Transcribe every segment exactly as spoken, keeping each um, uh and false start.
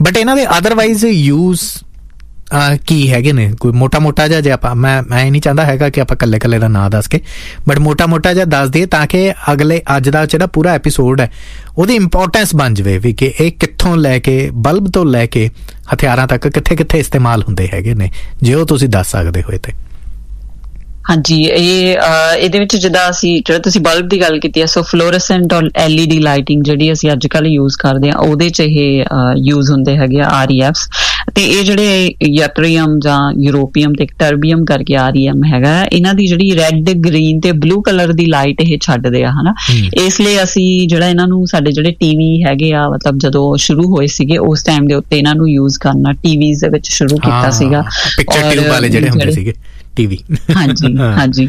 But ਇਹਨਾਂ ਦੇ otherwise use ਕੀ ਹੈਗੇ ਨੇ? ਕੋਈ ਮੋਟਾ ਮੋਟਾ ਜਿਹਾ, ਜੇ ਆਪਾਂ ਮੈਂ ਮੈਂ ਇਹ ਨਹੀਂ ਚਾਹੁੰਦਾ ਹੈਗਾ ਕਿ ਆਪਾਂ ਇਕੱਲੇ ਇਕੱਲੇ ਦਾ ਨਾਂ ਦੱਸ ਕੇ, ਬਟ ਮੋਟਾ ਮੋਟਾ ਜਿਹਾ ਦੱਸ ਦਈਏ ਤਾਂ ਕਿ ਅਗਲੇ ਅੱਜ ਦਾ ਜਿਹੜਾ ਪੂਰਾ ਐਪੀਸੋਡ ਹੈ ਉਹਦੀ ਇੰਪੋਰਟੈਂਸ ਬਣ ਜਾਵੇ ਵੀ ਕਿ ਇਹ ਕਿੱਥੋਂ ਲੈ ਕੇ, ਬਲਬ ਤੋਂ ਲੈ ਕੇ ਹਥਿਆਰਾਂ ਤੱਕ ਕਿੱਥੇ ਕਿੱਥੇ ਇਸਤੇਮਾਲ ਹੁੰਦੇ ਹੈਗੇ ਨੇ, ਜੇ ਉਹ ਤੁਸੀਂ ਦੱਸ ਸਕਦੇ ਹੋਏ ਤੇ। ਹਾਂਜੀ, ਇਹ ਇਹਦੇ ਵਿੱਚ ਜਿੱਦਾਂ ਅਸੀਂ ਜਿਹੜਾ ਤੁਸੀਂ ਬਲਬ ਦੀ ਗੱਲ ਕੀਤੀ ਹੈ, ਸੋ ਫਲੋਰੈਸੈਂਟ ਔਰ ਐਲ ਈ ਡੀ ਲਾਈਟਿੰਗ ਜਿਹੜੀ ਅਸੀਂ ਅੱਜ ਕੱਲ੍ਹ ਯੂਜ਼ ਕਰਦੇ ਹਾਂ ਉਹਦੇ 'ਚ ਇਹ ਯੂਜ਼ ਹੁੰਦੇ ਹੈਗੇ ਆ ਆਰ ਈ ਐਫਸ। ਤੇ ਇਹ ਜਿਹੜੇ ਯਟਰੀਅਮ ਜਾਂ ਯੂਰੋਪੀਅਮ ਤੇ ਟਰਬੀਅਮ ਕਰਕੇ ਆਰ ਈ ਐਮ ਹੈਗਾ, ਇਹਨਾਂ ਦੀ ਜਿਹੜੀ ਰੈੱਡ, ਗ੍ਰੀਨ ਤੇ ਬਲੂ ਕਲਰ ਦੀ ਲਾਈਟ ਇਹ ਛੱਡਦੇ ਆ, ਹਨਾ। ਇਸ ਲਈ ਅਸੀਂ ਜਿਹੜਾ ਇਹਨਾਂ ਨੂੰ ਸਾਡੇ ਜਿਹੜੇ ਟੀਵੀ ਹੈਗੇ ਆ, ਮਤਲਬ ਜਦੋਂ ਸ਼ੁਰੂ ਹੋਏ ਸੀਗੇ ਉਸ ਟਾਈਮ ਦੇ ਉੱਤੇ ਇਹਨਾਂ ਨੂੰ ਯੂਜ਼ ਕਰਨਾ ਟੀਵੀਜ਼ ਦੇ ਵਿੱਚ ਸ਼ੁਰੂ ਕੀਤਾ ਸੀਗਾ। ਪਿਕਚਰ ਟਿਊਬ ਵਾਲੇ ਜਿਹੜੇ ਹੁੰਦੇ ਸੀਗੇ ਟੀਵੀ। ਹਾਂਜੀ ਹਾਂਜੀ।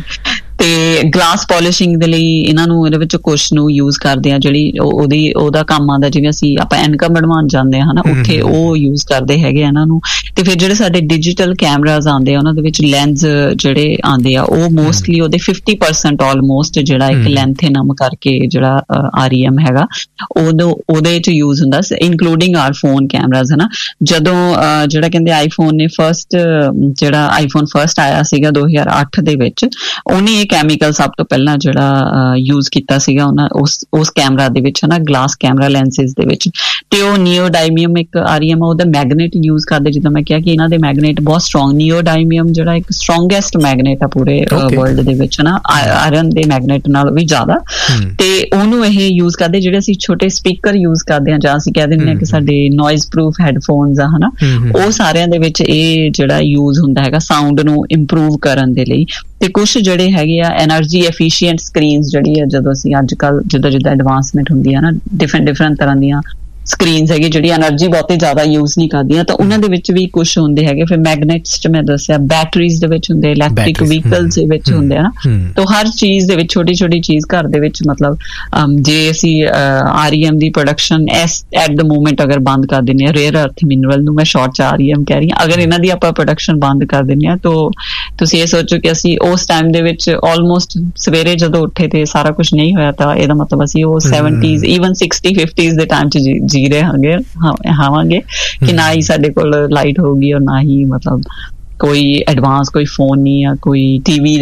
ਤੇ ਗਲਾਸ ਪੋਲਿਸ਼ਿੰਗ ਦੇ ਲਈ ਇਹਨਾਂ ਨੂੰ ਇਹਦੇ ਵਿੱਚ ਕੁਛ ਨੂੰ ਯੂਜ਼ ਕਰਦੇ ਆ, ਜਿਹੜੀ ਉਹਦੀ ਉਹਦਾ ਕੰਮ ਆਉਂਦਾ, ਜਿਵੇਂ ਅਸੀਂ ਆਪਾਂ ਐਨਕਾਂ ਬਣਵਾਉਣ ਜਾਂਦੇ ਹਾਂ ਹਨਾ, ਉੱਥੇ ਉਹ ਯੂਜ਼ ਕਰਦੇ ਹੈਗੇ ਇਹਨਾਂ ਨੂੰ। ਤੇ ਫਿਰ ਜਿਹੜੇ ਸਾਡੇ ਡਿਜੀਟਲ ਕੈਮਰਾਜ਼ ਆਉਂਦੇ ਆ ਉਹਨਾਂ ਦੇ ਵਿੱਚ ਲੈਂਸ ਜਿਹੜੇ ਆਉਂਦੇ ਆ ਉਹ ਮੋਸਟਲੀ ਉਹਦੇ ਫਿਫਟੀ ਪਰਸੈਂਟ ਆਲਮੋਸਟ ਜਿਹੜਾ ਇੱਕ ਲੈਂਥੇਨਮ ਕਰਕੇ ਜਿਹੜਾ ਆਰ ਈ ਐਮ ਹੈਗਾ ਉਦੋਂ ਉਹਦੇ 'ਚ ਯੂਜ਼ ਹੁੰਦਾ, ਇਨਕਲੂਡਿੰਗ ਆਰ ਫੋਨ ਕੈਮਰਾਜ਼, ਹਨਾ। ਜਦੋਂ ਜਿਹੜਾ ਕਹਿੰਦੇ ਆਈਫੋਨ ਨੇ ਫਸਟ ਜਿਹੜਾ ਆਈਫੋਨ ਫਸਟ ਆਇਆ ਸੀਗਾ ਦੋ ਹਜ਼ਾਰ ਅੱਠ ਦੇ ਵਿੱਚ, ਉਹਨੇ ਕੈਮੀਕਲ ਸਭ ਤੋਂ ਪਹਿਲਾਂ ਜਿਹੜਾ ਯੂਜ਼ ਕੀਤਾ ਸੀਗਾ ਉਹਨਾਂ ਉਸ ਉਸ ਕੈਮਰਾ ਦੇ ਵਿੱਚ, ਹਨਾ, ਗਲਾਸ ਕੈਮਰਾ ਲੈਂਸਿਸ ਦੇ ਵਿੱਚ। ਤੇ ਉਹ ਨਿਓਡਾਈਮੀਅਮ ਇੱਕ ਆਰ ਈ ਐਮ ਉਹਦਾ ਮੈਗਨੇਟ ਯੂਜ਼ ਕਰਦੇ, ਜਿੱਦਾਂ ਮੈਂ ਕਿਹਾ ਕਿ ਇਹਨਾਂ ਦੇ ਮੈਗਨੇਟ ਬਹੁਤ ਸਟਰੋਂਗ, ਨਿਓਡਾਈਮੀਅਮ ਜਿਹੜਾ ਇੱਕ ਸਟਰੋਂਗੈਸਟ ਮੈਗਨੇਟ ਆ ਪੂਰੇ ਵਰਲਡ ਦੇ ਵਿੱਚ, ਹਨਾ, ਆਇਰਨ ਦੇ ਮੈਗਨੇਟ ਨਾਲ ਵੀ ਜ਼ਿਆਦਾ। ਤੇ ਉਹਨੂੰ ਇਹ ਯੂਜ਼ ਕਰਦੇ, ਜਿਹੜੇ ਅਸੀਂ ਛੋਟੇ ਸਪੀਕਰ ਯੂਜ਼ ਕਰਦੇ ਹਾਂ ਜਾਂ ਅਸੀਂ ਕਹਿ ਦਿੰਦੇ ਹਾਂ ਕਿ ਸਾਡੇ ਨੋਇਜ਼ ਪ੍ਰੂਫ ਹੈਡਫੋਨਸ ਆ, ਹਨਾ, ਉਹ ਸਾਰਿਆਂ ਦੇ ਵਿੱਚ ਇਹ ਜਿਹੜਾ ਯੂਜ਼ ਹੁੰਦਾ ਹੈਗਾ ਸਾਊਂਡ ਨੂੰ ਇੰਪਰੂਵ ਕਰਨ ਦੇ ਲਈ। ਤੇ ਕੁਛ ਜਿਹੜੇ ਹੈਗੇ ਆ ਐਨਰਜੀ ਐਫੀਸ਼ੀਐਂਟ ਸਕਰੀਨਸ, ਜਿਹੜੀ ਆ ਜਦੋਂ ਅਸੀਂ ਅੱਜ ਕੱਲ੍ਹ ਜਿੱਦਾਂ ਜਿੱਦਾਂ ਐਡਵਾਂਸਮੈਂਟ ਹੁੰਦੀ ਹੈ ਨਾ, ਡਿਫਰੈਂਟ ਡਿਫਰੈਂਟ ਤਰ੍ਹਾਂ ਦੀਆਂ ਸਕਰੀਨਸ ਹੈਗੀ ਜਿਹੜੀ ਐਨਰਜੀ ਬਹੁਤੀ ਜ਼ਿਆਦਾ ਯੂਜ਼ ਨਹੀਂ ਕਰਦੀਆਂ, ਤਾਂ ਉਹਨਾਂ ਦੇ ਵਿੱਚ ਵੀ ਕੁਛ ਹੁੰਦੇ ਹੈਗੇ। ਫਿਰ ਮੈਗਨੇਟਸ 'ਚ ਮੈਂ ਦੱਸਿਆ, ਬੈਟਰੀਜ਼ ਦੇ ਵਿੱਚ ਹੁੰਦੇ, ਇਲੈਕਟ੍ਰਿਕ ਵਹੀਕਲਸ ਦੇ ਵਿੱਚ ਹੁੰਦੇ ਆ ਨਾ। ਤਾਂ ਹਰ ਚੀਜ਼ ਦੇ ਵਿੱਚ ਛੋਟੀ ਛੋਟੀ ਚੀਜ਼ ਘਰ ਦੇ ਵਿੱਚ, ਮਤਲਬ ਜੇ ਅਸੀਂ R E M the production S at the moment ਅਗਰ ਬੰਦ ਕਰ ਦਿੰਦੇ ਹਾਂ, ਰੇਅਰ ਅਰਥ ਮਿਨਰਲ ਨੂੰ ਮੈਂ ਸ਼ਾਰਟ 'ਚ ਆਰ ਈ ਐਮ ਕਹਿ ਰਹੀ ਹਾਂ, ਅਗਰ ਇਹਨਾਂ ਦੀ ਆਪਾਂ ਪ੍ਰੋਡਕਸ਼ਨ ਬੰਦ ਕਰ ਦਿੰਦੇ ਹਾਂ ਤਾਂ ਤੁਸੀਂ ਇਹ ਸੋਚੋ ਕਿ ਅਸੀਂ ਉਸ ਟਾਈਮ ਦੇ ਵਿੱਚ ਆਲਮੋਸਟ ਸਵੇਰੇ ਜਦੋਂ ਉੱਠੇ ਤੇ ਸਾਰਾ ਕੁਛ ਨਹੀਂ ਹੋਇਆ, ਤਾਂ ਇਹਦਾ ਮਤਲਬ ਅਸੀਂ ਉਹ ਸੈਵਨਟੀਜ਼ ਈਵਨ ਸਿਕਸਟੀ ਫਿਫਟੀਜ਼ ਦੇ ਟਾਈਮ 'ਚ ਜੀ ਰਹੇ ਹਾਂਗੇ ਹਾਵਾਂਗੇ ਕਿ ਨਾ ਹੀ ਸਾਡੇ ਕੋਲ ਲਾਈਟ ਹੋਊਗੀ ਔਰ ਨਾ ਹੀ ਮਤਲਬ ਕੋਈ ਐਡਵਾਂਸ ਕੋਈ ਫੋਨ ਨਹੀਂ ਆ, ਕੋਈ ਟੀਵੀ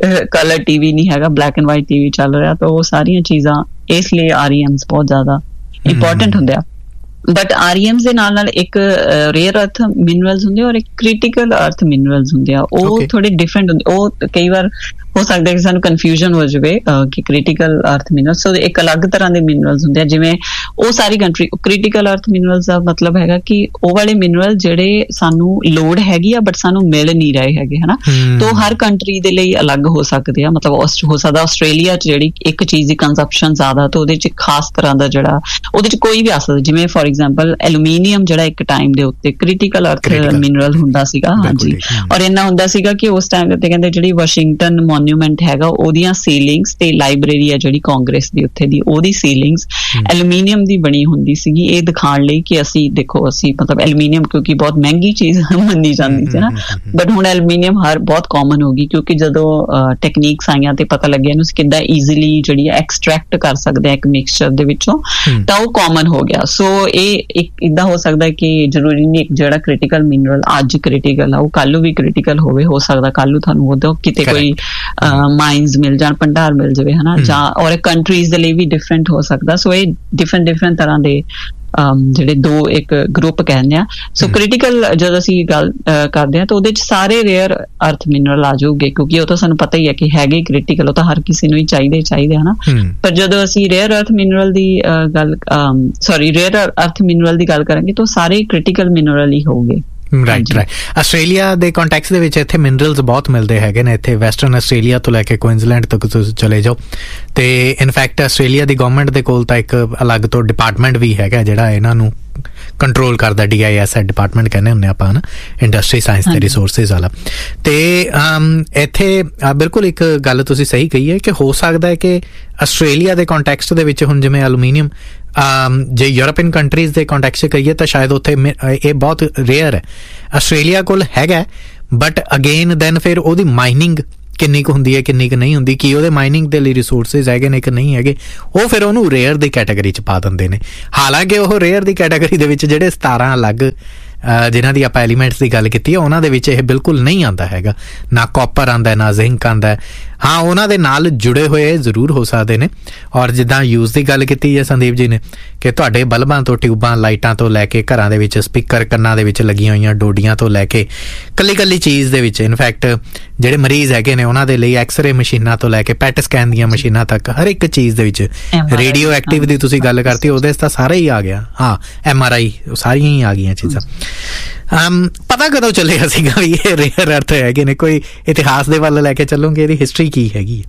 ਕਲਰ ਟੀਵੀ ਨਹੀਂ ਹੈਗਾ, ਬਲੈਕ ਐਂਡ ਵਾਈਟ ਟੀਵੀ ਚੱਲ ਰਿਹਾ। ਤਾਂ ਉਹ ਸਾਰੀਆਂ ਚੀਜ਼ਾਂ ਇਸ ਲਈ ਆਰ ਈ ਐਮਸ ਬਹੁਤ ਜ਼ਿਆਦਾ ਇੰਪੋਰਟੈਂਟ ਹੁੰਦੇ ਆ। ਬਟ ਆਰ ਈ ਐਮਸ ਦੇ ਨਾਲ ਨਾਲ ਇੱਕ ਰੇਅਰ ਅਰਥ ਮਿਨਰਲਸ ਹੁੰਦੇ ਔਰ ਇੱਕ ਕ੍ਰਿਟੀਕਲ ਅਰਥ ਮਿਨਰਲਸ ਹੁੰਦੇ ਆ, ਉਹ ਥੋੜੇ ਡਿਫਰੈਂਟ ਹੁੰਦੇ। ਉਹ ਕਈ ਵਾਰ ਹੋ ਸਕਦਾ ਕਿ ਸਾਨੂੰ ਕਨਫਿਊਜ਼ਨ ਹੋ ਜਾਵੇ ਕਿ ਕ੍ਰਿਟੀਕਲ ਅਰਥ ਮਿਨਰਲਸ ਸੋ ਇੱਕ ਅਲੱਗ ਤਰ੍ਹਾਂ ਦੇ ਮਿਨਰਲਸ ਹੁੰਦੇ ਆ। ਜਿਵੇਂ ਉਹ ਸਾਰੀ ਕੰਟਰੀ ਕ੍ਰਿਟੀਕਲ ਅਰਥ ਮਿਨਰਲਸ ਦਾ ਮਤਲਬ ਹੈਗਾ ਕਿ ਉਹ ਵਾਲੇ ਮਿਨਰਲ ਜਿਹੜੇ ਸਾਨੂੰ ਲੋੜ ਹੈਗੀ ਆ ਬਟ ਸਾਨੂੰ ਮਿਲ ਨਹੀਂ ਰਹੇ ਹੈਗੇ, ਹਨਾ। ਤਾਂ ਹਰ ਕੰਟਰੀ ਦੇ ਲਈ ਅਲੱਗ ਹੋ ਸਕਦੇ ਆ, ਮਤਲਬ ਹੋ ਸਕਦਾ ਆਸਟ੍ਰੇਲੀਆ 'ਚ ਜਿਹੜੀ ਇੱਕ ਚੀਜ਼ ਦੀ ਕੰਜ਼ੰਪਸ਼ਨ ਜ਼ਿਆਦਾ, ਤਾਂ ਉਹਦੇ 'ਚ ਖਾਸ ਤਰ੍ਹਾਂ ਦਾ ਜਿਹੜਾ ਉਹਦੇ 'ਚ ਕੋਈ ਵੀ ਆ ਸਕਦਾ। ਜਿਵੇਂ ਫੋਰ ਐਗਜ਼ਾਮਪਲ ਐਲੂਮੀਨੀਅਮ ਜਿਹੜਾ ਇੱਕ ਟਾਈਮ ਦੇ ਉੱਤੇ ਕ੍ਰਿਟੀਕਲ ਅਰਥ ਮਿਨਰਲ ਹੁੰਦਾ ਸੀਗਾ, ਹਾਂਜੀ। ਔਰ ਇੰਨਾ ਹੁੰਦਾ ਸੀਗਾ ਕਿ ਉਸ ਟਾਈਮ ਦੇ ਉੱਤੇ ਕਹਿੰਦੇ ਜਿਹੜੀ ਵਾਸ਼ਿੰਗਟਨ ਮੋਨੂਮੈਂਟ ਹੈਗਾ ਉਹਦੀਆਂ ਸੀਲਿੰਗਸ ਤੇ ਲਾਇਬ੍ਰੇਰੀ ਆ ਜਿਹੜੀ ਕਾਂਗਰਸ ਦੀ ਉੱਥੇ ਦੀ, ਉਹਦੀ ਸੀਲਿੰਗਸ ਐਲੂਮੀਨੀਅਮ ਦੀ ਬਣੀ ਹੁੰਦੀ ਸੀਗੀ, ਇਹ ਦਿਖਾਉਣ ਲਈ ਕਿ ਅਸੀਂ ਦੇਖੋ ਅਸੀਂ ਮਤਲਬ ਐਲੂਮੀਨੀਅਮ ਕਿਉਂਕਿ ਬਹੁਤ ਮਹਿੰਗੀ ਚੀਜ਼ ਮੰਨੀ ਜਾਂਦੀ ਸੀ ਨਾ, ਬਟ ਹੁਣ ਐਲੂਮੀਨੀਅਮ ਹਰ ਬਹੁਤ ਕਾਮਨ ਹੋ ਗਈ ਕਿਉਂਕਿ ਜਦੋਂ ਟੈਕਨੀਕਸ ਆਈਆਂ ਤੇ ਪਤਾ ਲੱਗਿਆ ਇਹਨੂੰ ਕਿੱਦਾਂ ਈਜ਼ੀਲੀ ਜਿਹੜੀ ਐਕਸਟਰੈਕਟ ਕਰ ਸਕਦੇ ਆ ਇੱਕ ਮਿਕਸਚਰ ਦੇ ਵਿੱਚੋਂ, ਤਾਂ ਉਹ ਕਾਮਨ ਹੋ ਗਿਆ। ਸੋ ਇਹ ਇੱਕ ਇੱਦਾਂ ਹੋ ਸਕਦਾ ਕਿ ਜ਼ਰੂਰੀ ਨਹੀਂ ਇੱਕ ਜਿਹੜਾ ਕ੍ਰਿਟੀਕਲ ਮਿਨਰਲ ਅੱਜ ਕ੍ਰਿਟੀਕਲ ਆ ਉਹ ਕੱਲ੍ਹ ਨੂੰ ਵੀ ਕ੍ਰਿਟੀਕਲ ਹੋਵੇ, ਹੋ ਸਕਦਾ ਕੱਲ੍ਹ ਨੂੰ ਤੁਹਾਨੂੰ ਉਦੋਂ ਕਿਤੇ ਕੋਈ ਮਾਈਨਸ ਮਿਲ ਜਾਣ, ਭੰਡਾਰ ਮਿਲ ਜਾਵੇ, ਹਨਾ, ਜਾਂ ਔਰ ਕੰਟਰੀਜ਼ ਦੇ ਲਈ ਵੀ ਡਿਫਰੈਂਟ ਹੋ ਸਕਦਾ। ਸੋ ਇਹ ਡਿਫਰੈਂਟ ਡਿਫਰੈਂਟ ਤਰ੍ਹਾਂ ਦੇ ਜਿਹੜੇ ਦੋ ਇੱਕ ਗਰੁੱਪ ਕਹਿੰਦੇ ਆ। ਸੋ ਕ੍ਰਿਟੀਕਲ ਜਦੋਂ ਅਸੀਂ ਗੱਲ ਕਰਦੇ ਹਾਂ ਤਾਂ ਉਹਦੇ 'ਚ ਸਾਰੇ ਰੇਅਰ ਅਰਥ ਮਿਨਰਲ ਆ ਜਾਊਗੇ ਕਿਉਂਕਿ ਉਹ ਤਾਂ ਸਾਨੂੰ ਪਤਾ ਹੀ ਹੈ ਕਿ ਹੈਗੇ ਕ੍ਰਿਟੀਕਲ, ਉਹ ਤਾਂ ਹਰ ਕਿਸੇ ਨੂੰ ਹੀ ਚਾਹੀਦੇ ਚਾਹੀਦੇ ਹਨਾ। ਪਰ ਜਦੋਂ ਅਸੀਂ ਰੇਅਰ ਅਰਥ ਮਿਨਰਲ ਦੀ ਗੱਲ ਸੋਰੀ ਰੇਅਰ ਅਰਥ ਮਿਨਰਲ ਦੀ ਗੱਲ ਕਰਾਂਗੇ ਤਾਂ ਸਾਰੇ ਕ੍ਰਿਟੀਕਲ ਮਿਨਰਲ ਹੀ ਹੋਊਗੇ। ਰਾਈਟ ਰਾਈਟ ਆਸਟ੍ਰੇਲੀਆ ਦੇ ਕੰਟੈਕਸ ਦੇ ਵਿੱਚ ਇੱਥੇ ਮਿਨਰਲਸ ਬਹੁਤ ਮਿਲਦੇ ਹੈਗੇ ਨੇ। ਇੱਥੇ ਵੈਸਟਰਨ ਆਸਟ੍ਰੇਲੀਆ ਤੋਂ ਲੈ ਕੇ ਕੁਇਨਜ਼ਲੈਂਡ ਤੱਕ ਤੁਸੀਂ ਚਲੇ ਜਾਓ ਤੇ ਇਨਫੈਕਟ ਆਸਟ੍ਰੇਲੀਆ ਦੀ ਗਵਰਨਮੈਂਟ ਦੇ ਕੋਲ ਤਾਂ ਇੱਕ ਅਲੱਗ ਤੋਂ ਡਿਪਾਰਟਮੈਂਟ ਵੀ ਹੈਗਾ ਜਿਹੜਾ ਇਹਨਾਂ ਨੂੰ ਕੰਟਰੋਲ ਕਰਦਾ, ਡੀ ਆਈ ਐਸ ਡਿਪਾਰਟਮੈਂਟ ਕਹਿੰਦੇ ਹੁੰਦੇ ਆਪਾਂ ਹਨਾ, ਇੰਡਸਟਰੀ ਸਾਇੰਸ ਤੇ ਰਿਸੋਰਸਿਸ ਵਾਲਾ। ਤੇ ਇੱਥੇ ਬਿਲਕੁਲ ਇੱਕ ਗੱਲ ਤੁਸੀਂ ਸਹੀ ਕਹੀ ਹੈ ਕਿ ਹੋ ਸਕਦਾ ਹੈ ਕਿ ਆਸਟ੍ਰੇਲੀਆ ਦੇ ਕੰਟੈਕਸਟ ਦੇ ਵਿੱਚ ਹੁਣ ਜਿਵੇਂ ਐਲੂਮੀਨੀਅਮ ਜੇ ਯੂਰਪੀਅਨ ਕੰਟਰੀਜ਼ ਦੇ ਕੰਟੈਕਸਟ 'ਚ ਕਹੀਏ ਤਾਂ ਸ਼ਾਇਦ ਉੱਥੇ ਇਹ ਬਹੁਤ ਰੇਅਰ ਹੈ। ਆਸਟ੍ਰੇਲੀਆ ਕੋਲ ਹੈਗਾ ਬਟ ਅਗੇਨ ਦੈਨ ਫਿਰ ਉਹਦੀ ਮਾਈਨਿੰਗ ਕਿੰਨੀ ਕੁ ਹੁੰਦੀ ਹੈ, ਕਿੰਨੀ ਕੁ ਨਹੀਂ ਹੁੰਦੀ, ਕੀ ਉਹਦੇ ਮਾਈਨਿੰਗ ਦੇ ਲਈ ਰਿਸੋਰਸਿਸ ਹੈਗੇ ਨੇ ਕਿ ਨਹੀਂ ਹੈਗੇ, ਉਹ ਫਿਰ ਉਹਨੂੰ ਰੇਅਰ ਦੀ ਕੈਟਾਗਰੀ 'ਚ ਪਾ ਦਿੰਦੇ ਨੇ। ਹਾਲਾਂਕਿ ਉਹ ਰੇਅਰ ਦੀ ਕੈਟਾਗਰੀ ਦੇ ਵਿੱਚ ਜਿਹੜੇ ਸਤਾਰਾਂ ਅਲੱਗ ਜਿਨ੍ਹਾਂ ਦੀ ਆਪਾਂ ਐਲੀਮੈਂਟਸ ਦੀ ਗੱਲ ਕੀਤੀ ਹੈ ਉਹਨਾਂ ਦੇ ਵਿੱਚ ਇਹ ਬਿਲਕੁਲ ਨਹੀਂ ਆਉਂਦਾ ਹੈਗਾ। ਨਾ ਕਾਪਰ ਆਉਂਦਾ, ਨਾ ਜ਼ਿੰਕ ਆਉਂਦਾ। ਹਾਂ, ਉਹਨਾਂ ਦੇ ਨਾਲ ਜੁੜੇ ਹੋਏ ਜ਼ਰੂਰ ਹੋ ਸਕਦੇ ਨੇ। ਔਰ ਜਿੱਦਾਂ ਯੂਜ਼ ਦੀ ਗੱਲ ਕੀਤੀ ਹੈ ਸੰਦੀਪ ਜੀ ਨੇ ਕਿ ਤੁਹਾਡੇ ਬਲਬਾਂ ਤੋਂ, ਟਿਊਬਾਂ, ਲਾਈਟਾਂ ਤੋਂ ਲੈ ਕੇ ਘਰਾਂ ਦੇ ਵਿੱਚ ਸਪੀਕਰ, ਕੰਨਾਂ ਦੇ ਵਿੱਚ ਲੱਗੀਆਂ ਹੋਈਆਂ ਡੋਡੀਆਂ ਤੋਂ ਲੈ ਕੇ ਕੱਲੀ ਕੱਲੀ ਚੀਜ਼ ਦੇ ਵਿੱਚ, ਇਨਫੈਕਟ ਜਿਹੜੇ ਮਰੀਜ਼ ਹੈਗੇ ਨੇ ਉਹਨਾਂ ਦੇ ਲਈ ਐਕਸਰੇ ਮਸ਼ੀਨਾਂ ਤੋਂ ਲੈ ਕੇ ਪੈਟ ਸਕੈਨ ਦੀਆਂ ਮਸ਼ੀਨਾਂ ਤੱਕ ਹਰ ਇੱਕ ਚੀਜ਼ ਦੇ ਵਿੱਚ ਰੇਡੀਓ ਐਕਟਿਵ ਦੀ ਤੁਸੀਂ ਗੱਲ ਕਰਤੀ, ਉਹਦੇ 'ਚ ਤਾਂ ਸਾਰਾ ਹੀ ਆ ਗਿਆ। ਹਾਂ, ਐਮ ਆਰ ਆਈ ਸਾਰੀਆਂ ਹੀ ਆ ਗਈਆਂ ਚੀਜ਼ਾਂ। ਪਤਾ ਕਦੋਂ ਚੱਲਿਆ ਸੀਗਾ ਵੀ ਇਹ ਰੇਅਰ ਅਰਥ ਹੈਗੇ ਨੇ? ਕੋਈ ਇਤਿਹਾਸ ਦੇ ਵੱਲ ਲੈ ਕੇ ਚੱਲੋਗੇ, ਇਹਦੀ ਹਿਸਟਰੀ ਕੀ ਹੈਗੀ?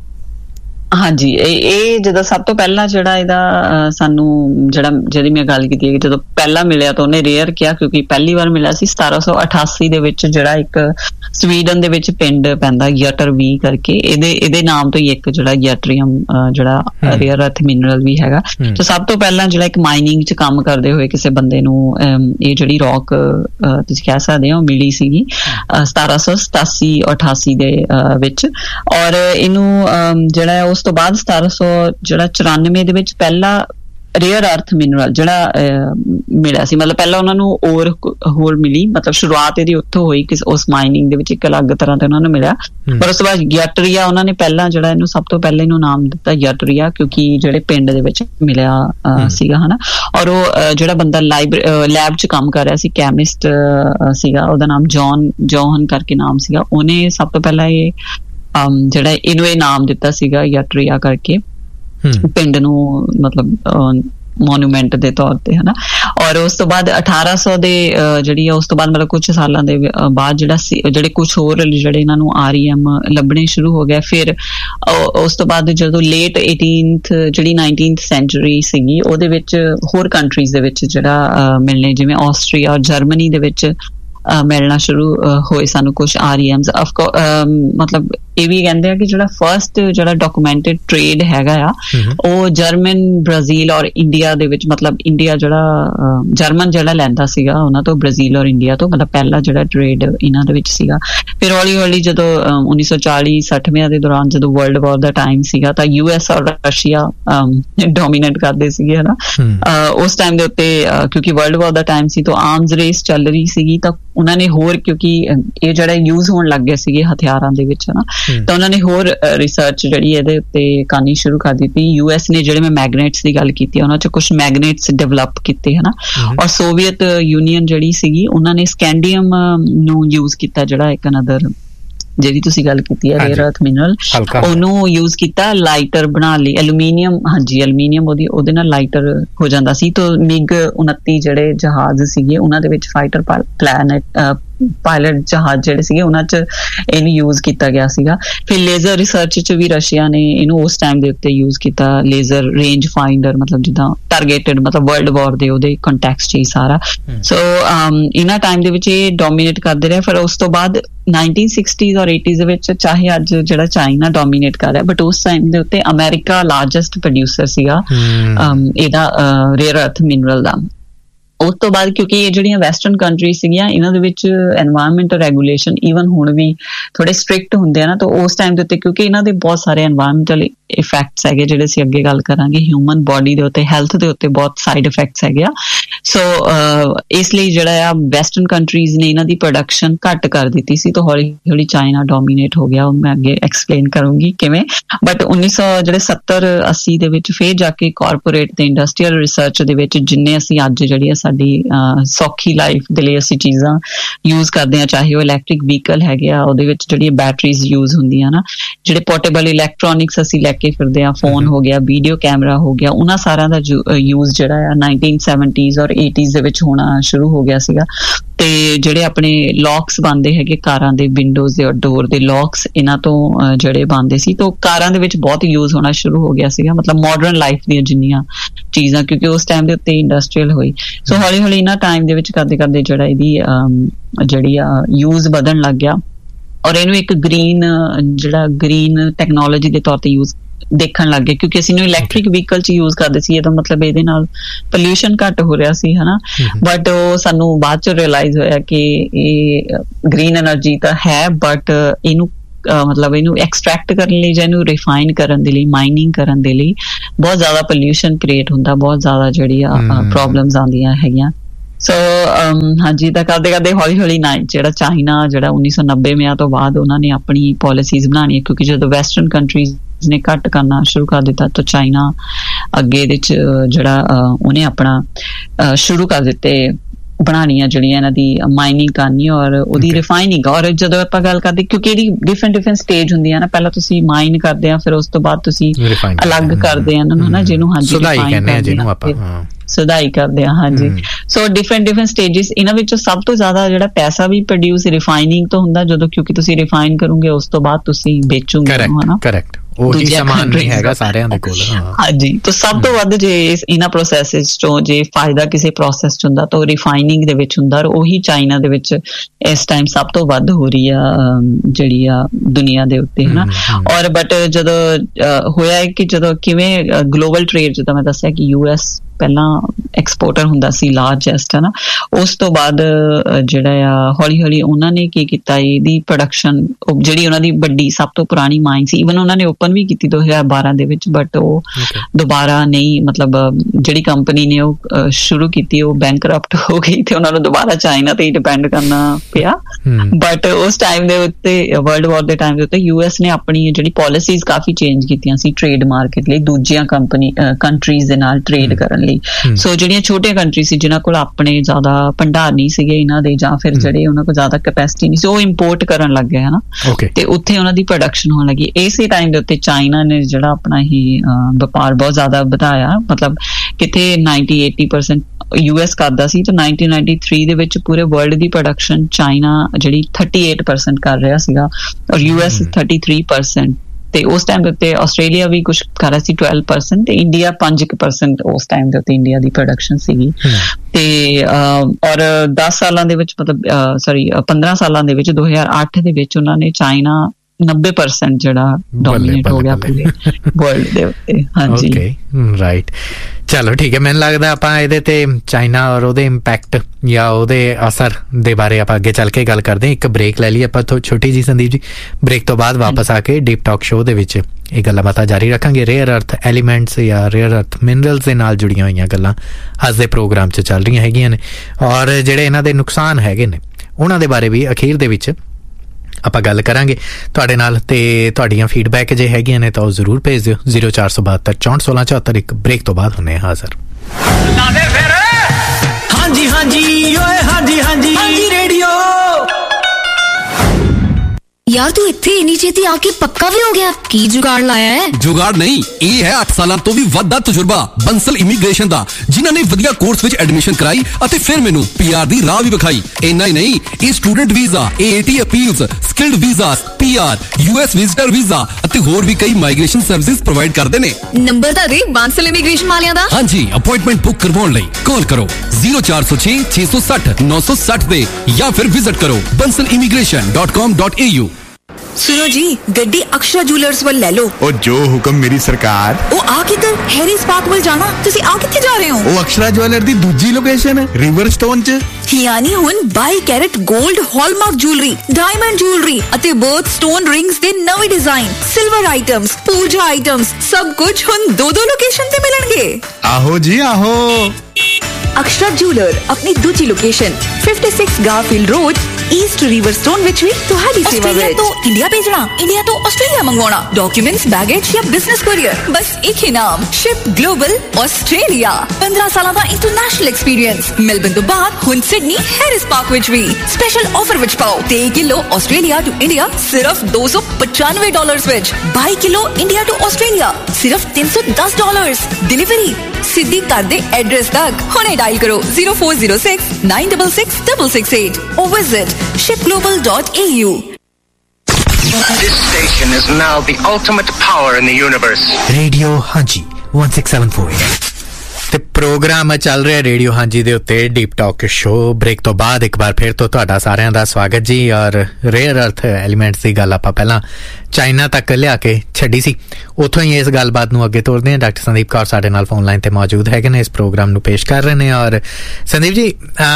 ਹਾਂਜੀ, ਇਹ ਇਹ ਜਦੋਂ ਸਭ ਤੋਂ ਪਹਿਲਾਂ ਜਿਹੜਾ ਇਹਦਾ ਸਾਨੂੰ ਜਿਹੜਾ ਜਿਹਦੀ ਮੈਂ ਗੱਲ ਕੀਤੀ ਹੈ, ਜਦੋਂ ਪਹਿਲਾਂ ਮਿਲਿਆ ਤਾਂ ਉਹਨੇ ਰੇਅਰ ਕਿਹਾ ਕਿਉਂਕਿ ਪਹਿਲੀ ਵਾਰ ਮਿਲਿਆ ਸੀ ਸਤਾਰਾਂ ਸੌ ਅਠਾਸੀ ਦੇ ਵਿੱਚ, ਜਿਹੜਾ ਇੱਕ ਸਵੀਡਨ ਦੇ ਵਿੱਚ ਪਿੰਡ ਪੈਂਦਾ ਯਟਰ ਵੀ ਕਰਕੇ, ਇਹਦੇ ਇਹਦੇ ਨਾਮ ਤੋਂ ਹੀ ਇੱਕ ਜਿਹੜਾ ਯਟਰੀਅਮ ਜਿਹੜਾ ਰੇਅਰ ਅਰਥ ਮਿਨਰਲ ਵੀ ਹੈਗਾ। ਤੇ ਸਭ ਤੋਂ ਪਹਿਲਾਂ ਜਿਹੜਾ ਇੱਕ ਮਾਈਨਿੰਗ 'ਚ ਕੰਮ ਕਰਦੇ ਹੋਏ ਕਿਸੇ ਬੰਦੇ ਨੂੰ ਇਹ ਜਿਹੜੀ ਰੌਕ ਤੁਸੀਂ ਕਹਿ ਸਕਦੇ ਹੋ ਮਿਲੀ ਸੀਗੀ ਸਤਾਰਾਂ ਸੌ ਸਤਾਸੀ ਅਠਾਸੀ ਦੇ ਵਿੱਚ। ਔਰ ਇਹਨੂੰ ਜਿਹੜਾ ਉਸ ਤੋਂ ਬਾਅਦ ਸਤਾਰਾਂ ਸੌ ਜਿਹੜਾ ਚੁਰਾਨਵੇਂ ਦੇ ਵਿੱਚ ਪਹਿਲਾ ਰੇਅਰ ਅਰਥ ਮਿਨਰਲ ਜਿਹੜਾ ਮਿਲਿਆ ਸੀ, ਮਤਲਬ ਪਹਿਲਾਂ ਉਹਨਾਂ ਨੂੰ ਔਰ ਹੋਰ ਮਿਲੀ, ਮਤਲਬ ਸ਼ੁਰੂਆਤ ਇਹਦੀ ਉੱਥੋਂ ਹੋਈ ਕਿ ਉਸ ਮਾਈਨਿੰਗ ਦੇ ਵਿੱਚ ਇੱਕ ਅਲੱਗ ਤਰ੍ਹਾਂ ਦਾ ਉਹਨਾਂ ਨੂੰ ਮਿਲਿਆ। ਪਰ ਉਸ ਤੋਂ ਬਾਅਦ ਯਟਰੀਆ ਉਹਨਾਂ ਨੇ ਪਹਿਲਾਂ ਜਿਹੜਾ ਇਹਨੂੰ ਸਭ ਤੋਂ ਪਹਿਲਾਂ ਇਹਨੂੰ ਨਾਮ ਦਿੱਤਾ ਯਟਰੀਆ, ਕਿਉਂਕਿ ਜਿਹੜੇ ਪਿੰਡ ਦੇ ਵਿੱਚ ਮਿਲਿਆ ਸੀਗਾ ਹਨਾ। ਔਰ ਉਹ ਜਿਹੜਾ ਬੰਦਾ ਲਾਈਬ੍ਰੇਰੀ ਲੈਬ 'ਚ ਕੰਮ ਕਰ ਰਿਹਾ ਸੀ, ਕੈਮਿਸਟ ਸੀਗਾ, ਉਹਦਾ ਨਾਮ ਜੌਨ ਜੌਹਨ ਕਰਕੇ ਨਾਮ ਸੀਗਾ, ਉਹਨੇ ਸਭ ਤੋਂ ਪਹਿਲਾਂ ਇਹ ਜਿਹੜਾ ਇਹਨੂੰ ਇਹ ਨਾਮ ਦਿੱਤਾ ਸੀਗਾ ਯਟਰੀਆ ਕਰਕੇ ਪਿੰਡ ਨੂੰ, ਮਤਲਬ ਮੋਨੂਮੈਂਟ ਦੇ ਤੌਰ ਤੇ ਹਨਾ। ਔਰ ਉਸ ਤੋਂ ਬਾਅਦ ਅਠਾਰਾਂ ਸੌ ਦੇ ਜਿਹੜੀ ਆ ਉਸ ਤੋਂ ਬਾਅਦ ਮਤਲਬ ਕੁਛ ਸਾਲਾਂ ਦੇ ਬਾਅਦ ਜਿਹੜਾ ਜਿਹੜੇ ਕੁਛ ਹੋਰ ਜਿਹੜੇ ਇਹਨਾਂ ਨੂੰ ਆਰ ਈ ਐਮ ਲੱਭਣੇ ਸ਼ੁਰੂ ਹੋ ਗਿਆ। ਫਿਰ ਉਸ ਤੋਂ ਬਾਅਦ ਜਦੋਂ ਲੇਟ ਏਟੀਨਥ ਜਿਹੜੀ ਨਾਈਨਟੀਨਥ ਸੈਂਚੁਰੀ ਸੀਗੀ ਉਹਦੇ ਵਿੱਚ ਹੋਰ ਕੰਟਰੀਜ਼ ਦੇ ਵਿੱਚ ਜਿਹੜਾ ਮਿਲਣੇ, ਜਿਵੇਂ ਆਸਟਰੀਆ ਔਰ ਜਰਮਨੀ ਦੇ ਵਿੱਚ ਮਿਲਣਾ ਸ਼ੁਰੂ ਹੋਏ ਸਾਨੂੰ ਕੁਛ ਆਰ ਈ ਐਮਸ। ਮਤਲਬ ਇਹ ਵੀ ਕਹਿੰਦੇ ਆ ਕਿ ਜਿਹੜਾ ਫਸਟ ਜਿਹੜਾ ਡਾਕੂਮੈਂਟਡ ਟ੍ਰੇਡ ਹੈਗਾ ਆ ਉਹ ਜਰਮਨ, ਬ੍ਰਾਜ਼ੀਲ ਔਰ ਇੰਡੀਆ ਦੇ ਵਿੱਚ, ਮਤਲਬ ਇੰਡੀਆ ਜਿਹੜਾ ਜਰਮਨ ਜਿਹੜਾ ਲੈਂਦਾ ਸੀਗਾ ਉਹਨਾਂ ਤੋਂ, ਬ੍ਰਾਜ਼ੀਲ ਔਰ ਇੰਡੀਆ ਤੋਂ, ਮਤਲਬ ਪਹਿਲਾ ਜਿਹੜਾ ਟ੍ਰੇਡ ਇਹਨਾਂ ਦੇ ਵਿੱਚ ਸੀਗਾ। ਫਿਰ ਹੌਲੀ ਹੌਲੀ ਜਦੋਂ ਉੱਨੀ ਸੌ ਚਾਲੀ ਸੱਠਵਿਆਂ ਦੇ ਦੌਰਾਨ ਜਦੋਂ ਵਰਲਡ ਵਾਰ ਦਾ ਟਾਈਮ ਸੀਗਾ ਤਾਂ ਯੂ ਐਸ ਔਰ ਰਸ਼ੀਆ ਡੋਮੀਨੇਟ ਕਰਦੇ ਸੀਗੇ ਹਨਾ ਉਸ ਟਾਈਮ ਦੇ ਉੱਤੇ, ਕਿਉਂਕਿ ਵਰਲਡ ਵਾਰ ਦਾ ਟਾਈਮ ਸੀ ਤਾਂ ਆਰਮਸ ਰੇਸ ਚੱਲ ਰਹੀ ਸੀਗੀ। ਤਾਂ ਉਹਨਾਂ ਨੇ ਹੋਰ, ਕਿਉਂਕਿ ਇਹ ਜਿਹੜਾ ਯੂਜ਼ ਹੋਣ ਲੱਗ ਗਏ ਸੀਗੇ ਹਥਿਆਰਾਂ ਦੇ ਵਿੱਚ ਹਨਾ, ਤਾਂ ਉਹਨਾਂ ਨੇ ਹੋਰ ਰਿਸਰਚ ਜਿਹੜੀ ਇਹਦੇ ਉੱਤੇ ਕਰਨੀ ਸ਼ੁਰੂ ਕਰ ਦਿੱਤੀ। ਯੂ ਐਸ ਨੇ ਜਿਹੜੇ ਮੈਂ ਮੈਗਨੇਟਸ ਦੀ ਗੱਲ ਕੀਤੀ ਉਹਨਾਂ 'ਚ ਕੁਛ ਮੈਗਨੇਟਸ ਡਿਵੈਲਪ ਕੀਤੇ ਹਨਾ। ਔਰ ਸੋਵੀਅਤ ਯੂਨੀਅਨ ਜਿਹੜੀ ਸੀਗੀ ਉਹਨਾਂ ਨੇ ਸਕੈਂਡੀਅਮ ਨੂੰ ਯੂਜ਼ ਕੀਤਾ, ਜਿਹੜਾ ਇੱਕ ਅਨਦਰ ਜਿਹੜੀ ਤੁਸੀਂ ਗੱਲ ਕੀਤੀ ਹੈ ਰੇਅਰ ਅਰਥ ਮਿਨਰਲ, ਉਹਨੂੰ ਯੂਜ਼ ਕੀਤਾ ਲਾਈਟਰ ਬਣਾਉਣ ਲਈ। ਐਲੂਮੀਨੀਅਮ, ਹਾਂਜੀ ਐਲੂਮੀਨੀਅਮ ਉਹਦੀ ਉਹਦੇ ਨਾਲ ਲਾਈਟਰ ਹੋ ਜਾਂਦਾ ਸੀ। ਤਾਂ ਮਿਗ ਉਨੱਤੀ ਜਿਹੜੇ ਜਹਾਜ਼ ਸੀਗੇ ਉਹਨਾਂ ਦੇ ਵਿੱਚ ਫਾਈਟਰ ਪਲੈਨਟ ਪਾਇਲਟ ਜਹਾਜ਼ ਜਿਹੜੇ ਸੀਗੇ ਉਹਨਾਂ 'ਚ ਇਹਨੂੰ ਯੂਜ਼ ਕੀਤਾ ਗਿਆ ਸੀਗਾ। ਫਿਰ ਲੇਜ਼ਰ ਰਿਸਰਚ 'ਚ ਵੀ ਰਸ਼ੀਆ ਨੇ ਇਹਨੂੰ ਉਸ ਟਾਈਮ ਦੇ ਉੱਤੇ ਯੂਜ਼ ਕੀਤਾ, ਲੇਜ਼ਰ ਰੇਂਜ ਫਾਈਂਡਰ, ਮਤਲਬ ਜਿੱਦਾਂ ਟਾਰਗੇਟਡ, ਮਤਲਬ ਵਰਲਡ ਵਾਰ ਦੇ ਉਹਦੇ ਕੰਟੈਕਸਟ 'ਚ ਹੀ ਸਾਰਾ। ਸੋ ਇਹਨਾਂ ਟਾਈਮ ਦੇ ਵਿੱਚ ਇਹ ਡੋਮੀਨੇਟ ਕਰਦੇ ਰਹੇ। ਫਿਰ ਉਸ ਤੋਂ ਬਾਅਦ ਨਾਈਨਟੀਨ ਸਿਕਸਟੀਜ਼ ਔਰ ਏਟੀਜ਼ ਦੇ ਵਿੱਚ, ਚਾਹੇ ਅੱਜ ਜਿਹੜਾ ਚਾਈਨਾ ਡੋਮੀਨੇਟ ਕਰ ਰਿਹਾ, ਬਟ ਉਸ ਟਾਈਮ ਦੇ ਉੱਤੇ ਅਮਰੀਕਾ ਲਾਰਜੈਸਟ ਪ੍ਰੋਡਿਊਸਰ ਸੀਗਾ ਇਹਦਾ ਰੇਅਰ ਅਰਥ ਮਿਨਰਲ ਦਾ। ਉਸ ਤੋਂ ਬਾਅਦ ਕਿਉਂਕਿ ਇਹ ਜਿਹੜੀਆਂ ਵੈਸਟਰਨ ਕੰਟਰੀ ਸੀਗੀਆਂ ਇਹਨਾਂ ਦੇ ਵਿੱਚ ਐਨਵਾਇਰਨਮੈਂਟਲ ਰੈਗੂਲੇਸ਼ਨ ਈਵਨ ਹੁਣ ਵੀ ਥੋੜੇ ਸਟ੍ਰਿਕਟ ਹੁੰਦੇ ਆ ਨਾ, ਤਾਂ ਉਸ ਟਾਈਮ ਦੇ ਉੱਤੇ ਕਿਉਂਕਿ ਇਹਨਾਂ ਦੇ ਬਹੁਤ ਸਾਰੇ ਐਨਵਾਇਰਨਮੈਂਟਲ ਇਫੈਕਟਸ ਹੈਗੇ ਜਿਹੜੇ ਅਸੀਂ ਅੱਗੇ ਗੱਲ ਕਰਾਂਗੇ, ਹਿਊਮਨ ਬੋਡੀ ਦੇ ਉੱਤੇ, ਹੈਲਥ ਦੇ ਉੱਤੇ ਬਹੁਤ ਸਾਈਡ ਇਫੈਕਟਸ ਹੈਗੇ ਆ। ਸੋ ਇਸ ਲਈ ਜਿਹੜਾ ਆ ਵੈਸਟਰਨ ਕੰਟਰੀਜ਼ ਨੇ ਇਹਨਾਂ ਦੀ ਪ੍ਰੋਡਕਸ਼ਨ ਘੱਟ ਕਰ ਦਿੱਤੀ ਸੀ, ਤਾਂ ਹੌਲੀ ਹੌਲੀ ਚਾਈਨਾ ਡੋਮੀਨੇਟ ਹੋ ਗਿਆ। ਉਹ ਮੈਂ ਅੱਗੇ ਐਕਸਪਲੇਨ ਕਰੂੰਗੀ ਕਿਵੇਂ। ਬਟ ਉੱਨੀ ਸੌ ਜਿਹੜੇ ਸੱਤਰ ਅੱਸੀ ਦੇ ਵਿੱਚ ਫਿਰ ਜਾ ਕੇ ਕਾਰਪੋਰੇਟ ਤੇ ਇੰਡਸਟਰੀਅਲ ਰਿਸਰਚ ਦੇ ਵਿੱਚ ਜਿੰਨੇ ਅਸੀਂ ਅੱਜ ਜਿਹੜੀ ਸਾਡੀ ਸੌਖੀ ਲਾਈਫ ਦੇ ਲਈ ਅਸੀਂ ਚੀਜ਼ਾਂ ਯੂਜ਼ ਕਰਦੇ ਹਾਂ, ਚਾਹੇ ਉਹ ਇਲੈਕਟ੍ਰਿਕ ਵਹੀਕਲ ਹੈਗੇ ਆ, ਉਹਦੇ ਵਿੱਚ ਜਿਹੜੀਆਂ ਬੈਟਰੀਜ਼ ਯੂਜ਼ ਹੁੰਦੀਆਂ ਨਾ, ਜਿਹੜੇ ਪੋਰਟੇਬਲ ਇਲੈਕਟ੍ਰੋਨਿਕਸ ਅਸੀਂ ਲੈ ਕੇ ਫਿਰਦੇ ਹਾਂ, ਫੋਨ ਹੋ ਗਿਆ, ਵੀਡੀਓ ਕੈਮਰਾ ਹੋ ਗਿਆ, ਉਹਨਾਂ ਸਾਰਿਆਂ ਦਾ ਯੂਜ਼ ਜਿਹੜਾ ਆ ਨਾਈਨਟੀਨ ਸੈਵਨਟੀਜ਼ ਔਰ ਏਟੀਜ਼ ਦੇ ਵਿੱਚ ਹੋਣਾ ਸ਼ੁਰੂ ਹੋ ਗਿਆ ਸੀਗਾ। ਤੇ ਜਿਹੜੇ ਆਪਣੇ ਲੌਕਸ ਬਣਦੇ ਹੈਗੇ ਕਾਰਾਂ ਦੇ, ਵਿੰਡੋਜ਼ ਦੇ ਔਰ ਡੋਰ ਦੇ ਲੌਕਸ, ਇਹਨਾਂ ਤੋਂ ਜਿਹੜੇ ਬਣਦੇ ਸੀ, ਤਾਂ ਕਾਰਾਂ ਦੇ ਵਿੱਚ ਬਹੁਤ ਯੂਜ਼ ਹੋਣਾ ਸ਼ੁਰੂ ਹੋ ਗਿਆ ਸੀਗਾ, ਮਤਲਬ ਮਾਡਰਨ ਲਾਈਫ ਦੀਆਂ ਜਿੰਨੀਆਂ ਚੀਜ਼ਾਂ, ਕਿਉਂਕਿ ਉਸ ਟਾਈਮ ਦੇ ਉੱਤੇ ਇੰਡਸਟਰੀਅਲ ਹੋਈ। ਸੋ ਹੌਲੀ ਹੌਲੀ ਇਹਨਾਂ ਟਾਈਮ ਦੇ ਵਿੱਚ ਕਰਦੇ ਕਰਦੇ ਜਿਹੜਾ ਇਹਦੀ ਜਿਹੜੀ ਆ ਯੂਜ਼ ਵਧਣ ਲੱਗ ਗਿਆ। ਔਰ ਇਹਨੂੰ ਇੱਕ ਗ੍ਰੀਨ ਜਿਹੜਾ ਗ੍ਰੀਨ ਟੈਕਨੋਲੋਜੀ ਦੇ ਤੌਰ ਤੇ ਯੂਜ਼ ਦੇਖਣ ਲੱਗ ਗਏ, ਕਿਉਂਕਿ ਅਸੀਂ ਇਹਨੂੰ ਇਲੈਕਟ੍ਰਿਕ ਵਹੀਕਲ 'ਚ ਯੂਜ਼ ਕਰਦੇ ਸੀ, ਇਹਦਾ ਮਤਲਬ ਇਹਦੇ ਨਾਲ ਪੋਲਿਊਸ਼ਨ ਘੱਟ ਹੋ ਰਿਹਾ ਸੀ ਹਨਾ। ਬਟ ਉਹ ਸਾਨੂੰ ਬਾਅਦ 'ਚ ਰਿਅਲਾਈਜ਼ ਹੋਇਆ ਕਿ ਇਹ ਗ੍ਰੀਨ ਐਨਰਜੀ ਤਾਂ ਹੈ, ਬਟ ਇਹਨੂੰ ਮਤਲਬ ਇਹਨੂੰ ਐਕਸਟ੍ਰੈਕਟ ਕਰਨ ਲਈ ਜਾਂ ਇਹਨੂੰ ਰਿਫਾਈਨ ਕਰਨ ਦੇ ਲਈ, ਮਾਈਨਿੰਗ ਕਰਨ ਦੇ ਲਈ ਬਹੁਤ ਜ਼ਿਆਦਾ ਪੋਲਿਊਸ਼ਨ ਕ੍ਰੀਏਟ ਹੁੰਦਾ, ਬਹੁਤ ਜ਼ਿਆਦਾ ਜਿਹੜੀ ਆ ਪ੍ਰੋਬਲਮਸ ਆਉਂਦੀਆਂ ਹੈਗੀਆਂ। ਸੋ ਹਾਂਜੀ, ਤਾਂ ਕਰਦੇ ਕਰਦੇ ਹੌਲੀ ਹੌਲੀ ਨਾ ਜਿਹੜਾ ਚਾਈਨਾ ਜਿਹੜਾ ਉੱਨੀ ਸੌ ਨੱਬੇ ਮਿਆਂ ਤੋਂ ਬਾਅਦ ਉਹਨਾਂ ਨੇ ਆਪਣੀ ਪਾਲਿਸੀਜ਼ ਬਣਾਉਣੀਆਂ, ਕਿਉਂਕਿ ਜਦੋਂ ਵੈਸਟਰਨ ਕੰਟਰੀਜ਼ ਨੇ ਘੱਟ ਕਰਨਾ ਸ਼ੁਰੂ ਕਰ ਦਿੱਤਾ ਤਾਂ ਚਾਈਨਾ ਅੱਗੇ ਇਹਦੇ 'ਚ ਜਿਹੜਾ ਉਹਨੇ ਆਪਣਾ ਸ਼ੁਰੂ ਕਰ ਦਿੱਤੇ ਬਣਾਉਣੀਆਂ ਜਿਹੜੀਆਂ ਇਹਨਾਂ ਦੀ ਮਾਈਨਿੰਗ ਕਰਨੀ ਔਰ ਉਹਦੀ ਰਿਫਾਈਨਿੰਗ। ਔਰ ਜਦੋਂ ਆਪਾਂ ਗੱਲ ਕਰਦੇ, ਕਿਉਂਕਿ ਇਹਦੀ ਡਿਫਰੈਂਟ ਡਿਫਰੈਂਟ ਸਟੇਜ ਹੁੰਦੀਆਂ ਨਾ, ਪਹਿਲਾਂ ਤੁਸੀਂ ਮਾਈਨ ਕਰਦੇ ਆ, ਫਿਰ ਉਸ ਤੋਂ ਬਾਅਦ ਤੁਸੀਂ ਅਲੱਗ ਕਰਦੇ ਆ ਨਾ, ਹਨਾ, ਜਿਹਨੂੰ ਹਾਂਜੀ ਸੁਧਾਈ ਕਰਦੇ ਆ, ਹਾਂਜੀ। ਸੋ ਡਿਫਰੈਂਟ ਡਿਫਰੈਂਟ ਸਟੇਜਿਸ, ਇਹਨਾਂ ਵਿੱਚੋਂ ਸਭ ਤੋਂ ਜ਼ਿਆਦਾ ਜਿਹੜਾ ਪੈਸਾ ਵੀ ਪ੍ਰੋਡਿਊਸ ਰਿਫਾਈਨਿੰਗ ਤੋਂ ਹੁੰਦਾ, ਜਦੋਂ ਕਿਉਂਕਿ ਤੁਸੀਂ ਰਿਫਾਈਨ ਕਰੋਗੇ ਉਸ ਤੋਂ ਬਾਅਦ ਤੁਸੀਂ ਵੇਚੋਗੇ, ਹਨਾ, ਉਹੀ ਸਮਾਨ ਨਹੀਂ ਹੈਗਾ ਸਾਰਿਆਂ ਦੇ ਕੋਲ। ਹਾਂਜੀ, ਤਾਂ ਸਭ ਤੋਂ ਵੱਧ ਜੇ ਇਹਨਾਂ ਪ੍ਰੋਸੈਸਿਸ ਚੋਂ ਜੇ ਫਾਇਦਾ ਕਿਸੇ ਪ੍ਰੋਸੈਸ ਚ ਹੁੰਦਾ ਤਾਂ ਉਹ ਰਿਫਾਈਨਿੰਗ ਦੇ ਵਿੱਚ ਹੁੰਦਾ, ਔਰ ਉਹੀ ਚਾਈਨਾ ਦੇ ਵਿੱਚ ਇਸ ਟਾਈਮ ਸਭ ਤੋਂ ਵੱਧ ਹੋ ਰਹੀ ਆ ਜਿਹੜੀ ਆ ਦੁਨੀਆ ਦੇ ਉੱਤੇ, ਹਨਾ। ਔਰ ਬਟ ਜਦੋਂ ਹੋਇਆ ਹੈ ਕਿ ਜਦੋਂ ਕਿਵੇਂ ਗਲੋਬਲ ਟ੍ਰੇਡ, ਜਿੱਦਾਂ ਮੈਂ ਦੱਸਿਆ ਕਿ ਯੂ ਐਸ ਪਹਿਲਾਂ ਐਕਸਪੋਰਟਰ ਹੁੰਦਾ ਸੀ ਲਾਰਜੈਸਟ, ਹਨਾ, ਉਸ ਤੋਂ ਬਾਅਦ ਜਿਹੜਾ ਆ ਹੌਲੀ ਹੌਲੀ ਉਹਨਾਂ ਨੇ ਕੀ ਕੀਤਾ, ਇਹਦੀ ਪ੍ਰੋਡਕਸ਼ਨ ਜਿਹੜੀ ਉਹਨਾਂ ਦੀ ਵੱਡੀ ਸਭ ਤੋਂ ਪੁਰਾਣੀ ਮਾਈਨ ਸੀ, ਈਵਨ ਉਹਨਾਂ ਨੇ ਓਪਨ ਵੀ ਕੀਤੀ ਦੋ ਹਜ਼ਾਰ ਬਾਰਾਂ ਦੇ ਵਿੱਚ, ਬਟ ਉਹ ਦੁਬਾਰਾ ਨਹੀਂ, ਮਤਲਬ ਜਿਹੜੀ ਕੰਪਨੀ ਨੇ ਉਹ ਸ਼ੁਰੂ ਕੀਤੀ ਉਹ ਬੈਂਕਰਪਟ ਹੋ ਗਈ ਤੇ ਉਹਨਾਂ ਨੂੰ ਦੁਬਾਰਾ ਚਾਈਨਾ ਤੇ ਹੀ ਡਿਪੈਂਡ ਕਰਨਾ ਪਿਆ। ਬਟ ਉਸ ਟਾਈਮ ਦੇ ਉੱਤੇ, ਵਰਲਡ ਵਾਰ ਦੇ ਟਾਈਮ ਦੇ ਉੱਤੇ, ਯੂ ਐਸ ਨੇ ਆਪਣੀ ਜਿਹੜੀ ਪਾਲਿਸੀਜ਼ ਕਾਫੀ ਚੇਂਜ ਕੀਤੀਆਂ ਸੀ ਟ੍ਰੇਡ ਮਾਰਕੀਟ ਲਈ, ਦੂਜੀਆਂ ਕੰਪਨੀ ਕੰਟਰੀਜ਼ ਦੇ ਨਾਲ ਟ੍ਰੇਡ ਕਰਨ ਲਈ। ਸੋ ਜਿਹੜੀਆਂ ਛੋਟੀਆਂ ਕੰਟਰੀ ਸੀ ਜਿਨ੍ਹਾਂ ਕੋਲ ਆਪਣੇ ਜ਼ਿਆਦਾ ਭੰਡਾਰ ਨਹੀਂ ਸੀਗੇ ਇਹਨਾਂ ਦੇ, ਜਾਂ ਫਿਰ ਜਿਹੜੇ ਉਹਨਾਂ ਕੋਲ ਜ਼ਿਆਦਾ ਕੈਪੈਸਿਟੀ ਨਹੀਂ ਸੀ, ਉਹ ਇੰਪੋਰਟ ਕਰਨ ਲੱਗ ਗਏ, ਹਨਾ, ਤੇ ਉੱਥੇ ਉਹਨਾਂ ਦੀ ਪ੍ਰੋਡਕਸ਼ਨ ਹੋਣ ਲੱਗੀ। ਇਸੇ ਟਾਈਮ ਦੇ ਉੱਤੇ ਚਾਈਨਾ ਨੇ ਜਿਹੜਾ ਆਪਣਾ ਹੀ ਵਪਾਰ ਬਹੁਤ ਜ਼ਿਆਦਾ ਵਧਾਇਆ, ਮਤਲਬ ਕਿਤੇ ninety eighty percent U S ਕਰਦਾ ਸੀ, ਤੇ ਨਾਈਨਟੀਨ ਨਾਈਨਟੀ ਥ੍ਰੀ ਦੇ ਵਿੱਚ ਪੂਰੇ ਵਰਲਡ ਦੀ ਪ੍ਰੋਡਕਸ਼ਨ ਚਾਈਨਾ ਜਿਹੜੀ ਥਰਟੀ ਏਟ ਪਰਸੈਂਟ ਕਰ ਰਿਹਾ ਸੀਗਾ, ਔਰ U S thirty three percent. ਤੇ ਉਸ ਟਾਈਮ ਦੇ ਉੱਤੇ ਆਸਟ੍ਰੇਲੀਆ ਵੀ ਕੁਛ ਕਰ ਰਿਹਾ ਸੀ ਟਵੈਲਵ ਪਰਸੈਂਟ, ਤੇ ਇੰਡੀਆ ਪੰਜ ਕੁ ਪਰਸੈਂਟ ਉਸ ਟਾਈਮ ਦੇ ਉੱਤੇ ਇੰਡੀਆ ਦੀ ਪ੍ਰੋਡਕਸ਼ਨ ਸੀਗੀ। ਤੇ ਔਰ ਦਸ ਸਾਲਾਂ ਦੇ ਵਿੱਚ, ਮਤਲਬ ਸੋਰੀ ਪੰਦਰਾਂ ਸਾਲਾਂ ਦੇ ਵਿੱਚ, ਦੋ ਹਜ਼ਾਰ ਅੱਠ ਦੇ ਵਿੱਚ ਉਹਨਾਂ ਨੇ ਚਾਈਨਾ ਨੱਬੇ ਪਰਸੈਂਟ ਜਿਹੜਾ ਡੋਮੀਨੇਟ ਹੋ ਗਿਆ ਪੂਰੇ ਵਰਲਡ ਦੇ ਉੱਤੇ। ਹਾਂਜੀ, ਰਾਈਟ, ਚਲੋ ਠੀਕ ਹੈ। ਮੈਨੂੰ ਲੱਗਦਾ ਆਪਾਂ ਇਹਦੇ ਤੇ ਚਾਈਨਾ ਔਰ ਉਹਦੇ ਇੰਪੈਕਟ ਜਾਂ ਉਹਦੇ ਅਸਰ ਦੇ ਬਾਰੇ ਆਪਾਂ ਅੱਗੇ ਚੱਲ ਕੇ ਗੱਲ ਕਰਦੇ ਹਾਂ। ਇੱਕ ਬ੍ਰੇਕ ਲੈ ਲਈ ਆਪਾਂ ਛੋਟੀ ਜੀ ਸੰਦੀਪ ਜੀ, ਬ੍ਰੇਕ ਤੋਂ ਬਾਅਦ ਵਾਪਸ ਆ ਕੇ ਡੀਪ ਟਾਕ ਸ਼ੋਅ ਦੇ ਵਿੱਚ ਇਹ ਗੱਲਾਂ ਬਾਤਾਂ ਜਾਰੀ ਰੱਖਾਂਗੇ। ਰੇਅਰ ਅਰਥ ਐਲੀਮੈਂਟਸ ਜਾਂ ਰੇਅਰ ਅਰਥ ਮਿਨਰਲਸ ਦੇ ਨਾਲ ਜੁੜੀਆਂ ਹੋਈਆਂ ਗੱਲਾਂ ਅੱਜ ਦੇ ਪ੍ਰੋਗਰਾਮ 'ਚ ਚੱਲ ਰਹੀਆਂ ਹੈਗੀਆਂ ਨੇ, ਔਰ ਜਿਹੜੇ ਇਹਨਾਂ ਦੇ ਨੁਕਸਾਨ ਹੈਗੇ ਨੇ ਉਹਨਾਂ ਦੇ ਬਾਰੇ ਵੀ ਅਖੀਰ ਦੇ ਵਿੱਚ ਆਪਾਂ ਗੱਲ ਕਰਾਂਗੇ ਤੁਹਾਡੇ ਨਾਲ। ਤੇ ਤੁਹਾਡੀਆਂ ਫੀਡਬੈਕ ਜੇ ਹੈਗੀਆਂ ਨੇ ਤਾਂ ਉਹ ਜ਼ਰੂਰ ਭੇਜ ਦਿਓ ਜ਼ੀਰੋ ਚਾਰ ਸੌ ਬਹੱਤਰ ਚੌਂਹਠ ਸੋਲਾਂ ਚੌਹੱਤਰ। ਇੱਕ ਬ੍ਰੇਕ ਤੋਂ ਬਾਅਦ ਹੁੰਦੇ ਹਾਜ਼ਰ। ਹਾਂਜੀ ਹਾਂਜੀ ਓਏ ਹਾਂਜੀ ਹਾਂਜੀ ਹਾਂਜੀ ਰੇਡੀਓ। यार तू इत्थे इन्नी छेती आके पक्का भी हो गया, की जुगाड़ लाया है? जुगाड़ नहीं, ये है अठ साल तो भी वध दा तजुर्बा बंसल इमीग्रेशन दा, जिन्हां ने वधिया कोर्स विच एडमिशन कराई अते फिर मैनू पीआर दी राह भी विखाई। इन्ना ही नहीं, ये student visa, AAT appeals, skilled visas, PR, US visitor visa अते होर भी कई माइग्रेशन सर्विसेज प्रोवाइड करदे ने। नंबर दा दे बंसल इमीग्रेशन वालियां दा। हां जी, अपॉइंटमेंट बुक करवाउण लई कॉल करो zero four zero six six six zero nine six zero दे या फिर विजिट करो bansal immigration dot com dot a u। सुनो जी, गड्डी अक्षरा जूलर्स वाल ले लो। ओ जो हुक्म मेरी सरकार। ओ आ किधर? हैरिस पार्क वाल जाना। तुसी आ किथे जा रहे हो? ओ अक्षरा ज्वेलर दी दूजी लोकेशन है रिवर स्टोन च। यानी हुन by carat gold hallmark jewellery, diamond jewellery अते बर्थ स्टोन रिंग्स दे नवे डिजाइन, सिल्वर आइटम्स, पूजा आइटम्स, सब कुछ हुन दो दो लोकेशन ते मिलणगे। आहो जी आहो। अक्षरा ज्वेलर अपनी दूजी लोकेशन छप्पन Garfield road east river stone which भी तुहाडी सेवा विच। तो इंडिया भेजना, इंडिया तो ऑस्ट्रेलिया मंगवाना, डॉक्यूमेंट्स, बैगेज या बिजनेस कुरियर, बस एक ही नाम, शिप ग्लोबल ऑस्ट्रेलिया। पंद्रह साल का इंटरनेशनल एक्सपीरियंस। मेलबर्न तो बाद हुन सिडनी हैरिस पार्क विच भी स्पेशल ऑफर विच पाओ। ते किलो ऑस्ट्रेलिया टू इंडिया सिर्फ दो सौ पचानवे dollars which, by kilo India to Australia सिर्फ तीन सौ दस डॉलर्स। डिलीवरी सीधी कर दे एड्रेस तक। हुणे डायल करो zero four zero six nine six six six six eight or visit ship global dot a u। This station is now the ultimate power in the universe. Radio Hanji one six seven four। ਤੇ programme ਚੱਲ ਰਿਹਾ radio ਹਾਂਜੀ ਦੇ ਉੱਤੇ deep talk show. Break ਤੋਂ ਬਾਅਦ ਇੱਕ ਵਾਰ ਫਿਰ ਤੋਂ ਤੁਹਾਡਾ ਸਾਰਿਆਂ ਦਾ ਸਵਾਗਤ ਜੀ। ਔਰ ਰੇਅਰ ਅਰਥ ਐਲੀਮੈਂਟਸ ਦੀ ਗੱਲ ਆਪਾਂ ਪਹਿਲਾਂ ਚਾਈਨਾ ਤੱਕ ਲਿਆ ਕੇ ਛੱਡੀ ਸੀ, ਉੱਥੋਂ ਹੀ ਇਸ ਗੱਲਬਾਤ ਨੂੰ ਅੱਗੇ ਤੋਰਦੇ ਹਾਂ। ਡਾਕਟਰ ਸੰਦੀਪ ਕੌਰ ਸਾਡੇ ਨਾਲ ਫੋਨ ਲਾਈਨ ਤੇ ਮੌਜੂਦ ਹੈਗੇ ਨੇ, ਇਸ ਪ੍ਰੋਗਰਾਮ ਨੂੰ ਪੇਸ਼ ਕਰ ਰਹੇ ਨੇ। ਔਰ ਸੰਦੀਪ ਜੀ,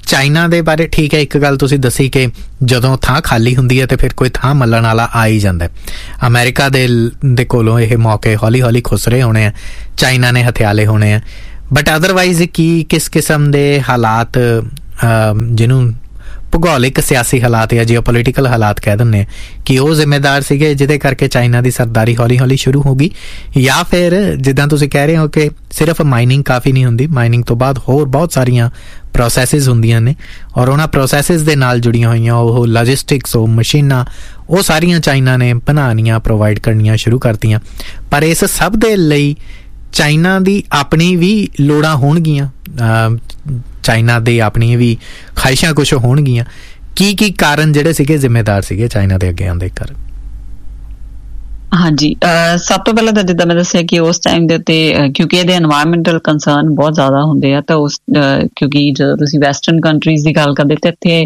ਚਾਈਨਾ ਦੇ ਬਾਰੇ ਠੀਕ ਹੈ, ਇੱਕ ਗੱਲ ਤੁਸੀਂ ਦੱਸੀ ਕਿ ਜਦੋਂ ਥਾਂ ਖਾਲੀ ਹੁੰਦੀ ਹੈ ਤੇ ਫਿਰ ਕੋਈ ਥਾਂ ਮੱਲਣ ਵਾਲਾ ਆ ਹੀ ਜਾਂਦਾ। ਅਮਰੀਕਾ ਦੇ ਦੇ ਕੋਲੋਂ ਇਹ ਮੌਕੇ ਹੌਲੀ ਹੌਲੀ ਖੁਸਰੇ ਹੋਣੇ ਆ, ਚਾਈਨਾ ਨੇ ਹਥਿਆਲੇ ਹੋਣੇ ਆ, ਬਟ ਅਦਰਵਾਈਜ਼ ਕੀ ਕਿਸ ਕਿਸਮ ਦੇ ਹਾਲਾਤ ਜਿਹਨੂੰ ਭੂਗੋਲਿਕ ਸਿਆਸੀ ਹਾਲਾਤ ਜਾਂ ਜੀਓਪੋਲੀਟੀਕਲ ਹਾਲਾਤ ਕਹਿ ਦਿੰਦੇ ਕਿ ਉਹ ਜ਼ਿੰਮੇਦਾਰ ਸੀਗੇ ਜਿਹਦੇ ਕਰਕੇ ਚਾਈਨਾ ਦੀ ਸਰਦਾਰੀ ਹੌਲੀ ਹੌਲੀ ਸ਼ੁਰੂ ਹੋ ਗਈ, ਜਾਂ ਫਿਰ ਜਿੱਦਾਂ ਤੁਸੀਂ ਕਹਿ ਰਹੇ ਹੋ ਕਿ ਸਿਰਫ ਮਾਈਨਿੰਗ ਕਾਫੀ ਨਹੀਂ ਹੁੰਦੀ, ਮਾਈਨਿੰਗ ਤੋਂ ਬਾਅਦ ਹੋਰ ਬਹੁਤ ਸਾਰੀਆਂ ਪ੍ਰੋਸੈਸਿਸ ਹੁੰਦੀਆਂ ਨੇ ਔਰ ਉਹਨਾਂ ਪ੍ਰੋਸੈਸਿਸ ਦੇ ਨਾਲ ਜੁੜੀਆਂ ਹੋਈਆਂ ਉਹ ਲੌਜਿਸਟਿਕਸ, ਉਹ ਮਸ਼ੀਨਾਂ, ਉਹ ਸਾਰੀਆਂ ਚਾਈਨਾ ਨੇ ਬਣਾਉਣੀਆਂ, ਪ੍ਰੋਵਾਈਡ ਕਰਨੀਆਂ ਸ਼ੁਰੂ ਕਰਤੀਆਂ। ਪਰ ਇਸ ਸਭ ਦੇ ਲਈ ਚਾਈਨਾ ਦੀ ਆਪਣੀ ਵੀ ਲੋੜਾਂ ਹੋਣਗੀਆਂ, ਚਾਈਨਾ ਦੀ ਆਪਣੀ ਵੀ ਖਾਹਿਸ਼ਾਂ ਕੁਛ ਹੋਣਗੀਆਂ। ਕੀ ਕੀ ਕਾਰਨ ਜਿਹੜੇ ਸੀਗੇ ਜ਼ਿੰਮੇਦਾਰ ਸੀਗੇ ਚਾਈਨਾ ਦੇ ਅੱਗੇ ਆਉਂਦੇ ਕਾਰਨ? ਹਾਂਜੀ, ਸਭ ਤੋਂ ਪਹਿਲਾਂ ਤਾਂ ਜਿੱਦਾਂ ਮੈਂ ਦੱਸਿਆ ਕਿ ਉਸ ਟਾਈਮ ਦੇ ਉੱਤੇ ਕਿਉਂਕਿ ਇਹਦੇ এনवायरमेंटल ਕੰਸਰਨ ਬਹੁਤ ਜ਼ਿਆਦਾ ਹੁੰਦੇ ਆ, ਤਾਂ ਉਸ ਕਿਉਂਕਿ ਜਦੋਂ ਤੁਸੀਂ ਵੈਸਟਰਨ ਕੰਟਰੀਜ਼ ਦੀ ਗੱਲ ਕਰਦੇ ਤੇ ਇੱਥੇ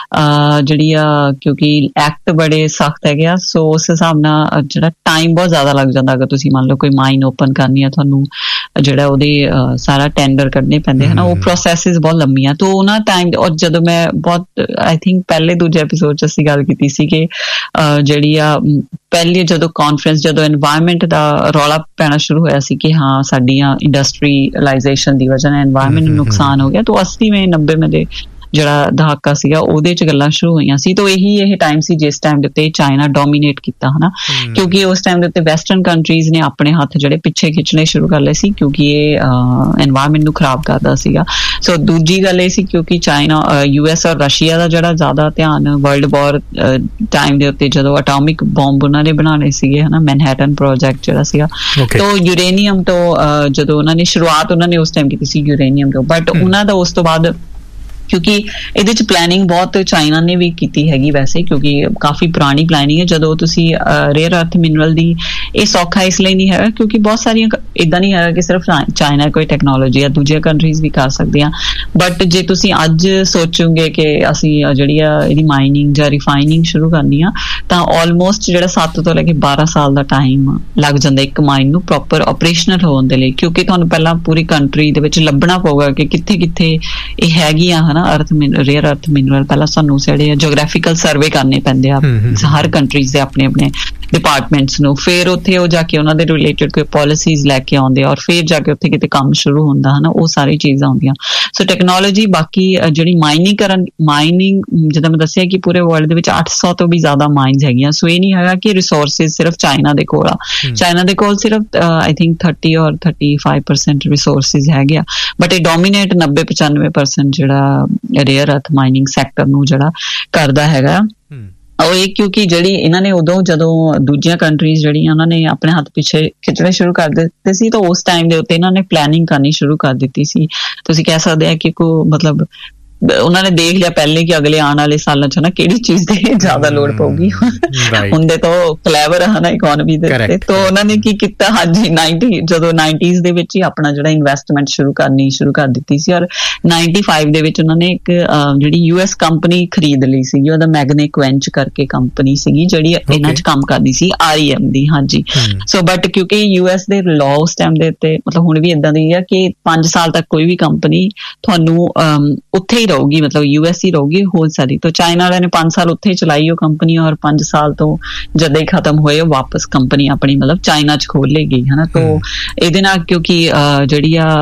ਜਿਹੜੀ ਆ ਕਿਉਂਕਿ ਐਕਟ ਬੜੇ ਸਖਤ ਹੈਗੇ ਆ, ਸੋ ਉਸ ਹਿਸਾਬ ਨਾਲ ਜਿਹੜਾ ਟਾਈਮ ਬਹੁਤ ਜ਼ਿਆਦਾ ਲੱਗ ਜਾਂਦਾ। ਅਗਰ ਤੁਸੀਂ ਮੰਨ ਲਓ ਕੋਈ ਮਾਈਨ ਓਪਨ ਕਰਨੀ ਆ, ਤੁਹਾਨੂੰ ਜਿਹੜਾ ਉਹਦੇ ਸਾਰਾ ਟੈਂਡਰ ਕੱਢਣੇ ਪੈਂਦੇ ਹਨ, ਉਹ ਪ੍ਰੋਸੈਸਿਸ ਬਹੁਤ ਲੰਮੀਆਂ, ਤਾਂ ਉਹਨਾਂ ਟਾਈਮ ਔਰ ਜਦੋਂ ਮੈਂ ਬਹੁਤ ਆਈ ਥਿੰਕ ਪਹਿਲੇ ਦੂਜੇ ਐਪੀਸੋਡ 'ਚ ਅਸੀਂ ਗੱਲ ਕੀਤੀ ਸੀ ਕਿ ਜਿਹੜੀ ਆ ਪਹਿਲੇ ਜਦੋਂ ਕਾਨਫਰੰਸ ਜਦੋਂ এনवायरमेंट ਦਾ ਰੌਲਾ ਪੈਣਾ ਸ਼ੁਰੂ ਹੋਇਆ ਸੀ ਕਿ ਹਾਂ ਸਾਡੀਆਂ ਇੰਡਸਟਰੀਲਾਈਜੇਸ਼ਨ ਦੀ ਵਜ੍ਹਾ ਨਾਲ এনवायरमेंट ਨੂੰ ਨੁਕਸਾਨ ਹੋ ਗਿਆ, ਤਾਂ ਅੱਸੀਵੇਂ ਨੱਬੇਵੇਂ ਦੇ ਜਿਹੜਾ ਦਹਾਕਾ ਸੀਗਾ ਉਹਦੇ ਚ ਗੱਲਾਂ ਸ਼ੁਰੂ ਹੋਈਆਂ ਸੀ। ਤਾਂ ਇਹੀ ਇਹ ਟਾਈਮ ਸੀ ਜਿਸ ਟਾਈਮ ਦੇ ਉੱਤੇ ਚਾਈਨਾ ਡੋਮੀਨੇਟ ਕੀਤਾ ਹਨਾ, ਕਿਉਂਕਿ ਉਸ ਟਾਈਮ ਦੇ ਉੱਤੇ ਵੈਸਟਰਨ ਕੰਟਰੀਜ਼ ਨੇ ਆਪਣੇ ਹੱਥ ਜਿਹੜੇ ਪਿੱਛੇ ਖਿੱਚਣੇ ਸ਼ੁਰੂ ਕਰ ਲਏ ਸੀ ਕਿਉਂਕਿ ਇਹ এনवायरमेंट ਨੂੰ ਖਰਾਬ ਕਰਦਾ ਸੀਗਾ। ਸੋ ਦੂਜੀ ਗੱਲ ਇਹ ਸੀ ਕਿਉਂਕਿ ਚਾਈਨਾ ਯੂ ਐਸ ਔਰ ਰਸ਼ੀਆ ਦਾ ਜਿਹੜਾ ਜ਼ਿਆਦਾ ਧਿਆਨ ਵਰਲਡ ਵਾਰ ਟਾਈਮ ਦੇ ਉੱਤੇ ਜਦੋਂ ਅਟੋਮਿਕ ਬੰਬ ਉਹਨਾਂ ਨੇ ਬਣਾਉਣੇ ਸੀਗੇ ਹਨਾ, ਮੈਨਹੈਟਨ ਪ੍ਰੋਜੈਕਟ ਜਿਹੜਾ ਸੀਗਾ, ਤਾਂ ਯੂਰੇਨੀਅਮ ਤੋਂ ਜਦੋਂ ਉਹਨਾਂ ਨੇ ਸ਼ੁਰੂਆਤ ਉਹਨਾਂ ਨੇ ਉਸ ਟਾਈਮ ਕੀਤੀ ਸੀ ਯੂਰੇਨੀਅਮ ਤੋਂ, ਬਟ ਉਹਨਾਂ ਦਾ ਉਸ ਤੋਂ ਬਾਅਦ ਕਿਉਂਕਿ ਇਹਦੇ ਚ ਪਲੈਨਿੰਗ ਬਹੁਤ ਚਾਈਨਾ ਨੇ ਵੀ ਕੀਤੀ ਹੈਗੀ ਵੈਸੇ, ਕਿਉਂਕਿ ਕਾਫੀ ਪੁਰਾਣੀ ਪਲੈਨਿੰਗ ਹੈ। ਜਦੋਂ ਤੁਸੀਂ ਰੇਅਰ ਅਰਥ ਮਿਨਰਲ ਦੀ ਇਹ ਸੌਖਾ ਇਸ ਲਈ ਨਹੀਂ ਹੈਗਾ ਕਿਉਂਕਿ ਬਹੁਤ ਸਾਰੀਆਂ ਇੱਦਾਂ ਨਹੀਂ ਹੈਗਾ ਕਿ ਸਿਰਫ ਚਾਈਨਾ ਕੋਈ ਟੈਕਨੋਲੋਜੀ ਆ, ਦੂਜੀਆਂ ਕੰਟਰੀਜ਼ ਵੀ ਕਰ ਸਕਦੀਆਂ, ਬਟ ਜੇ ਤੁਸੀਂ ਅੱਜ ਸੋਚੋਗੇ ਕਿ ਅਸੀਂ ਜਿਹੜੀ ਆ ਇਹਦੀ ਮਾਈਨਿੰਗ ਜਾਂ ਰਿਫਾਈਨਿੰਗ ਸ਼ੁਰੂ ਕਰਨੀ ਆ, ਤਾਂ ਆਲਮੋਸਟ ਜਿਹੜਾ ਸੱਤ ਤੋਂ ਲੈ ਕੇ ਬਾਰਾਂ ਸਾਲ ਦਾ ਟਾਈਮ ਲੱਗ ਜਾਂਦਾ ਇੱਕ ਮਾਈਨ ਨੂੰ ਪ੍ਰੋਪਰ ਆਪਰੇਸ਼ਨਲ ਹੋਣ ਦੇ ਲਈ, ਕਿਉਂਕਿ ਤੁਹਾਨੂੰ ਪਹਿਲਾਂ ਪੂਰੀ ਕੰਟਰੀ ਦੇ ਵਿੱਚ ਲੱਭਣਾ ਪਊਗਾ ਕਿ ਕਿੱਥੇ ਕਿੱਥੇ ਇਹ ਹੈਗੀਆਂ ਅਰਥ ਰੇਅਰ ਅਰਥ ਮਿਨਰਲ। ਪਹਿਲਾਂ ਸਾਨੂੰ ਜਿਹੜੇ ਜੀਓਗ੍ਰਾਫੀਕਲ ਸਰਵੇ ਕਰਨੇ ਪੈਂਦੇ ਆ ਹਰ ਕੰਟਰੀਜ਼ ਦੇ ਆਪਣੇ ਆਪਣੇ ਡਿਪਾਰਟਮੈਂਟਸ ਨੂੰ, ਫਿਰ ਉੱਥੇ ਉਹ ਜਾ ਕੇ ਉਹਨਾਂ ਦੇ ਰਿਲੇਟਡ ਕੋਈ ਪਾਲਿਸੀਜ਼ ਲੈ ਕੇ ਆਉਂਦੇ ਔਰ ਫਿਰ ਜਾ ਕੇ ਉੱਥੇ ਕਿਤੇ ਕੰਮ ਸ਼ੁਰੂ ਹੁੰਦਾ ਹਨਾ, ਉਹ ਸਾਰੀ ਚੀਜ਼ਾਂ ਹੁੰਦੀਆਂ। ਸੋ ਟੈਕਨੋਲੋਜੀ ਬਾਕੀ ਜਿਹੜੀ ਮਾਈਨਿੰਗ ਕਰਨ ਮਾਈਨਿੰਗ ਜਿੱਦਾਂ ਮੈਂ ਦੱਸਿਆ ਕਿ ਪੂਰੇ ਵਰਲਡ ਦੇ ਵਿੱਚ ਅੱਠ ਸੌ ਤੋਂ ਵੀ ਜ਼ਿਆਦਾ ਮਾਈਨਸ ਹੈਗੀਆਂ, ਸੋ ਇਹ ਨਹੀਂ ਹੈਗਾ ਕਿ ਰਿਸੋਰਸਿਸ ਸਿਰਫ ਚਾਈਨਾ ਦੇ ਕੋਲ ਆ, ਚਾਈਨਾ ਦੇ ਕੋਲ ਸਿਰਫ ਆਈ ਥਿੰਕ ਥਰਟੀ ਔਰ ਥਰਟੀ ਫਾਈਵ ਪਰਸੈਂਟ ਰਿਸੋਰਸਿਸ ਹੈਗੇ ਆ, ਬਟ ਇਹ ਡੋਮੀਨੇਟ ਨੱਬੇ ਪਚਾਨਵੇਂ ਪਰਸੈਂਟ ਜਿਹੜਾ ਰੇਅਰ ਅਰਥ ਮਾਈਨਿੰਗ ਸੈਕਟਰ ਨੂੰ ਜਿਹੜਾ ਕਰਦਾ ਹੈਗਾ। ਉਹ ਇਹ ਕਿਉਂਕਿ ਜਿਹੜੀ ਇਹਨਾਂ ਨੇ ਉਦੋਂ ਜਦੋਂ ਦੂਜੀਆਂ ਕੰਟਰੀਜ਼ ਜਿਹੜੀਆਂ ਉਹਨਾਂ ਨੇ ਆਪਣੇ ਹੱਥ ਪਿੱਛੇ ਖਿੱਚਣੇ ਸ਼ੁਰੂ ਕਰ ਦਿੱਤੇ ਸੀ, ਤਾਂ ਉਸ ਟਾਈਮ ਦੇ ਉੱਤੇ ਇਹਨਾਂ ਨੇ ਪਲੈਨਿੰਗ ਕਰਨੀ ਸ਼ੁਰੂ ਕਰ ਦਿੱਤੀ ਸੀ। ਤੁਸੀਂ ਕਹਿ ਸਕਦੇ ਆ ਕਿ ਕੋ ਮਤਲਬ ਉਹਨਾਂ ਨੇ ਦੇਖ ਲਿਆ ਪਹਿਲੇ ਕਿ ਅਗਲੇ ਆਉਣ ਵਾਲੇ ਸਾਲਾਂ ਚ ਨਾ ਕਿਹੜੀ ਚੀਜ਼ ਦੀ ਜ਼ਿਆਦਾ ਲੋੜ ਪਊਗੀ, ਹੁੰਦੇ ਤਾਂ ਕਲੈਵਰ ਹੈ ਨਾ ਇਕੋਨਮੀ ਦੇ ਉੱਤੇ, ਤਾਂ ਉਹਨਾਂ ਨੇ ਕੀ ਕੀਤਾ, ਹਾਂਜੀ ਨਾਈਨਟੀ ਜਦੋਂ ਨਾਈਨਟੀਜ਼ ਦੇ ਵਿੱਚ ਹੀ ਆਪਣਾ ਜਿਹੜਾ ਇਨਵੈਸਟਮੈਂਟ ਸ਼ੁਰੂ ਕਰਨੀ ਸ਼ੁਰੂ ਕਰ ਦਿੱਤੀ ਸੀ, ਔਰ ਨਾਈਨਟੀ ਫਾਈਵ ਦੇ ਵਿੱਚ ਉਹਨਾਂ ਨੇ ਇੱਕ ਜਿਹੜੀ ਯੂ ਐਸ ਕੰਪਨੀ ਖਰੀਦ ਲਈ ਸੀਗੀ, ਉਹਦਾ ਮੈਗਨਿਕ ਵੈਂਚ ਕਰਕੇ ਕੰਪਨੀ ਸੀਗੀ ਜਿਹੜੀ ਇਹਨਾਂ ਚ ਕੰਮ ਕਰਦੀ ਸੀ, ਆਰ ਈ ਐਮ ਦੀ। ਹਾਂਜੀ, ਸੋ ਬਟ ਕਿਉਂਕਿ ਯੂ ਐਸ ਦੇ ਲਾਅ ਉਸ ਟਾਈਮ ਦੇ ਉੱਤੇ ਮਤਲਬ ਹੁਣ ਵੀ ਏਦਾਂ ਦੀ ਆ ਕਿ ਪੰਜ ਸਾਲ ਤੱਕ ਕੋਈ ਵੀ ਕੰਪਨੀ ਤੁਹਾਨੂੰ ਉੱਥੇ ਹੀ ਰਹੂਗੀ, ਮਤਲਬ ਯੂ ਐਸ ਹੀ ਰਹੂਗੀ ਹੋ ਸਕਦੀ। ਤਾਂ ਚਾਈਨਾ ਵਾਲਿਆਂ ਨੇ ਪੰਜ ਸਾਲ ਉੱਥੇ ਚਲਾਈ ਉਹ ਕੰਪਨੀ, ਔਰ ਪੰਜ ਸਾਲ ਤੋਂ ਜਦੋਂ ਹੀ ਖਤਮ ਹੋਏ ਉਹ ਵਾਪਸ ਕੰਪਨੀ ਆਪਣੀ ਮਤਲਬ ਚਾਈਨਾ ਚ ਖੋਲ ਲਈ ਗਈ ਹਨਾ। ਤਾਂ ਇਹਦੇ ਨਾਲ ਕਿਉਂਕਿ ਜਿਹੜੀ ਆ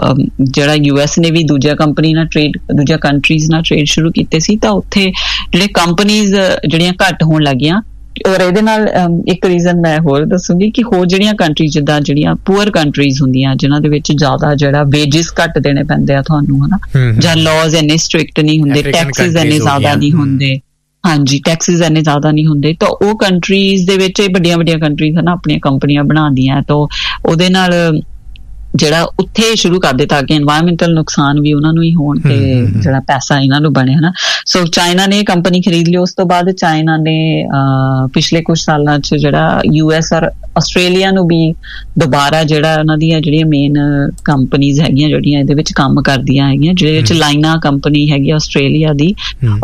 ਜਿਹੜਾ ਯੂ ਐਸ ਨੇ ਵੀ ਦੂਜਿਆਂ ਕੰਪਨੀ ਨਾਲ ਟ੍ਰੇਡ ਦੂਜਿਆਂ ਕੰਟਰੀਜ਼ ਨਾਲ ਟ੍ਰੇਡ ਸ਼ੁਰੂ ਕੀਤੇ ਸੀ, ਤਾਂ ਉੱਥੇ ਜਿਹੜੇ ਕੰਪਨੀਜ਼ ਜਿਹੜੀਆਂ ਘੱਟ ਹੋਣ ਲੱਗੀਆਂ। ਔਰ ਇਹਦੇ ਨਾਲ ਇੱਕ ਰੀਜ਼ਨ ਮੈਂ ਹੋਰ ਦੱਸੂਗੀ ਕਿ ਹੋਰ ਜਿਹੜੀਆਂ ਕੰਟਰੀਜ਼ ਜਿੱਦਾਂ ਜਿਹੜੀਆਂ ਪੂਅਰ ਕੰਟਰੀਜ਼ ਹੁੰਦੀਆਂ ਜਿਨ੍ਹਾਂ ਦੇ ਵਿੱਚ ਜ਼ਿਆਦਾ ਜਿਹੜਾ ਵੇਜਿਸ ਘੱਟ ਦੇਣੇ ਪੈਂਦੇ ਆ ਤੁਹਾਨੂੰ ਹਨਾ, ਜਾਂ ਲਾਜ਼ ਇੰਨੇ ਸਟ੍ਰਿਕਟ ਨਹੀਂ ਹੁੰਦੇ, ਟੈਕਸਿਸ ਇੰਨੇ ਜ਼ਿਆਦਾ ਨਹੀਂ ਹੁੰਦੇ, ਹਾਂਜੀ ਟੈਕਸਿਸ ਇੰਨੇ ਜ਼ਿਆਦਾ ਨਹੀਂ ਹੁੰਦੇ, ਤਾਂ ਉਹ ਕੰਟਰੀਜ਼ ਦੇ ਵਿੱਚ ਵੱਡੀਆਂ ਵੱਡੀਆਂ ਕੰਟਰੀਜ਼ ਹਨਾ ਆਪਣੀਆਂ ਕੰਪਨੀਆਂ ਬਣਾਉਂਦੀਆਂ, ਤਾਂ ਉਹਦੇ ਨਾਲ ਜਿਹੜਾ ਉੱਥੇ ਸ਼ੁਰੂ ਕਰ ਦਿੱਤਾ ਕਿ এনवायरमेंटल ਨੁਕਸਾਨ ਵੀ ਉਹਨਾਂ ਨੂੰ ਹੀ ਹੋਣ ਤੇ ਜਿਹੜਾ ਪੈਸਾ ਇਹਨਾਂ ਨੂੰ ਬਣੇ ਹਨਾ। ਸੋ ਚਾਈਨਾ ਨੇ ਕੰਪਨੀ ਖਰੀਦ ਲਈ। ਉਸ ਤੋਂ ਬਾਅਦ ਚਾਈਨਾ ਨੇ ਪਿਛਲੇ ਕੁਝ ਸਾਲਾਂ ਚ ਜਿਹੜਾ ਯੂ ਐਸ ਔਰ ਆਸਟ੍ਰੇਲੀਆ ਨੂੰ ਵੀ ਦੁਬਾਰਾ ਜਿਹੜਾ ਉਹਨਾਂ ਦੀਆਂ ਜਿਹੜੀਆਂ ਮੇਨ ਕੰਪਨੀਜ਼ ਹੈਗੀਆਂ ਜਿਹੜੀਆਂ ਇਹਦੇ ਵਿੱਚ ਕੰਮ ਕਰਦੀਆਂ ਹੈਗੀਆਂ, ਜਿਹਦੇ ਵਿੱਚ ਲਾਈਨਾ ਕੰਪਨੀ ਹੈਗੀ ਆਸਟ੍ਰੇਲੀਆ ਦੀ,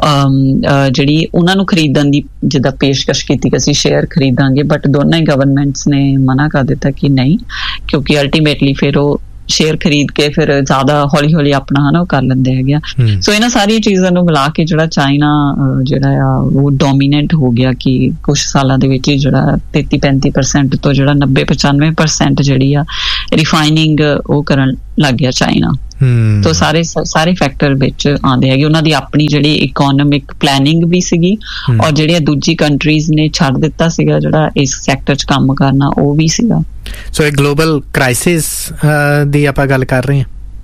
ਜਿਹੜੀ ਉਹਨਾਂ ਨੂੰ ਖਰੀਦਣ ਦੀ ਜਿੱਦਾਂ ਪੇਸ਼ਕਸ਼ ਕੀਤੀ ਕਿ ਅਸੀਂ ਸ਼ੇਅਰ ਖਰੀਦਾਂਗੇ, ਬਟ ਦੋਨਾਂ ਹੀ ਗਵਰਨਮੈਂਟਸ ਨੇ ਮਨਾ ਕਰ ਦਿੱਤਾ ਕਿ ਨਹੀਂ, ਕਿਉਂਕਿ ਅਲਟੀਮੇਟਲੀ ਫਿਰ ਉਹ ਸ਼ੇਅਰ ਖਰੀਦ ਕੇ ਫਿਰ ਜ਼ਿਆਦਾ ਹੌਲੀ ਹੌਲੀ ਆਪਣਾ ਹਨਾ ਉਹ ਕਰ ਲੈਂਦੇ ਹੈਗੇ ਆ। ਸੋ ਇਹਨਾਂ ਸਾਰੀਆਂ ਚੀਜ਼ਾਂ ਨੂੰ ਮਿਲਾ ਕੇ ਜਿਹੜਾ ਚਾਈਨਾ ਜਿਹੜਾ ਆ ਉਹ ਡੋਮੀਨੈਂਟ ਹੋ ਗਿਆ ਕਿ ਕੁਛ ਸਾਲਾਂ ਦੇ ਵਿੱਚ ਹੀ ਜਿਹੜਾ ਤੇਤੀ ਪੈਂਤੀ ਪਰਸੈਂਟ ਤੋਂ ਜਿਹੜਾ ਨੱਬੇ ਪਚਾਨਵੇਂ ਪਰਸੈਂਟ ਜਿਹੜੀ ਆ ਰਿਫਾਈਨਿੰਗ ਉਹ ਕਰਨ ਲੱਗ ਗਿਆ ਚਾਈਨਾ। ਤੋ ਸਾਰੇ ਸਾਰੇ ਫੈਕਟਰ ਵਿੱਚ ਆਉਂਦੇ ਹੈਗੇ। ਉਹਨਾਂ ਦੀ ਆਪਣੀ ਜਿਹੜੀ ਇਕੋਨੋਮਿਕ ਪਲੈਨਿੰਗ ਵੀ ਸੀਗੀ ਔਰ ਜਿਹੜੀਆਂ ਦੂਜੀ ਕੰਟਰੀਜ਼ ਨੇ ਛੱਡ ਦਿੱਤਾ ਸੀਗਾ ਜਿਹੜਾ ਇਸ ਸੈਕਟਰ 'ਚ ਕੰਮ ਕਰਨਾ ਉਹ ਵੀ ਸੀਗਾ। ਸੋ ਇਹ ਗਲੋਬਲ ਕ੍ਰਾਈਸਿਸ ਦੀ ਆਪਾਂ ਗੱਲ ਕਰ ਰਹੇ ਹਾਂ।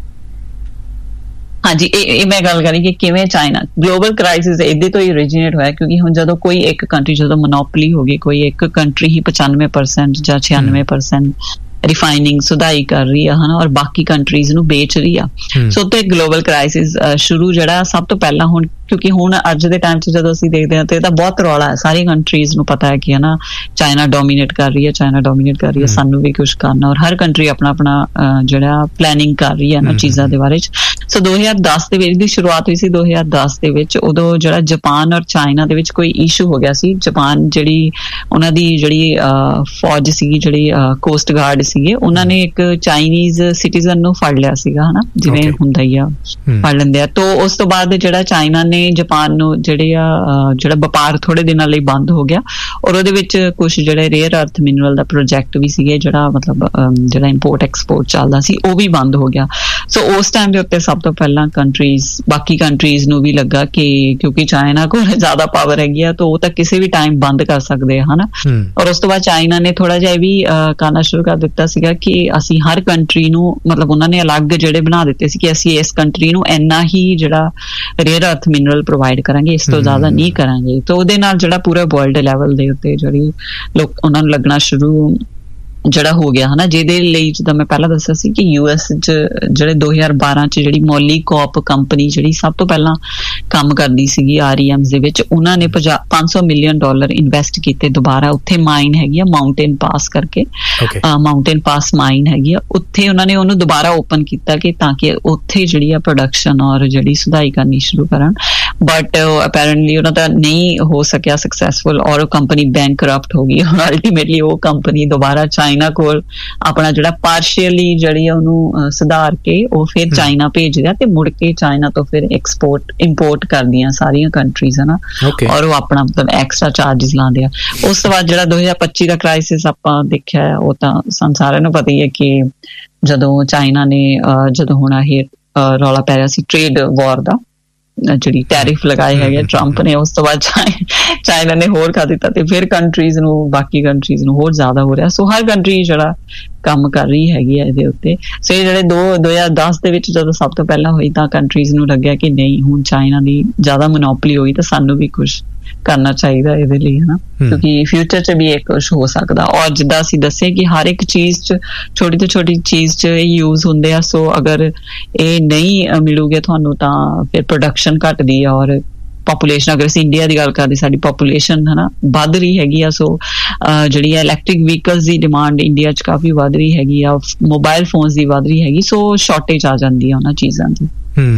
ਹਾਂਜੀ, ਇਹ ਇਹ ਮੈਂ ਗੱਲ ਕਰੀ ਕਿ ਕਿਵੇਂ ਚਾਈਨਾ ਗਲੋਬਲ ਕ੍ਰਾਈਸਿਸ ਇਹਦੇ ਤੋਂ ਹੀ ਓਰੀਜੀਨੇਟ ਹੋਇਆ ਕਿਉਂਕਿ ਹੁਣ ਜਦੋਂ ਕੋਈ ਇੱਕ ਕੰਟਰੀ ਜਦੋਂ ਮੋਨੋਪੋਲੀ ਹੋ ਗਈ, ਕੋਈ ਇੱਕ ਕੰਟਰੀ ਹੀ ਪਚਾਨਵੇਂ ਪਰਸੈਂਟ ਜਾਂ ਛਿਆਨਵੇਂ ਪਰਸੈਂਟ ਰਿਫਾਈਨਿੰਗ ਸੁਧਾਈ ਕਰ ਰਹੀ ਆ ਹਨਾ ਔਰ ਬਾਕੀ ਕੰਟਰੀਜ਼ ਨੂੰ ਵੇਚ ਰਹੀ ਆ। ਸੋ ਤੇ ਗਲੋਬਲ ਕ੍ਰਾਈਸਿਸ ਸ਼ੁਰੂ ਜਿਹੜਾ ਸਭ ਤੋਂ ਪਹਿਲਾਂ ਹੁਣ ਕਿਉਂਕਿ ਹੁਣ ਅੱਜ ਦੇ ਟਾਈਮ 'ਚ ਜਦੋਂ ਅਸੀਂ ਦੇਖਦੇ ਹਾਂ ਤੇ ਇਹਦਾ ਬਹੁਤ ਰੌਲਾ ਹੈ। ਸਾਰੀ ਕੰਟਰੀਜ਼ ਨੂੰ ਪਤਾ ਹੈ ਕਿ ਹਨਾ ਚਾਈਨਾ ਡੋਮੀਨੇਟ ਕਰ ਰਹੀ ਹੈ ਚਾਈਨਾ ਡੋਮੀਨੇਟ ਕਰ ਰਹੀ ਹੈ ਸਾਨੂੰ ਵੀ ਕੁਛ ਕਰਨਾ ਔਰ ਹਰ ਕੰਟਰੀ ਆਪਣਾ ਆਪਣਾ ਜਿਹੜਾ ਪਲੈਨਿੰਗ ਕਰ ਰਹੀ ਹੈ ਨਾ ਚੀਜ਼ਾਂ ਦੇ ਬਾਰੇ 'ਚ। ਸੋ ਦੋ ਹਜ਼ਾਰ ਦਸ ਦੇ ਵਿੱਚ ਦੀ ਸ਼ੁਰੂਆਤ ਹੋਈ ਸੀ। ਦੋ ਹਜ਼ਾਰ ਦਸ ਦੇ ਵਿੱਚ ਉਦੋਂ ਜਿਹੜਾ ਜਾਪਾਨ ਔਰ ਚਾਈਨਾ ਦੇ ਵਿੱਚ ਕੋਈ ਇਸ਼ੂ ਹੋ ਗਿਆ ਸੀ। ਜਾਪਾਨ ਜਿਹੜੀ ਉਹਨਾਂ ਦੀ ਜਿਹੜੀ ਫੌਜ ਸੀਗੀ ਜਿਹੜੀ ਕੋਸਟ ਗਾਰਡ ਸੀਗੇ ਉਹਨਾਂ ਨੇ ਇੱਕ ਚਾਈਨੀਜ਼ ਸਿਟੀਜ਼ਨ ਨੂੰ ਫੜ ਲਿਆ ਸੀਗਾ ਹਨਾ ਜਿਵੇਂ ਹੁੰਦਾ ਹੀ ਆ ਫੜ ਲੈਂਦੇ ਆ। ਤੋਂ ਉਸ ਤੋਂ ਬਾਅਦ ਜਿਹੜਾ ਚਾਈਨਾ ਨੇ ਜਾਪਾਨ ਨੂੰ ਜਿਹੜੇ ਆ ਜਿਹੜਾ ਵਪਾਰ ਥੋੜੇ ਦਿਨਾਂ ਲਈ ਬੰਦ ਹੋ ਗਿਆ ਔਰ ਉਹਦੇ ਵਿੱਚ ਕੁਛ ਜਿਹੜੇ ਰੇਅਰ ਅਰਥ ਮਿਨਰਲ ਦਾ ਪ੍ਰੋਜੈਕਟ ਵੀ ਸੀਗੇ ਜਿਹੜਾ ਮਤਲਬ ਜਿਹੜਾ ਇੰਪੋਰਟ ਐਕਸਪੋਰਟ ਚੱਲਦਾ ਸੀ ਉਹ ਵੀ ਬੰਦ ਹੋ ਗਿਆ। ਸੋ ਉਸ ਟਾਈਮ ਦੇ ਉੱਤੇ ਸਭ ਤੋਂ ਪਹਿਲਾਂ ਕੰਟਰੀਜ਼ ਬਾਕੀ ਕੰਟਰੀਜ਼ ਨੂੰ ਵੀ ਲੱਗਾ ਕਿ ਕਿਉਂਕਿ ਚਾਈਨਾ ਕੋਲ ਜ਼ਿਆਦਾ ਪਾਵਰ ਹੈਗੀ ਆ ਤਾਂ ਉਹ ਤਾਂ ਕਿਸੇ ਵੀ ਟਾਈਮ ਬੰਦ ਕਰ ਸਕਦੇ ਆ ਹਨਾ। ਔਰ ਉਸ ਤੋਂ ਬਾਅਦ ਚਾਈਨਾ ਨੇ ਥੋੜਾ ਜਿਹਾ ਵੀ ਕਰਨਾ ਸ਼ੁਰੂ ਕਰ ਦਿੱਤਾ ਸੀਗਾ ਕਿ ਅਸੀਂ ਹਰ ਕੰਟਰੀ ਨੂੰ ਮਤਲਬ ਉਹਨਾਂ ਨੇ ਅਲੱਗ ਜਿਹੜੇ ਬਣਾ ਦਿੱਤੇ ਸੀ ਕਿ ਅਸੀਂ ਇਸ ਕੰਟਰੀ ਨੂੰ ਇੰਨਾ ਹੀ ਜਿਹੜਾ ਰੇਅਰ ਅਰਥ ਮਿਨਰਲ ਪ੍ਰੋਵਾਈਡ ਕਰਾਂਗੇ ਇਸ ਤੋਂ ਜ਼ਿਆਦਾ ਨਹੀਂ ਕਰਾਂਗੇ। ਤਾਂ ਉਹਦੇ ਨਾਲ ਜਿਹੜਾ ਪੂਰਾ ਵਰਲਡ ਲੈਵਲ ਦੇ ਉੱਤੇ ਜਿਹੜੀ ਲੋਕ ਉਹਨਾਂ ਨੂੰ ਲੱਗਣਾ ਸ਼ੁਰੂ ਜਿਹੜਾ ਹੋ ਗਿਆ ਹਨਾ ਜਿਹਦੇ ਲਈ ਜਿੱਦਾਂ ਮੈਂ ਪਹਿਲਾਂ ਦੱਸਿਆ ਸੀ ਕਿ ਯੂ ਐਸ 'ਚ ਜਿਹੜੇ ਦੋ ਹਜ਼ਾਰ ਬਾਰਾਂ 'ਚ ਜਿਹੜੀ ਮੋਲੀ ਕੋਪ ਕੰਪਨੀ ਜਿਹੜੀ ਸਭ ਤੋਂ ਪਹਿਲਾਂ ਕੰਮ ਕਰਦੀ ਸੀਗੀ ਆਰ ਈ ਐਮਸ ਦੇ ਵਿੱਚ ਉਹਨਾਂ ਨੇ ਪੰਜ ਸੌ ਮਿਲੀਅਨ ਡਾਲਰ ਇਨਵੈਸਟ ਕੀਤੇ ਦੁਬਾਰਾ ਉੱਥੇ ਮਾਈਨ ਹੈਗੀ ਆ ਮਾਊਂਟੇਨ ਪਾਸ ਕਰਕੇ ਮਾਊਂਟੇਨ ਪਾਸ ਮਾਈਨ ਹੈਗੀ ਆ ਉੱਥੇ ਉਹਨਾਂ ਨੇ ਉਹਨੂੰ ਦੁਬਾਰਾ ਓਪਨ ਕੀਤਾ ਕਿ ਤਾਂ ਕਿ ਉੱਥੇ ਜਿਹੜੀ ਆ ਪ੍ਰੋਡਕਸ਼ਨ ਔਰ ਜਿਹੜੀ ਸੁਧਾਈ ਕਰਨੀ ਸ਼ੁਰੂ ਕਰਨ ਬਟ ਅਪੈਰੈਂਟਲੀ ਉਹਨਾਂ ਦਾ ਨਹੀਂ ਹੋ ਸਕਿਆ ਸਕਸੈਸਫੁਲ ਔਰ ਉਹ ਕੰਪਨੀ ਬੈਂਕਰਪਟ ਹੋ ਗਈ। ਹੁਣ ਅਲਟੀਮੇਟਲੀ ਉਹ ਕੰਪਨੀ ਦੁਬਾਰਾ ਚਾਈਨਾ ਕੋਲ ਆਪਣਾ ਜਿਹੜਾ ਪਾਰਸ਼ੀਅਲੀ ਜਿਹੜੀ ਉਹਨੂੰ ਸੁਧਾਰ ਕੇ ਉਹ ਫਿਰ ਚਾਈਨਾ ਭੇਜਦਾ ਤੇ ਮੁੜ ਕੇ ਚਾਈਨਾ ਤੋਂ ਫਿਰ ਐਕਸਪੋਰਟ ਇੰਪੋਰਟ ਕਰਦੀਆਂ ਸਾਰੀਆਂ ਕੰਟਰੀਜ਼ ਹਨਾ ਔਰ ਉਹ ਆਪਣਾ ਮਤਲਬ ਐਕਸਟਰਾ ਚਾਰਜਸ ਲਾਉਂਦੇ ਆ। ਉਸ ਤੋਂ ਬਾਅਦ ਜਿਹੜਾ ਦੋ ਹਜ਼ਾਰ ਪੱਚੀ ਦਾ ਕ੍ਰਾਈਸਿਸ ਆਪਾਂ ਦੇਖਿਆ ਉਹ ਤਾਂ ਸਾਨੂੰ ਸਾਰਿਆਂ ਨੂੰ ਪਤਾ ਹੀ ਹੈ ਕਿ ਜਦੋਂ ਚਾਈਨਾ ਨੇ ਜਦੋਂ ਹੁਣ ਇਹ ਰੌਲਾ ਪੈ ਰਿਹਾ ਸੀ ਟ੍ਰੇਡ ਵਾਰ ਦਾ ਜਿਹੜੀ ਟੈਰਿਫ ਲਗਾਏ ਹੈਗੇ ਟਰੰਪ ਨੇ ਉਸ ਤੋਂ ਬਾਅਦ ਚਾਈਨਾ ਨੇ ਹੋਰ ਕਰ ਦਿੱਤਾ ਤੇ ਫਿਰ ਕੰਟਰੀਜ਼ ਨੂੰ ਬਾਕੀ ਕੰਟਰੀਜ਼ ਨੂੰ ਹੋਰ ਜ਼ਿਆਦਾ ਹੋ ਰਿਹਾ। ਸੋ ਹਰ ਕੰਟਰੀ ਜਿਹੜਾ ਕੰਮ ਕਰ ਰਹੀ ਹੈਗੀ ਹੈ ਇਹਦੇ ਉੱਤੇ। ਸੋ ਇਹ ਜਿਹੜੇ ਦੋ ਦੋ ਹਜ਼ਾਰ ਦਸ ਦੇ ਵਿੱਚ ਜਦੋਂ ਸਭ ਤੋਂ ਪਹਿਲਾਂ ਹੋਈ ਤਾਂ ਕੰਟਰੀਜ਼ ਨੂੰ ਲੱਗਿਆ ਕਿ ਨਹੀਂ ਹੁਣ ਚਾਈਨਾ ਦੀ ਜ਼ਿਆਦਾ ਮੋਨੋਪੋਲੀ ਹੋਈ ਤਾਂ ਸਾਨੂੰ ਵੀ ਕੁਛ ਕਰਨਾ ਚਾਹੀਦਾ ਇਹਦੇ ਲਈ ਹਨਾ ਕਿਉਂਕਿ ਫਿਊਚਰ 'ਚ ਵੀ ਇਹ ਕੁਛ ਹੋ ਸਕਦਾ। ਔਰ ਜਿੱਦਾਂ ਅਸੀਂ ਦੱਸੇ ਕਿ ਹਰ ਇੱਕ ਚੀਜ਼ 'ਚ ਛੋਟੀ ਤੋਂ ਛੋਟੀ ਚੀਜ਼ 'ਚ ਇਹ ਯੂਜ਼ ਹੁੰਦੇ ਆ। ਸੋ ਅਗਰ ਇਹ ਨਹੀਂ ਮਿਲੂਗੇ ਤੁਹਾਨੂੰ ਤਾਂ ਫਿਰ ਪ੍ਰੋਡਕਸ਼ਨ ਘੱਟਦੀ ਆ ਔਰ ਪਾਪੂਲੇਸ਼ਨ ਅਗਰ ਅਸੀਂ ਇੰਡੀਆ ਦੀ ਗੱਲ ਕਰਦੇ ਸਾਡੀ ਪਾਪੂਲੇਸ਼ਨ ਹਨਾ ਵੱਧ ਰਹੀ ਹੈਗੀ ਆ। ਸੋ ਜਿਹੜੀ ਆ ਇਲੈਕਟ੍ਰਿਕ ਵਹੀਕਲਸ ਦੀ ਡਿਮਾਂਡ ਇੰਡੀਆ 'ਚ ਕਾਫੀ ਵੱਧ ਰਹੀ ਹੈਗੀ ਆ ਮੋਬਾਈਲ ਫੋਨਸ ਦੀ ਵੱਧ ਰਹੀ ਹੈਗੀ ਸੋ ਸ਼ਾਰਟੇਜ ਆ ਜਾਂਦੀ ਆ ਉਹਨਾਂ ਚੀਜ਼ਾਂ ਦੀ।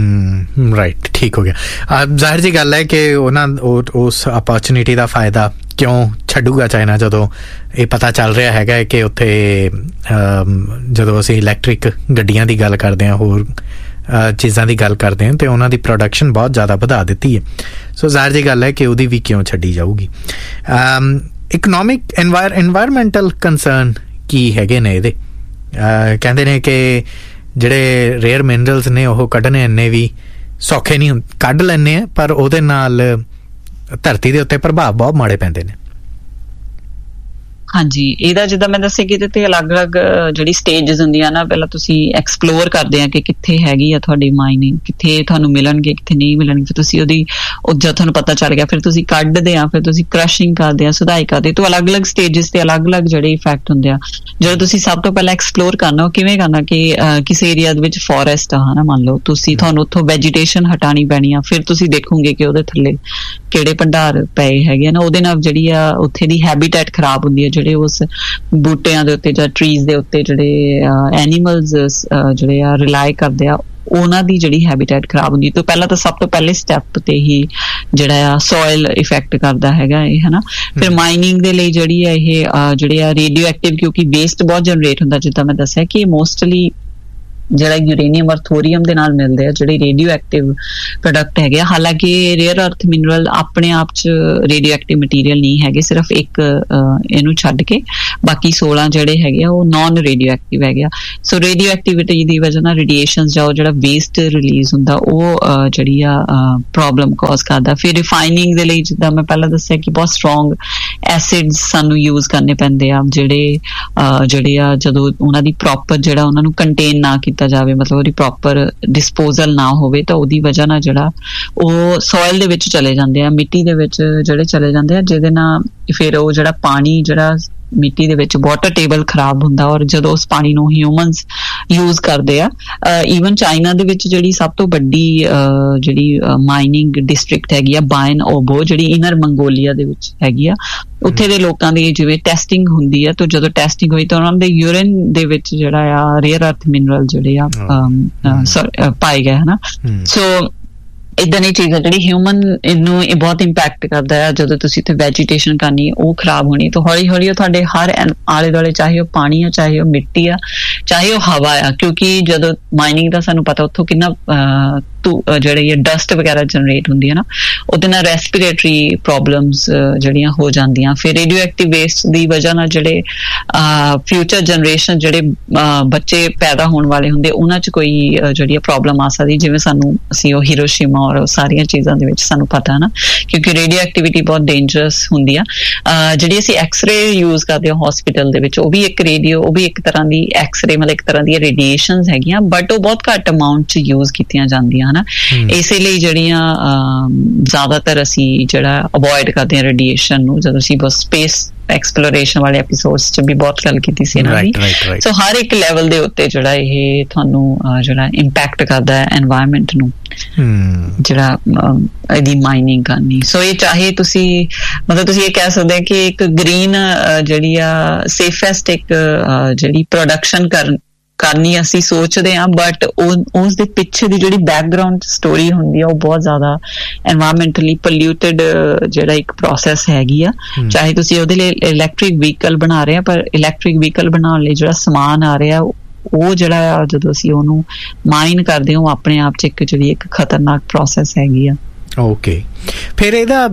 ਹਮ ਰਾਈਟ ਠੀਕ ਹੋ ਗਿਆ। ਜ਼ਾਹਿਰ ਜੀ ਗੱਲ ਹੈ ਕਿ ਉਹਨਾਂ ਉਸ ਅਪੋਰਚੁਨਿਟੀ ਦਾ ਫਾਇਦਾ ਕਿਉਂ ਛੱਡੂਗਾ ਚਾਈਨਾ ਜਦੋਂ ਇਹ ਪਤਾ ਚੱਲ ਰਿਹਾ ਹੈਗਾ ਕਿ ਉੱਥੇ ਜਦੋਂ ਅਸੀਂ ਇਲੈਕਟ੍ਰਿਕ ਗੱਡੀਆਂ ਦੀ ਗੱਲ ਕਰਦੇ ਹਾਂ ਹੋਰ ਚੀਜ਼ਾਂ ਦੀ ਗੱਲ ਕਰਦੇ ਹਾਂ ਤੇ ਉਹਨਾਂ ਦੀ ਪ੍ਰੋਡਕਸ਼ਨ ਬਹੁਤ ਜ਼ਿਆਦਾ ਵਧਾ ਦਿੱਤੀ ਹੈ। ਸੋ ਜ਼ਾਹਿਰ ਜੀ ਗੱਲ ਹੈ ਕਿ ਉਹਦੀ ਵੀ ਕਿਉਂ ਛੱਡੀ ਜਾਊਗੀ। ਇਕਨੋਮਿਕ ਐਨਵਾਇਰ ਐਨਵਾਇਰਮੈਂਟਲ ਕੰਸਰਨ ਕੀ ਹੈਗੇ ਨੇ ਇਹਦੇ? ਕਹਿੰਦੇ ਨੇ ਕਿ ਜਿਹੜੇ ਰੇਅਰ ਮਿਨਰਲਸ ਨੇ ਉਹ ਕੱਢਣੇ ਇੰਨੇ ਵੀ ਸੌਖੇ ਨਹੀਂ ਕੱਢ ਲੈਂਦੇ ਆ ਪਰ ਉਹਦੇ ਨਾਲ ਧਰਤੀ ਦੇ ਉੱਤੇ ਪ੍ਰਭਾਵ ਬਹੁਤ ਮਾੜੇ ਪੈਂਦੇ ਨੇ। ਹਾਂਜੀ ਇਹਦਾ ਜਿੱਦਾਂ ਮੈਂ ਦੱਸਿਆ ਕਿ ਇਹਦੇ ਤੇ ਅਲੱਗ-ਅਲੱਗ ਜਿਹੜੀ ਸਟੇਜਸ ਹੁੰਦੀਆਂ ਨਾ ਪਹਿਲਾਂ ਤੁਸੀਂ ਐਕਸਪਲੋਰ ਕਰਦੇ ਆ ਕਿ ਕਿੱਥੇ ਹੈਗੀ ਆ ਤੁਹਾਡੀ ਮਾਈਨਿੰਗ ਕਿੱਥੇ ਤੁਹਾਨੂੰ ਮਿਲਣਗੇ ਕਿੱਥੇ ਨਹੀਂ ਮਿਲਣਗੇ ਫਿਰ ਤੁਸੀਂ ਉਹਦੀ ਉਹ ਜਦ ਤੁਹਾਨੂੰ ਪਤਾ ਚੱਲ ਗਿਆ ਫਿਰ ਤੁਸੀਂ ਕੱਢਦੇ ਆ ਫਿਰ ਤੁਸੀਂ ਕ੍ਰਸ਼ਿੰਗ ਕਰਦੇ ਆ ਸੁਧਾਈ ਕਰਦੇ ਤਾਂ ਅਲੱਗ-ਅਲੱਗ ਸਟੇਜਸ ਤੇ ਅਲੱਗ-ਅਲੱਗ ਜਿਹੜੇ ਇਫੈਕਟ ਹੁੰਦੇ ਆ। ਜਦੋਂ ਤੁਸੀਂ ਸਭ ਤੋਂ ਪਹਿਲਾਂ ਐਕਸਪਲੋਰ ਕਰਨਾ ਉਹ ਕਿਵੇਂ ਕਰਨਾ ਕਿ ਕਿਸੇ ਏਰੀਆ ਦੇ ਵਿੱਚ ਫੋਰੈਸਟ ਆ ਹਨਾ ਮੰਨ ਲਓ ਤੁਸੀਂ ਤੁਹਾਨੂੰ ਉੱਥੋਂ ਵੈਜੀਟੇਸ਼ਨ ਹਟਾਣੀ ਪੈਣੀ ਆ ਫਿਰ ਤੁਸੀਂ ਦੇਖੋਗੇ ਕਿ ਉਹਦੇ ਥੱਲੇ ਕਿਹੜੇ ਭੰਡਾਰ ਪਏ ਹੈਗੇ ਨਾ ਉਹਦੇ ਨਾਲ ਜਿਹੜੀ ਆ ਉੱਥੇ ਦੀ ਹੈਬੀਟੈਟ ਖਰਾਬ ਹੁੰਦੀ ਹੈ ਜਿਹੜੇ ਉਸ ਬੂਟਿਆਂ ਦੇ ਉੱਤੇ ਜਾਂ ਟਰੀਜ਼ ਦੇ ਉੱਤੇ ਜਿਹੜੇ ਐਨੀਮਲਸ ਜਿਹੜੇ ਆ ਰਿਲਾਈ ਕਰਦੇ ਆ ਉਹਨਾਂ ਦੀ ਜਿਹੜੀ ਹੈਬੀਟੈਟ ਖਰਾਬ ਹੁੰਦੀ ਤਾਂ ਪਹਿਲਾਂ ਤਾਂ ਸਭ ਤੋਂ ਪਹਿਲੇ ਸਟੈਪ ਤੇ ਹੀ ਜਿਹੜਾ ਆ ਸੋਇਲ ਇਫੈਕਟ ਕਰਦਾ ਹੈਗਾ ਇਹ ਹਨਾ। ਫਿਰ ਮਾਈਨਿੰਗ ਦੇ ਲਈ ਜਿਹੜੀ ਆ ਇਹ ਜਿਹੜੇ ਆ ਰੇਡੀਓ ਐਕਟਿਵ ਕਿਉਂਕਿ ਵੇਸਟ ਬਹੁਤ ਜਨਰੇਟ ਹੁੰਦਾ ਜਿੱਦਾਂ ਮੈਂ ਦੱਸਿਆ ਕਿ ਮੋਸਟਲੀ ਜਿਹੜਾ ਯੂਰੇਨੀਅਮ ਔਰ ਥੋਰੀਅਮ ਦੇ ਨਾਲ ਮਿਲਦੇ ਆ, ਜਿਹੜੇ ਰੇਡੀਓ ਐਕਟਿਵ ਪ੍ਰੋਡਕਟ ਹੈਗੇ ਆ। ਹਾਲਾਂਕਿ ਰੇਅਰ ਅਰਥ ਮਿਨਰਲ ਆਪਣੇ ਆਪ 'ਚ ਰੇਡੀਓ ਐਕਟਿਵ ਮਟੀਰੀਅਲ ਨਹੀਂ ਹੈਗੇ, ਸਿਰਫ ਇੱਕ ਇਹਨੂੰ ਛੱਡ ਕੇ ਬਾਕੀ ਸੋਲਾਂ ਜਿਹੜੇ ਹੈਗੇ ਆ ਉਹ ਨਾਨ ਰੇਡੀਓ ਐਕਟਿਵ ਹੈਗੇ ਆ। ਸੋ ਰੇਡੀਓ ਐਕਟੀਵਿਟੀ ਦੀ ਵਜ੍ਹਾ ਨਾਲ ਰੇਡੀਏਸ਼ਨਸ ਜਾਂ ਉਹ ਜਿਹੜਾ ਵੇਸਟ ਰਿਲੀਜ਼ ਹੁੰਦਾ ਉਹ ਜਿਹੜੀ ਆ ਪ੍ਰੋਬਲਮ ਕਾਜ਼ ਕਰਦਾ। ਫਿਰ ਰਿਫਾਈਨਿੰਗ ਦੇ ਲਈ ਜਿੱਦਾਂ ਮੈਂ ਪਹਿਲਾਂ ਦੱਸਿਆ ਕਿ ਬਹੁਤ ਸਟਰੋਂਗ ਐਸਿਡਸ ਸਾਨੂੰ ਯੂਜ਼ ਕਰਨੇ ਪੈਂਦੇ ਆ, ਜਿਹੜੇ ਜਿਹੜੇ ਆ ਜਦੋਂ ਉਹਨਾਂ ਦੀ ਪ੍ਰੋਪਰ ਜਿਹੜਾ ਉਹਨਾਂ ਨੂੰ ਕੰਟੇਨ ਨਾ ਕੀਤਾ ਜਾਵੇ, ਮਤਲਬ ਉਹਦੀ ਪ੍ਰੋਪਰ ਡਿਸਪੋਜ਼ਲ ਨਾ ਹੋਵੇ, ਤਾਂ ਉਹਦੀ ਵਜ੍ਹਾ ਨਾਲ ਜਿਹੜਾ ਉਹ ਸੋਇਲ ਦੇ ਵਿੱਚ ਚਲੇ ਜਾਂਦੇ ਆ, ਮਿੱਟੀ ਦੇ ਵਿੱਚ ਜਿਹੜੇ ਚਲੇ ਜਾਂਦੇ ਆ, ਜਿਹਦੇ ਨਾਲ ਫਿਰ ਉਹ ਜਿਹੜਾ ਪਾਣੀ ਜਿਹੜਾ ਮਿੱਟੀ ਦੇ ਵਿੱਚ ਵਾਟਰ ਟੇਬਲ ਖਰਾਬ ਹੁੰਦਾ। ਔਰ ਜਦੋਂ ਉਸ ਪਾਣੀ ਨੂੰ ਹਿਊਮਨਸ ਯੂਜ਼ ਕਰਦੇ ਆ, ਈਵਨ ਚਾਈਨਾ ਦੇ ਵਿੱਚ ਜਿਹੜੀ ਸਭ ਤੋਂ ਵੱਡੀ ਜਿਹੜੀ ਮਾਈਨਿੰਗ ਡਿਸਟ੍ਰਿਕਟ ਹੈਗੀ ਆ ਬਾਇਨ ਓਬੋ, ਜਿਹੜੀ ਇਨਰ ਮੰਗੋਲੀਆ ਦੇ ਵਿੱਚ ਹੈਗੀ ਆ, ਉੱਥੇ ਦੇ ਲੋਕਾਂ ਦੀ ਜਿਵੇਂ ਟੈਸਟਿੰਗ ਹੁੰਦੀ ਆ, ਤਾਂ ਜਦੋਂ ਟੈਸਟਿੰਗ ਹੋਈ ਤਾਂ ਉਹਨਾਂ ਦੇ ਯੂਰਿਨ ਦੇ ਵਿੱਚ ਜਿਹੜਾ ਆ ਰੇਅਰ ਅਰਥ ਮਿਨਰਲ ਜਿਹੜੇ ਆ ਪਾਏ ਗਏ ਹਨਾ। ਸੋ ਇਦਾਂ ਦੀ ਚੀਜ਼ ਆ ਜਿਹੜੀ ਹਿਊਮਨ ਇਹਨੂੰ ਇਹ ਬਹੁਤ ਇੰਪੈਕਟ ਕਰਦਾ ਆ। ਜਦੋਂ ਤੁਸੀਂ ਇੱਥੇ ਵੈਜੀਟੇਸ਼ਨ ਕਰਨੀ ਉਹ ਖਰਾਬ ਹੋਣੀ, ਤਾਂ ਹੌਲੀ ਹੌਲੀ ਉਹ ਤੁਹਾਡੇ ਹਰ ਆਲੇ ਦੁਆਲੇ, ਚਾਹੇ ਉਹ ਪਾਣੀ ਆ, ਚਾਹੇ ਉਹ ਮਿੱਟੀ ਆ, ਚਾਹੇ ਉਹ ਹਵਾ ਆ, ਕਿਉਂਕਿ ਜਦੋਂ ਮਾਈਨਿੰਗ ਦਾ ਸਾਨੂੰ ਪਤਾ ਉੱਥੋਂ ਕਿੰਨਾ ਜਿਹੜੇ ਡਸਟ ਵਗੈਰਾ ਜਨਰੇਟ ਹੁੰਦੀ ਹੈ ਨਾ, ਉਹਦੇ ਨਾਲ ਰੈਸਪੀਰੇਟਰੀ ਪ੍ਰੋਬਲਮਸ ਜਿਹੜੀਆਂ ਹੋ ਜਾਂਦੀਆਂ। ਫਿਰ ਰੇਡੀਓ ਐਕਟਿਵ ਵੇਸਟ ਦੀ ਵਜ੍ਹਾ ਨਾਲ ਜਿਹੜੇ ਫਿਊਚਰ ਜਨਰੇਸ਼ਨ ਜਿਹੜੇ ਬੱਚੇ ਪੈਦਾ ਹੋਣ ਵਾਲੇ ਹੁੰਦੇ ਉਹਨਾਂ 'ਚ ਕੋਈ ਜਿਹੜੀ ਪ੍ਰੋਬਲਮ ਆ ਸਕਦੀ, ਜਿਵੇਂ ਸਾਨੂੰ ਅਸੀਂ ਉਹ ਹੀਰੋਸ਼ੀਮਾ ਔਰ ਸਾਰੀਆਂ ਚੀਜ਼ਾਂ ਦੇ ਵਿੱਚ ਸਾਨੂੰ ਪਤਾ ਹੈ ਨਾ, ਕਿਉਂਕਿ ਰੇਡੀਓ ਐਕਟੀਵਿਟੀ ਬਹੁਤ ਡੇਂਜਰਸ ਹੁੰਦੀ ਆ। ਜਿਹੜੀ ਅਸੀਂ ਐਕਸਰੇ ਯੂਜ਼ ਕਰਦੇ ਹਾਂ ਹਸਪੀਟਲ ਦੇ ਵਿੱਚ, ਉਹ ਵੀ ਇੱਕ ਰੇਡੀਓ, ਉਹ ਵੀ ਇੱਕ ਤਰ੍ਹਾਂ ਦੀ ਐਕਸਰੇ, ਮਤਲਬ ਇੱਕ ਤਰ੍ਹਾਂ ਦੀਆਂ ਰੇਡੀਏਸ਼ਨਸ ਹੈਗੀਆਂ, ਬਟ ਉਹ ਬਹੁਤ ਘੱਟ ਅਮਾਊਂਟ 'ਚ ਯੂਜ਼ ਕੀਤੀਆਂ ਜਾਂਦੀਆਂ ਹਨਾ। ਇਸੇ ਲਈ ਜਿਹੜੀਆਂ ਜ਼ਿਆਦਾਤਰ ਅਸੀਂ ਜਿਹੜਾ ਅਵੋਇਡ ਕਰਦੇ ਹਾਂ ਰੇਡੀਏਸ਼ਨ ਨੂੰ, ਜਦੋਂ ਅਸੀਂ ਬਸ ਸਪੇਸ ਐਕਸਪਲੋਰੇਸ਼ਨ ਵਾਲੇ ਐਪੀਸੋਡਸ 'ਚ ਵੀ ਬਹੁਤ ਗੱਲ ਕੀਤੀ ਸੀ ਇਹਨਾਂ ਦੀ। ਸੋ ਹਰ ਇੱਕ ਲੈਵਲ ਦੇ ਉੱਤੇ ਜਿਹੜਾ ਇਹ ਤੁਹਾਨੂੰ ਜਿਹੜਾ ਇੰਪੈਕਟ ਕਰਦਾ ਹੈ ਐਨਵਾਇਰਨਮੈਂਟ ਨੂੰ, ਜਿਹੜਾ ਇਹਦੀ ਮਾਈਨਿੰਗ ਕਰਨੀ। ਸੋ ਇਹ ਚਾਹੇ ਤੁਸੀਂ ਮਤਲਬ ਤੁਸੀਂ ਇਹ ਕਹਿ ਸਕਦੇ ਕਿ ਇੱਕ ਗ੍ਰੀਨ ਜਿਹੜੀ ਆ ਸੇਫੈਸਟ ਇੱਕ ਜਿਹੜੀ ਪ੍ਰੋਡਕਸ਼ਨ ਕਰਨ ਕਰਨੀ ਅਸੀਂ ਸੋਚਦੇ ਹਾਂ, ਬਟ ਉਸ ਦੇ ਪਿੱਛੇ ਦੀ ਜਿਹੜੀ ਬੈਕਗਰਾਊਂਡ ਸਟੋਰੀ ਹੁੰਦੀ ਆ ਉਹ ਬਹੁਤ ਜ਼ਿਆਦਾ ਐਨਵਾਇਰਨਮੈਂਟਲੀ ਪੋਲਿਊਟਡ ਜਿਹੜਾ ਇੱਕ ਪ੍ਰੋਸੈਸ ਹੈਗੀ ਆ। ਚਾਹੇ ਤੁਸੀਂ ਉਹਦੇ ਲਈ ਇਲੈਕਟ੍ਰਿਕ ਵਹੀਕਲ ਬਣਾ ਰਹੇ ਆ, ਪਰ ਇਲੈਕਟ੍ਰਿਕ ਵਹੀਕਲ ਬਣਾਉਣ ਲਈ ਜਿਹੜਾ ਸਮਾਨ ਆ ਰਿਹਾ ਉਹ ਜਿਹੜਾ ਜਦੋਂ ਅਸੀਂ ਉਹਨੂੰ ਮਾਈਨ ਕਰਦੇ ਹਾਂ ਉਹ ਆਪਣੇ ਆਪ 'ਚ ਇੱਕ ਜਿਹੜੀ ਇੱਕ ਖਤਰਨਾਕ ਪ੍ਰੋਸੈਸ ਹੈਗੀ ਆ। ਓਕੇ, ਫਿਰ ਇਹਦਾ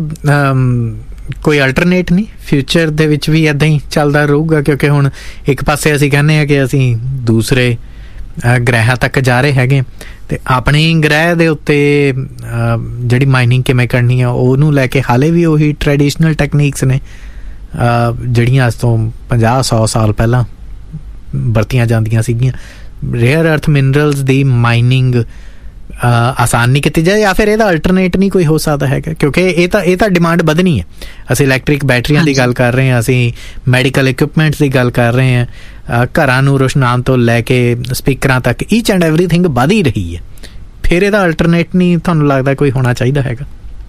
ਕੋਈ ਅਲਟਰਨੇਟ ਨਹੀਂ ਫਿਊਚਰ ਦੇ ਵਿੱਚ ਵੀ ਇੱਦਾਂ ਹੀ ਚੱਲਦਾ ਰਹੂਗਾ? ਕਿਉਂਕਿ ਹੁਣ ਇੱਕ ਪਾਸੇ ਅਸੀਂ ਕਹਿੰਦੇ ਹਾਂ ਕਿ ਅਸੀਂ ਦੂਸਰੇ ਗ੍ਰਹਿਾਂ ਤੱਕ ਜਾ ਰਹੇ ਹੈਗੇ, ਤੇ ਆਪਣੇ ਗ੍ਰਹਿ ਦੇ ਉੱਤੇ ਜਿਹੜੀ ਮਾਈਨਿੰਗ ਕਿਵੇਂ ਕਰਨੀ ਆ ਉਹਨੂੰ ਲੈ ਕੇ ਹਾਲੇ ਵੀ ਉਹੀ ਟ੍ਰੈਡੀਸ਼ਨਲ ਟੈਕਨੀਕਸ ਨੇ ਜਿਹੜੀਆਂ ਅੱਜ ਤੋਂ ਪੰਜਾਹ ਸੌ ਸਾਲ ਪਹਿਲਾਂ ਵਰਤੀਆਂ ਜਾਂਦੀਆਂ ਸੀਗੀਆਂ। ਰੇਅਰ ਅਰਥ ਮਿਨਰਲਸ ਦੀ ਮਾਈਨਿੰਗ ਆਸਾਨ ਨਹੀਂ ਕੀਤੀ ਜਾਏ, ਜਾਂ ਫਿਰ ਇਹਦਾ ਅਲਟਰਨੇਟ ਨਹੀਂ ਕੋਈ ਹੋ ਸਕਦਾ ਹੈਗਾ? ਕਿਉਂਕਿ ਇਹ ਤਾਂ ਇਹ ਤਾਂ ਡਿਮਾਂਡ ਵਧਣੀ ਹੈ। ਅਸੀਂ ਇਲੈਕਟ੍ਰਿਕ ਬੈਟਰੀਆਂ ਦੀ ਗੱਲ ਕਰ ਰਹੇ ਹਾਂ, ਅਸੀਂ ਮੈਡੀਕਲ ਇਕੁਇਪਮੈਂਟਸ ਦੀ ਗੱਲ ਕਰ ਰਹੇ ਹਾਂ, ਘਰਾਂ ਨੂੰ ਰੋਸ਼ਨਾਨ ਤੋਂ ਲੈ ਕੇ ਸਪੀਕਰਾਂ ਤੱਕ ਈਚ ਐਂਡ ਐਵਰੀਥਿੰਗ ਵਧ ਹੀ ਰਹੀ ਹੈ। ਫਿਰ ਇਹਦਾ ਅਲਟਰਨੇਟ ਨਹੀਂ ਤੁਹਾਨੂੰ ਲੱਗਦਾ ਕੋਈ ਹੋਣਾ ਚਾਹੀਦਾ ਹੈਗਾ?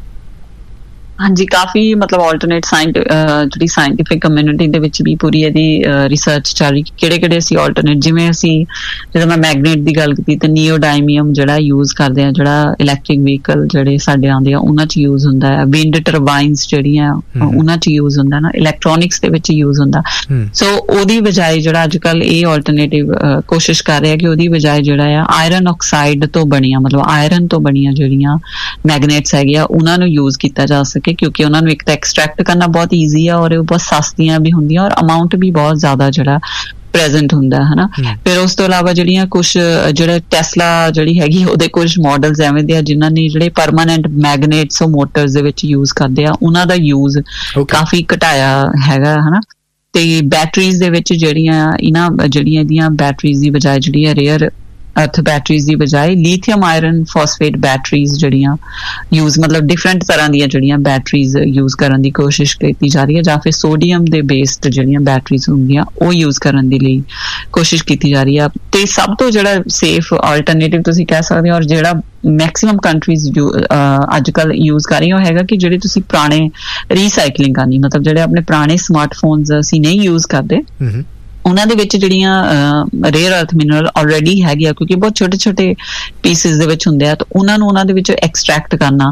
ਹਾਂਜੀ, ਕਾਫੀ ਮਤਲਬ ਆਲਟਰਨੇਟ ਸਾਇੰਟ ਜਿਹੜੀ ਸਾਇੰਟੀਫਿਕ ਕਮਿਊਨਿਟੀ ਦੇ ਵਿੱਚ ਵੀ ਪੂਰੀ ਇਹਦੀ ਰਿਸਰਚ ਚੱਲ ਰਹੀ, ਕਿਹੜੇ ਕਿਹੜੇ ਅਸੀਂ ਆਲਟਰਨੇਟ, ਜਿਵੇਂ ਅਸੀਂ ਜਦੋਂ ਮੈਂ ਮੈਗਨੇਟ ਦੀ ਗੱਲ ਕੀਤੀ ਤਾਂ ਨੀਓਡਾਈਮੀਅਮ ਜਿਹੜਾ ਯੂਜ਼ ਕਰਦੇ ਆ, ਜਿਹੜਾ ਇਲੈਕਟ੍ਰਿਕ ਵਹੀਕਲ ਜਿਹੜੇ ਸਾਡੇ ਆਉਂਦੇ ਆ ਉਹਨਾਂ 'ਚ ਯੂਜ਼ ਹੁੰਦਾ ਹੈ। ਵਿੰਡ ਟਰਬਾਈਨਸ ਜਿਹੜੀਆਂ ਉਹਨਾਂ 'ਚ ਯੂਜ਼ ਹੁੰਦਾ ਨਾ, ਇਲੈਕਟ੍ਰੋਨਿਕਸ ਦੇ ਵਿੱਚ ਯੂਜ਼ ਹੁੰਦਾ। ਸੋ ਉਹਦੀ ਬਜਾਏ ਜਿਹੜਾ ਅੱਜ ਕੱਲ੍ਹ ਇਹ ਆਲਟਰਨੇਟਿਵ ਕੋਸ਼ਿਸ਼ ਕਰ ਰਿਹਾ ਕਿ ਉਹਦੀ ਬਜਾਏ ਜਿਹੜਾ ਆ ਆਇਰਨ ਆਕਸਾਈਡ ਤੋਂ ਬਣੀਆਂ, ਮਤਲਬ ਆਇਰਨ ਤੋਂ ਬਣੀਆਂ ਜਿਹੜੀਆਂ ਮੈਗਨੇਟਸ ਹੈਗੀਆਂ ਉਹਨਾਂ ਨੂੰ ਯੂਜ਼ ਕੀਤਾ ਜਾ ਸਕੇ, ਕਿਉਂਕਿ ਉਹਨਾਂ ਨੂੰ ਇੱਕ ਤਾਂ ਐਕਸਟ੍ਰੈਕਟ ਕਰਨਾ ਬਹੁਤ ਈਜ਼ੀ ਆ ਔਰ ਉਹ ਬਹੁਤ ਸਸਤੀਆਂ ਵੀ ਹੁੰਦੀਆਂ ਔਰ ਅਮਾਊਂਟ ਵੀ ਬਹੁਤ ਜ਼ਿਆਦਾ ਜਿਹੜਾ ਪ੍ਰੈਜ਼ੈਂਟ ਹੁੰਦਾ ਹੈ ਨਾ। ਫਿਰ ਉਸ ਤੋਂ ਇਲਾਵਾ ਜਿਹੜੀਆਂ ਕੁਛ ਜਿਹੜਾ ਟੈਸਲਾ ਜਿਹੜੀ ਹੈਗੀ ਉਹਦੇ ਕੁਛ ਮਾਡਲਸ ਐਵੇਂ ਦੇ ਆ ਜਿਨ੍ਹਾਂ ਨੇ ਜਿਹੜੇ ਪਰਮਾਨੈਂਟ ਮੈਗਨੇਟਸ ਉਹ ਮੋਟਰਸ ਦੇ ਵਿੱਚ ਯੂਜ਼ ਕਰਦੇ ਆ, ਉਹਨਾਂ ਦਾ ਯੂਜ਼ ਕਾਫੀ ਘਟਾਇਆ ਹੈਗਾ ਹਨਾ। ਤੇ ਬੈਟਰੀਜ਼ ਦੇ ਵਿੱਚ ਜਿਹੜੀਆਂ ਇਹਨਾਂ ਜਿਹੜੀਆਂ ਇਹਦੀਆਂ ਬੈਟਰੀਜ਼ ਦੀ ਬਜਾਏ ਜਿਹੜੀ ਰੇਅਰ ਅਰਥ ਬੈਟਰੀਜ਼ ਦੀ ਬਜਾਏ ਲੀਥੀਅਮ ਆਇਰਨ ਫਾਸਫੇਟ ਬੈਟਰੀਜ਼ ਜਿਹੜੀਆਂ ਯੂਜ਼, ਮਤਲਬ ਡਿਫਰੈਂਟ ਤਰ੍ਹਾਂ ਦੀਆਂ ਜਿਹੜੀਆਂ ਬੈਟਰੀਜ਼ ਯੂਜ਼ ਕਰਨ ਦੀ ਕੋਸ਼ਿਸ਼ ਕੀਤੀ ਜਾ ਰਹੀ ਹੈ, ਜਾਂ ਫਿਰ ਸੋਡੀਅਮ ਦੇ ਬੇਸਡ ਜਿਹੜੀਆਂ ਬੈਟਰੀਜ਼ ਹੁੰਦੀਆਂ ਉਹ ਯੂਜ਼ ਕਰਨ ਦੇ ਲਈ ਕੋਸ਼ਿਸ਼ ਕੀਤੀ ਜਾ ਰਹੀ ਹੈ। ਤੇ ਸਭ ਤੋਂ ਜਿਹੜਾ ਸੇਫ ਆਲਟਰਨੇਟਿਵ ਤੁਸੀਂ ਕਹਿ ਸਕਦੇ ਹੋ ਔਰ ਜਿਹੜਾ ਮੈਕਸੀਮਮ ਕੰਟਰੀਜ਼ ਅੱਜ ਕੱਲ੍ਹ ਯੂਜ਼ ਕਰ ਰਹੀਆਂ ਉਹ ਹੈਗਾ ਕਿ ਜਿਹੜੇ ਤੁਸੀਂ ਪੁਰਾਣੇ ਰੀਸਾਈਕਲਿੰਗ ਕਰਨੀ, ਮਤਲਬ ਜਿਹੜੇ ਆਪਣੇ ਪੁਰਾਣੇ ਸਮਾਰਟਫੋਨਸ ਅਸੀਂ ਨਹੀਂ ਯੂਜ਼ ਕਰਦੇ ਉਹਨਾਂ ਦੇ ਵਿੱਚ ਜਿਹੜੀਆਂ ਰੇਅਰ ਅਰਥ ਮਿਨਰਲ ਆਲਰੇਡੀ ਹੈਗੇ ਆ, ਕਿਉਂਕਿ ਬਹੁਤ ਛੋਟੇ ਛੋਟੇ ਪੀਸਿਸ ਦੇ ਵਿੱਚ ਹੁੰਦੇ ਆ, ਤਾਂ ਉਹਨਾਂ ਨੂੰ ਉਹਨਾਂ ਦੇ ਵਿੱਚੋਂ ਐਕਸਟ੍ਰੈਕਟ ਕਰਨਾ,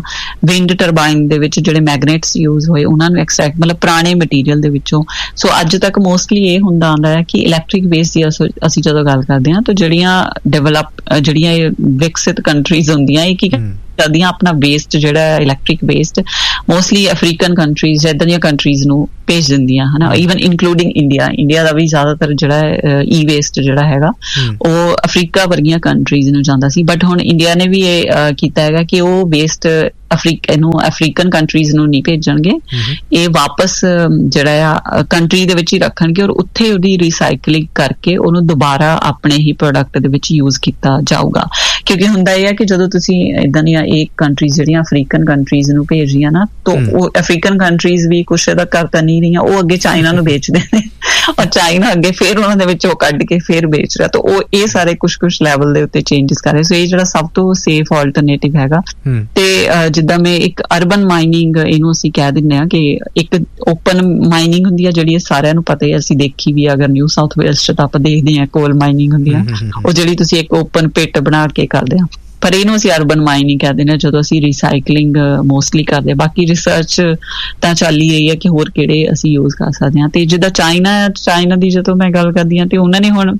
ਵਿੰਡ ਟਰਬਾਈਨ ਦੇ ਵਿੱਚ ਜਿਹੜੇ ਮੈਗਨੇਟਸ ਯੂਜ਼ ਹੋਏ ਉਹਨਾਂ ਨੂੰ ਐਕਸਟ੍ਰੈਕਟ, ਮਤਲਬ ਪੁਰਾਣੇ ਮਟੀਰੀਅਲ ਦੇ ਵਿੱਚੋਂ। ਸੋ ਅੱਜ ਤੱਕ ਮੋਸਟਲੀ ਇਹ ਹੁੰਦਾ ਆਉਂਦਾ ਹੈ ਕਿ ਇਲੈਕਟ੍ਰਿਕ ਵੇਸਟ ਦੀ ਅਸੀਂ ਜਦੋਂ ਗੱਲ ਕਰਦੇ ਹਾਂ ਤਾਂ ਜਿਹੜੀਆਂ ਡਿਵੈਲਪ ਜਿਹੜੀਆਂ ਵਿਕਸਿਤ ਕੰਟਰੀਜ਼ ਹੁੰਦੀਆਂ ਇਹ ਕੀ ਕਰਦੀਆਂ, ਆਪਣਾ ਵੇਸਟ ਜਿਹੜਾ electric waste mostly African countries ਏਦਾਂ ਦੀਆਂ ਕੰਟਰੀਜ਼ ਨੂੰ ਭੇਜ ਦਿੰਦੀਆਂ ਹਨਾ, ਈਵਨ ਇਨਕਲੂਡਿੰਗ ਇੰਡੀਆ। ਇੰਡੀਆ ਦਾ ਵੀ ਜ਼ਿਆਦਾਤਰ ਜਿਹੜਾ ਈ ਵੇਸਟ ਜਿਹੜਾ ਹੈਗਾ ਉਹ ਅਫਰੀਕਾ ਵਰਗੀਆਂ ਕੰਟਰੀਜ਼ ਨੂੰ ਜਾਂਦਾ ਸੀ, ਬਟ ਹੁਣ ਇੰਡੀਆ ਨੇ ਵੀ ਇਹ ਕੀਤਾ ਹੈਗਾ ਕਿ ਉਹ ਵੇਸਟ ਅਫਰੀਕਾ ਇਹਨੂੰ ਅਫਰੀਕਨ ਕੰਟਰੀਜ਼ ਨੂੰ ਨਹੀਂ ਭੇਜਣਗੇ, ਇਹ ਵਾਪਸ ਜਿਹੜਾ ਆ ਕੰਟਰੀ ਦੇ ਵਿੱਚ ਹੀ ਰੱਖਣਗੇ ਔਰ ਉੱਥੇ ਉਹਦੀ ਰੀਸਾਈਕਲਿੰਗ ਕਰਕੇ ਉਹਨੂੰ ਦੁਬਾਰਾ ਆਪਣੇ ਹੀ ਪ੍ਰੋਡਕਟ ਦੇ ਵਿੱਚ ਯੂਜ਼ ਕੀਤਾ ਜਾਊਗਾ। ਕਿਉਂਕਿ ਹੁੰਦਾ ਇਹ ਹੈ ਕਿ ਜਦੋਂ ਤੁਸੀਂ ਏਦਾਂ ਦੀਆਂ ਇਹ ਕੰਟਰੀਜ਼ ਜਿਹੜੀਆਂ ਅਫਰੀਕਨ ਕੰਟਰੀਜ਼ ਨੂੰ ਭੇਜ ਰਹੀਆਂ ਨਾ, ਤਾਂ ਉਹ ਅਫਰੀਕਨ ਕੰਟਰੀਜ਼ ਵੀ ਕੁਛ ਇਹਦਾ ਕਰ ਤਾਂ ਨਹੀਂ ਰਹੀਆਂ, ਉਹ ਅੱਗੇ ਚਾਈਨਾ ਨੂੰ ਵੇਚਦੇ ਨੇ ਔਰ ਚਾਈਨਾ ਅੱਗੇ ਫਿਰ ਉਹਨਾਂ ਦੇ ਵਿੱਚ ਉਹ ਕੱਢ ਕੇ ਫਿਰ ਵੇਚ ਰਿਹਾ, ਤਾਂ ਉਹ ਇਹ ਸਾਰੇ ਕੁਛ ਕੁਛ ਲੈਵਲ ਦੇ ਉੱਤੇ ਚੇਂਜਸ ਕਰ ਰਹੇ। ਸੋ ਇਹ ਜਿਹੜਾ ਸਭ ਤੋਂ ਸੇਫ ਆਲਟਰਨੇਟਿਵ ਹੈਗਾ। ਤੇ ਜਿੱਦਾਂ ਮੈਂ ਇੱਕ ਅਰਬਨ ਮਾਈਨਿੰਗ ਇਹਨੂੰ ਅਸੀਂ ਕਹਿ ਦਿੰਦੇ ਹਾਂ ਕਿ ਇੱਕ ਓਪਨ ਮਾਈਨਿੰਗ ਹੁੰਦੀ ਆ ਜਿਹੜੀ ਸਾਰਿਆਂ ਨੂੰ ਪਤਾ ਹੈ, ਅਸੀਂ ਦੇਖੀ ਵੀ ਅਗਰ ਨਿਊ ਸਾਊਥ ਵੇਲਸ ਚ ਤਾਂ ਆਪਾਂ ਦੇਖਦੇ ਹਾਂ ਕੋਲ ਮਾਈਨਿੰਗ ਹੁੰਦੀ ਆ, ਉਹ ਜਿਹੜੀ ਤੁਸੀਂ ਇੱਕ ਓਪਨ ਪਿਟ ਬਣਾ ਕੇ ਕਰਦੇ ਆ, ਪਰ ਇਹਨੂੰ ਅਸੀਂ ਅਰਬਨ ਮਾਈਨਿੰਗ ਕਹਿੰਦੇ ਨੇ ਜਦੋਂ ਅਸੀਂ ਰੀਸਾਈਕਲਿੰਗ ਮੋਸਟਲੀ ਕਰਦੇ ਹਾਂ। ਬਾਕੀ ਰਿਸਰਚ ਤਾਂ ਚੱਲ ਹੀ ਰਹੀ ਹੈ ਕਿ ਹੋਰ ਕਿਹੜੇ ਅਸੀਂ ਯੂਜ਼ ਕਰ ਸਕਦੇ ਹਾਂ। ਤੇ ਜਿੱਦਾਂ ਚਾਈਨਾ ਚਾਈਨਾ ਦੀ ਜਦੋਂ ਮੈਂ ਗੱਲ ਕਰਦੀ ਹਾਂ ਤੇ ਉਹਨਾਂ ਨੇ ਹੁਣ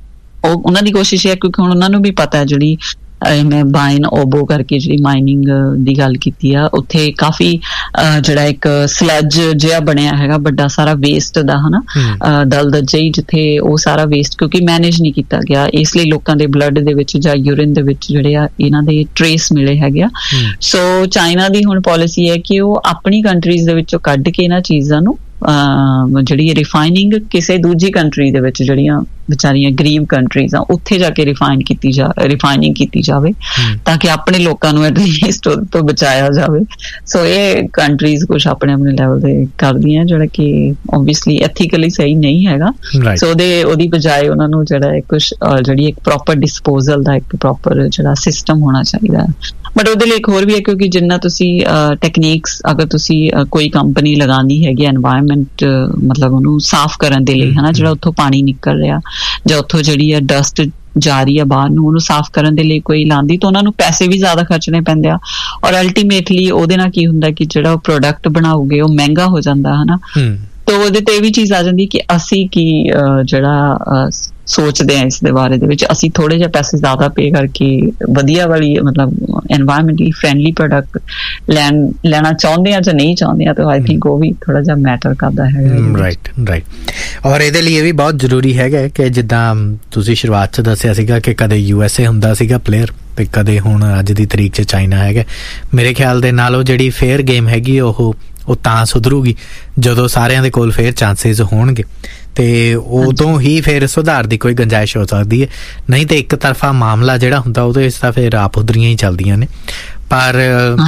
ਉਹ ਉਹਨਾਂ ਦੀ ਕੋਸ਼ਿਸ਼ ਹੈ ਕਿਉਂਕਿ ਹੁਣ ਉਹਨਾਂ ਨੂੰ ਵੀ ਪਤਾ ਹੈ ਜਿਹੜੀ ਮੈਂ ਬਾਇਨ ਓਬੋ ਕਰਕੇ ਜਿਹੜੀ ਮਾਈਨਿੰਗ ਦੀ ਗੱਲ ਕੀਤੀ ਆ, ਉੱਥੇ ਕਾਫੀ ਜਿਹੜਾ ਇੱਕ ਸਲੱਜ ਜਿਹਾ ਬਣਿਆ ਹੈਗਾ ਵੱਡਾ ਸਾਰਾ ਵੇਸਟ ਦਾ ਹਨਾ, ਦਲਦਲ ਜਿਹੀ, ਜਿੱਥੇ ਉਹ ਸਾਰਾ ਵੇਸਟ ਕਿਉਂਕਿ ਮੈਨੇਜ ਨਹੀਂ ਕੀਤਾ ਗਿਆ, ਇਸ ਲਈ ਲੋਕਾਂ ਦੇ ਬਲੱਡ ਦੇ ਵਿੱਚ ਜਾਂ ਯੂਰਿਨ ਦੇ ਵਿੱਚ ਜਿਹੜੇ ਆ ਇਹਨਾਂ ਦੇ ਟ੍ਰੇਸ ਮਿਲੇ ਹੈਗੇ ਆ। ਸੋ ਚਾਈਨਾ ਦੀ ਹੁਣ ਪਾਲਿਸੀ ਹੈ ਕਿ ਉਹ ਆਪਣੀ ਕੰਟਰੀਜ਼ ਦੇ ਵਿੱਚੋਂ ਕੱਢ ਕੇ ਇਹਨਾਂ ਚੀਜ਼ਾਂ ਨੂੰ ਜਿਹੜੀ ਰਿਫਾਈਨਿੰਗ ਕਿਸੇ ਦੂਜੀ ਕੰਟਰੀ ਦੇ ਵਿੱਚ ਜਿਹੜੀਆਂ ਵਿਚਾਰੀਆਂ ਗਰੀਬ ਕੰਟਰੀਜ਼ ਆ ਉੱਥੇ ਜਾ ਕੇ ਰਿਫਾਈਨ ਕੀਤੀ ਜਾ ਰਿਫਾਈਨਿੰਗ ਕੀਤੀ ਜਾਵੇ ਤਾਂ ਕਿ ਆਪਣੇ ਲੋਕਾਂ ਨੂੰ ਐਟਲੀਸਟ ਉਹ ਤੋਂ ਬਚਾਇਆ ਜਾਵੇ। ਸੋ ਇਹ ਕੰਟਰੀਜ਼ ਕੁਛ ਆਪਣੇ ਆਪਣੇ ਲੈਵਲ ਤੇ ਕਰਦੀਆਂ ਜਿਹੜਾ ਕਿ ਓਬਵੀਅਸਲੀ ਐਥੀਕਲੀ ਸਹੀ ਨਹੀਂ ਹੈਗਾ। ਸੋ ਉਹਦੇ ਉਹਦੀ ਬਜਾਏ ਉਹਨਾਂ ਨੂੰ ਜਿਹੜਾ ਕੁਛ ਜਿਹੜੀ ਇੱਕ ਪ੍ਰੋਪਰ ਡਿਸਪੋਜ਼ਲ ਦਾ ਇੱਕ ਪ੍ਰੋਪਰ ਜਿਹੜਾ ਸਿਸਟਮ ਹੋਣਾ ਚਾਹੀਦਾ ਹੈ। ਬਟ ਉਹਦੇ ਲਈ ਇੱਕ ਹੋਰ ਵੀ ਹੈ ਕਿਉਂਕਿ ਜਿੰਨਾ ਤੁਸੀਂ ਟੈਕਨੀਕਸ ਅਗਰ ਤੁਸੀਂ ਕੋਈ ਕੰਪਨੀ ਲਗਾਉਣੀ ਹੈਗੀ ਐਨਵਾਇਰਨਮੈਂਟ ਮਤਲਬ ਉਹਨੂੰ ਸਾਫ਼ ਕਰਨ ਦੇ ਲਈ ਹਨਾ, ਜਿਹੜਾ ਉੱਥੋਂ ਪਾਣੀ ਨਿਕਲ ਰਿਹਾ ਜਾਂ ਉੱਥੋਂ ਜਿਹੜੀ ਆ ਡਸਟ ਜਾ ਰਹੀ ਆ ਬਾਹਰ ਨੂੰ ਉਹਨੂੰ ਸਾਫ਼ ਕਰਨ ਦੇ ਲਈ ਕੋਈ ਲਾਉਂਦੀ ਤਾਂ ਉਹਨਾਂ ਨੂੰ ਪੈਸੇ ਵੀ ਜ਼ਿਆਦਾ ਖਰਚਣੇ ਪੈਂਦੇ ਆ ਔਰ ਅਲਟੀਮੇਟਲੀ ਉਹਦੇ ਨਾਲ ਕੀ ਹੁੰਦਾ ਕਿ ਜਿਹੜਾ ਉਹ ਪ੍ਰੋਡਕਟ ਬਣਾਓਗੇ ਉਹ ਮਹਿੰਗਾ ਹੋ ਜਾਂਦਾ ਹਨਾ। ਤਾਂ ਉਹਦੇ ਤੇ ਇਹ ਵੀ ਚੀਜ਼ ਆ ਜਾਂਦੀ ਕਿ ਅਸੀਂ ਕੀ ਜਿਹੜਾ ਸੋਚਦੇ ਹਾਂ ਇਸ ਦੇ ਬਾਰੇ ਦੇ ਵਿੱਚ, ਅਸੀਂ ਥੋੜੇ ਜਿਹੇ ਪੈਸੇ ਜ਼ਿਆਦਾ ਪੇ ਕਰਕੇ ਵਧੀਆ ਵਾਲੀ ਮਤਲਬ ਐਨਵਾਇਰਨਮੈਂਟਲੀ ਫਰੈਂਡਲੀ ਪ੍ਰੋਡਕਟ ਲੈਣ ਲੈਣਾ ਚਾਹੁੰਦੇ ਆ ਜਾਂ ਨਹੀਂ ਚਾਹੁੰਦੇ ਆ, ਤਾਂ ਆਈ ਥਿੰਕ ਉਹ ਵੀ ਥੋੜਾ ਜਿਹਾ ਮੈਟਰ ਕਰਦਾ ਹੈਗਾ। ਰਾਈਟ ਰਾਈਟ ਔਰ ਇਹਦੇ ਲਈ ਇਹ ਵੀ ਬਹੁਤ ਜ਼ਰੂਰੀ ਹੈਗਾ ਕਿ ਜਿੱਦਾਂ ਤੁਸੀਂ ਸ਼ੁਰੂਆਤ 'ਚ ਦੱਸਿਆ ਸੀਗਾ ਕਿ ਕਦੇ ਯੂ ਐਸ ਏ ਹੁੰਦਾ ਸੀਗਾ ਪਲੇਅਰ ਤੇ ਕਦੇ ਹੁਣ ਅੱਜ ਦੀ ਤਰੀਕ 'ਚ ਚਾਈਨਾ ਹੈਗਾ। ਮੇਰੇ ਖਿਆਲ ਦੇ ਨਾਲ ਉਹ ਜਿਹੜੀ ਫੇਅਰ ਗੇਮ ਹੈਗੀ ਉਹ ਉਹ ਤਾਂ ਸੁਧਰੂਗੀ ਜਦੋਂ ਸਾਰਿਆਂ ਦੇ ਕੋਲ ਫੇਅਰ ਚਾਂਸਿਸ ਹੋਣਗੇ ਤੇ ਉਦੋਂ ਹੀ ਫਿਰ ਸੁਧਾਰ ਦੀ ਕੋਈ ਗੁੰਜਾਇਸ਼ ਹੋ ਸਕਦੀ ਹੈ, ਨਹੀਂ ਤੇ ਇੱਕ ਤਰਫਾ ਮਾਮਲਾ ਜਿਹੜਾ ਹੁੰਦਾ ਉਹਦੇ ਇਸ ਦਾ ਫਿਰ ਆਪ ਉਧਰੀਆਂ ਹੀ ਚੱਲਦੀਆਂ ਨੇ। ਪਰ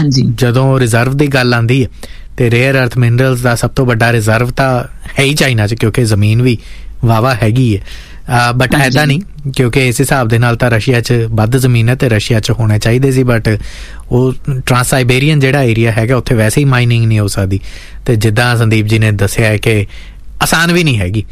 ਜਦੋਂ ਰਿਜ਼ਰਵ ਦੀ ਗੱਲ ਆਉਂਦੀ ਹੈ ਤੇ ਰੇਅਰ ਅਰਥ ਮਿਨਰਲਸ ਦਾ ਸਭ ਤੋਂ ਵੱਡਾ ਰਿਜ਼ਰਵ ਤਾਂ ਹੈ ਹੀ ਚਾਈਨਾ 'ਚ ਕਿਉਂਕਿ ਜ਼ਮੀਨ ਵੀ ਵਾਹਵਾ ਹੈਗੀ ਹੈ। ਬਟ ਐਦਾਂ ਨਹੀਂ ਕਿਉਂਕਿ ਇਸ ਹਿਸਾਬ ਦੇ ਨਾਲ ਤਾਂ ਰਸ਼ੀਆ 'ਚ ਵੱਧ ਜ਼ਮੀਨ ਹੈ ਤੇ ਰਸ਼ੀਆ 'ਚ ਹੋਣੇ ਚਾਹੀਦੇ ਸੀ, ਬਟ ਉਹ ਟਰਾਂਸ ਸਾਈਬੇਰੀਅਨ ਜਿਹੜਾ ਏਰੀਆ ਹੈਗਾ ਉੱਥੇ ਵੈਸੇ ਹੀ ਮਾਈਨਿੰਗ ਨਹੀਂ ਹੋ ਸਕਦੀ। ਤੇ ਜਿੱਦਾਂ ਸੰਦੀਪ ਜੀ ਨੇ ਦੱਸਿਆ ਹੈ ਕਿ ਆਸਾਨ ਵੀ ਨਹੀਂ ਹੈਗੀ,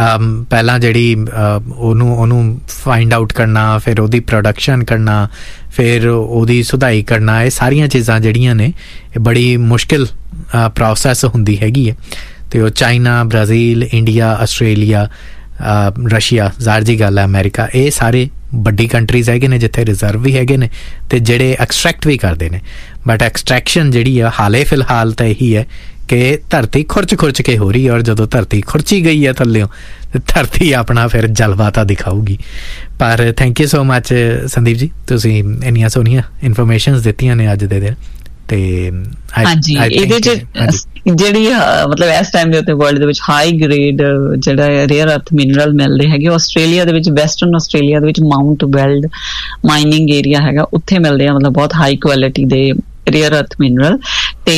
ਪਹਿਲਾਂ ਜਿਹੜੀ ਉਹਨੂੰ ਉਹਨੂੰ ਫਾਈਂਡ ਆਊਟ ਕਰਨਾ, ਫਿਰ ਉਹਦੀ ਪ੍ਰੋਡਕਸ਼ਨ ਕਰਨਾ, ਫਿਰ ਉਹਦੀ ਸੁਧਾਈ ਕਰਨਾ, ਇਹ ਸਾਰੀਆਂ ਚੀਜ਼ਾਂ ਜਿਹੜੀਆਂ ਨੇ ਇਹ ਬੜੀ ਮੁਸ਼ਕਿਲ ਪ੍ਰੋਸੈਸ ਹੁੰਦੀ ਹੈਗੀ ਹੈ। ਤੇ ਉਹ China, Brazil, India, Australia, Russia, ਜ਼ਾਹਰ ਜੀ ਗੱਲ ਹੈ ਅਮਰੀਕਾ, ਇਹ ਸਾਰੇ ਵੱਡੀ ਕੰਟਰੀਜ਼ ਹੈਗੇ ਨੇ ਜਿੱਥੇ ਰਿਜ਼ਰਵ ਵੀ ਹੈਗੇ ਨੇ ਤੇ ਜਿਹੜੇ ਐਕਸਟਰੈਕਟ ਵੀ ਕਰਦੇ ਨੇ। ਬਟ ਐਕਸਟਰੈਕਸ਼ਨ ਜਿਹੜੀ ਆ ਹਾਲੇ ਫਿਲਹਾਲ ਤਾਂ ਇਹੀ ਹੈ ਕਿ ਧਰਤੀ ਖੁਰਚ ਖੁਰਚ ਕੇ ਹੋ ਰਹੀ ਹੈ ਔਰ ਜਦੋਂ ਧਰਤੀ ਖੁਰਚੀ ਗਈ ਹੈ ਥੱਲਿਓਂ ਤੇ ਧਰਤੀ ਆਪਣਾ ਫਿਰ ਜਲਵਾ ਤਾਂ ਦਿਖਾਊਗੀ। ਪਰ thank you so much Sandeep ji, ਤੁਸੀਂ ਇੰਨੀਆਂ ਸੋਹਣੀਆਂ ਇਨਫੋਰਮੇਸ਼ਨਸ ਦਿੱਤੀਆਂ ਨੇ ਅੱਜ ਦੇ ਦਿਨ। ਤੇ ਹਾਂਜੀ ਇਹਦੇ ਚ ਜਿਹੜੀ ਮਤਲਬ ਇਸ ਟਾਈਮ ਦੇ ਉੱਤੇ ਵਰਲਡ ਦੇ ਵਿੱਚ ਹਾਈ ਗ੍ਰੇਡ ਜਿਹੜਾ ਰੇਅਰ ਅਰਥ ਮਿਨਰਲ ਮਿਲਦੇ ਹੈਗੇ ਆਸਟ੍ਰੇਲੀਆ ਦੇ ਵਿੱਚ, ਵੈਸਟਰਨ ਆਸਟ੍ਰੇਲੀਆ ਦੇ ਵਿੱਚ ਮਾਊਂਟ ਵੈਲਡ ਮਾਈਨਿੰਗ ਏਰੀਆ ਹੈਗਾ ਉੱਥੇ ਮਿਲਦੇ ਆ, ਮਤਲਬ ਬਹੁਤ ਹਾਈ ਕੁਆਲਿਟੀ ਦੇ ਰੇਅਰ ਅਰਥ ਮਿਨਰਲ। ਤੇ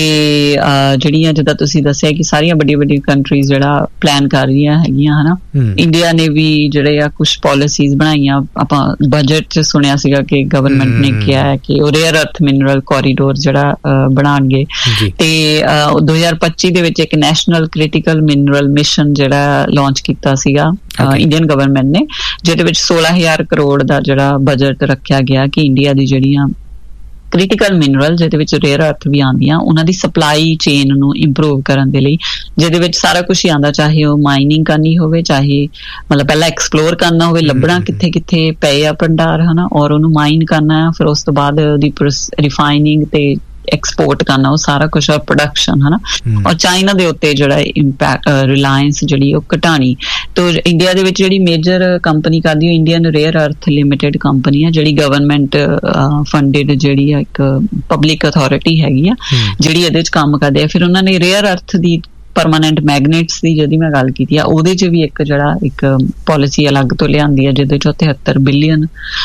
ਜਿਹੜੀਆਂ ਜਿੱਦਾਂ ਤੁਸੀਂ ਦੱਸਿਆ ਕਿ ਸਾਰੀਆਂ ਵੱਡੀਆਂ ਵੱਡੀਆਂ ਕੰਟਰੀਜ਼ ਜਿਹੜਾ ਪਲਾਨ ਕਰ ਰਹੀਆਂ ਹੈਗੀਆਂ ਹਨਾ, ਇੰਡੀਆ ਨੇ ਵੀ ਜਿਹੜੇ ਆ ਕੁਛ ਪਾਲਿਸੀਜ਼ ਬਣਾਈਆਂ। ਆਪਾਂ ਬਜਟ 'ਚ ਸੁਣਿਆ ਸੀਗਾ ਕਿ ਗਵਰਨਮੈਂਟ ਨੇ ਕਿਹਾ ਹੈ ਕਿ ਉਹ ਰੇਅਰ ਅਰਥ ਮਿਨਰਲ ਕੋਰੀਡੋਰ ਜਿਹੜਾ ਬਣਾਉਣਗੇ ਤੇ ਦੋ ਹਜ਼ਾਰ ਪੱਚੀ ਦੇ ਵਿੱਚ ਇੱਕ ਨੈਸ਼ਨਲ ਕ੍ਰਿਟੀਕਲ ਮਿਨਰਲ ਮਿਸ਼ਨ ਜਿਹੜਾ ਲਾਂਚ ਕੀਤਾ ਸੀਗਾ ਇੰਡੀਅਨ ਗਵਰਨਮੈਂਟ ਨੇ, ਜਿਹਦੇ ਵਿੱਚ ਸੋਲਾਂ ਹਜ਼ਾਰ ਕਰੋੜ ਦਾ ਜਿਹੜਾ ਬਜਟ ਰੱਖਿਆ ਗਿਆ ਕਿ ਇੰਡੀਆ ਦੀ ਜਿਹੜੀਆਂ ਕ੍ਰਿਟੀਕਲ ਮਿਨਰਲ ਜਿਹਦੇ ਵਿੱਚ ਰੇਅਰ ਅਰਥ ਵੀ ਆਉਂਦੀਆਂ, ਉਹਨਾਂ ਦੀ ਸਪਲਾਈ ਚੇਨ ਨੂੰ ਇੰਪਰੂਵ ਕਰਨ ਦੇ ਲਈ, ਜਿਹਦੇ ਵਿੱਚ ਸਾਰਾ ਕੁਝ ਹੀ ਆਉਂਦਾ, ਚਾਹੇ ਉਹ ਮਾਈਨਿੰਗ ਕਰਨੀ ਹੋਵੇ, ਚਾਹੇ ਮਤਲਬ ਪਹਿਲਾਂ ਐਕਸਪਲੋਰ ਕਰਨਾ ਹੋਵੇ, ਲੱਭਣਾ ਕਿੱਥੇ ਕਿੱਥੇ ਪਏ ਆ ਭੰਡਾਰ, ਹਨਾ, ਔਰ ਉਹਨੂੰ ਮਾਈਨ ਕਰਨਾ, ਫਿਰ ਉਸ ਤੋਂ ਬਾਅਦ ਉਹਦੀ ਰਿਫਾਈਨਿੰਗ ਤੇ ਐਕਸਪੋਰਟ ਕਰਨਾ, ਉਹ ਸਾਰਾ ਕੁਛ, ਔਰ ਪ੍ਰੋਡਕਸ਼ਨ, ਹਨਾ, ਔਰ ਚਾਈਨਾ ਦੇ ਉੱਤੇ ਜਿਹੜਾ ਇੰਪੈਕਟ ਰਿਲਾਇੰਸ ਜਿਹੜੀ ਉਹ ਘਟਾਣੀ। ਤੋ ਇੰਡੀਆ ਦੇ ਵਿੱਚ ਜਿਹੜੀ ਮੇਜਰ ਕੰਪਨੀ ਕਰਦੀ ਉਹ ਇੰਡੀਅਨ ਰੇਅਰ ਅਰਥ ਲਿਮਿਟਿਡ ਕੰਪਨੀ ਆ, ਜਿਹੜੀ ਗਵਰਨਮੈਂਟ ਫੰਡਡ ਜਿਹੜੀ ਆ ਇੱਕ ਪਬਲਿਕ ਅਥਾਰਟੀ ਹੈਗੀ ਆ ਜਿਹੜੀ ਇਹਦੇ 'ਚ ਕੰਮ ਕਰਦੇ ਆ। ਫਿਰ ਉਹਨਾਂ ਨੇ ਰੇਅਰ ਅਰਥ ਦੀ ਪਰਮਾਨੈਂਟ ਮੈਗਨੇਟਸ ਦੀ ਜਿਹਦੀ ਮੈਂ ਗੱਲ ਕੀਤੀ ਆ, ਉਹਦੇ 'ਚ ਵੀ ਇੱਕ ਜਿਹੜਾ ਇੱਕ ਪਾਲਿਸੀ ਅਲੱਗ ਤੋਂ ਲਿਆਂਦੀ ਆ, ਜਿਹਦੇ 'ਚ ਤਿਹੱਤਰ ਬਿਲੀਅਨ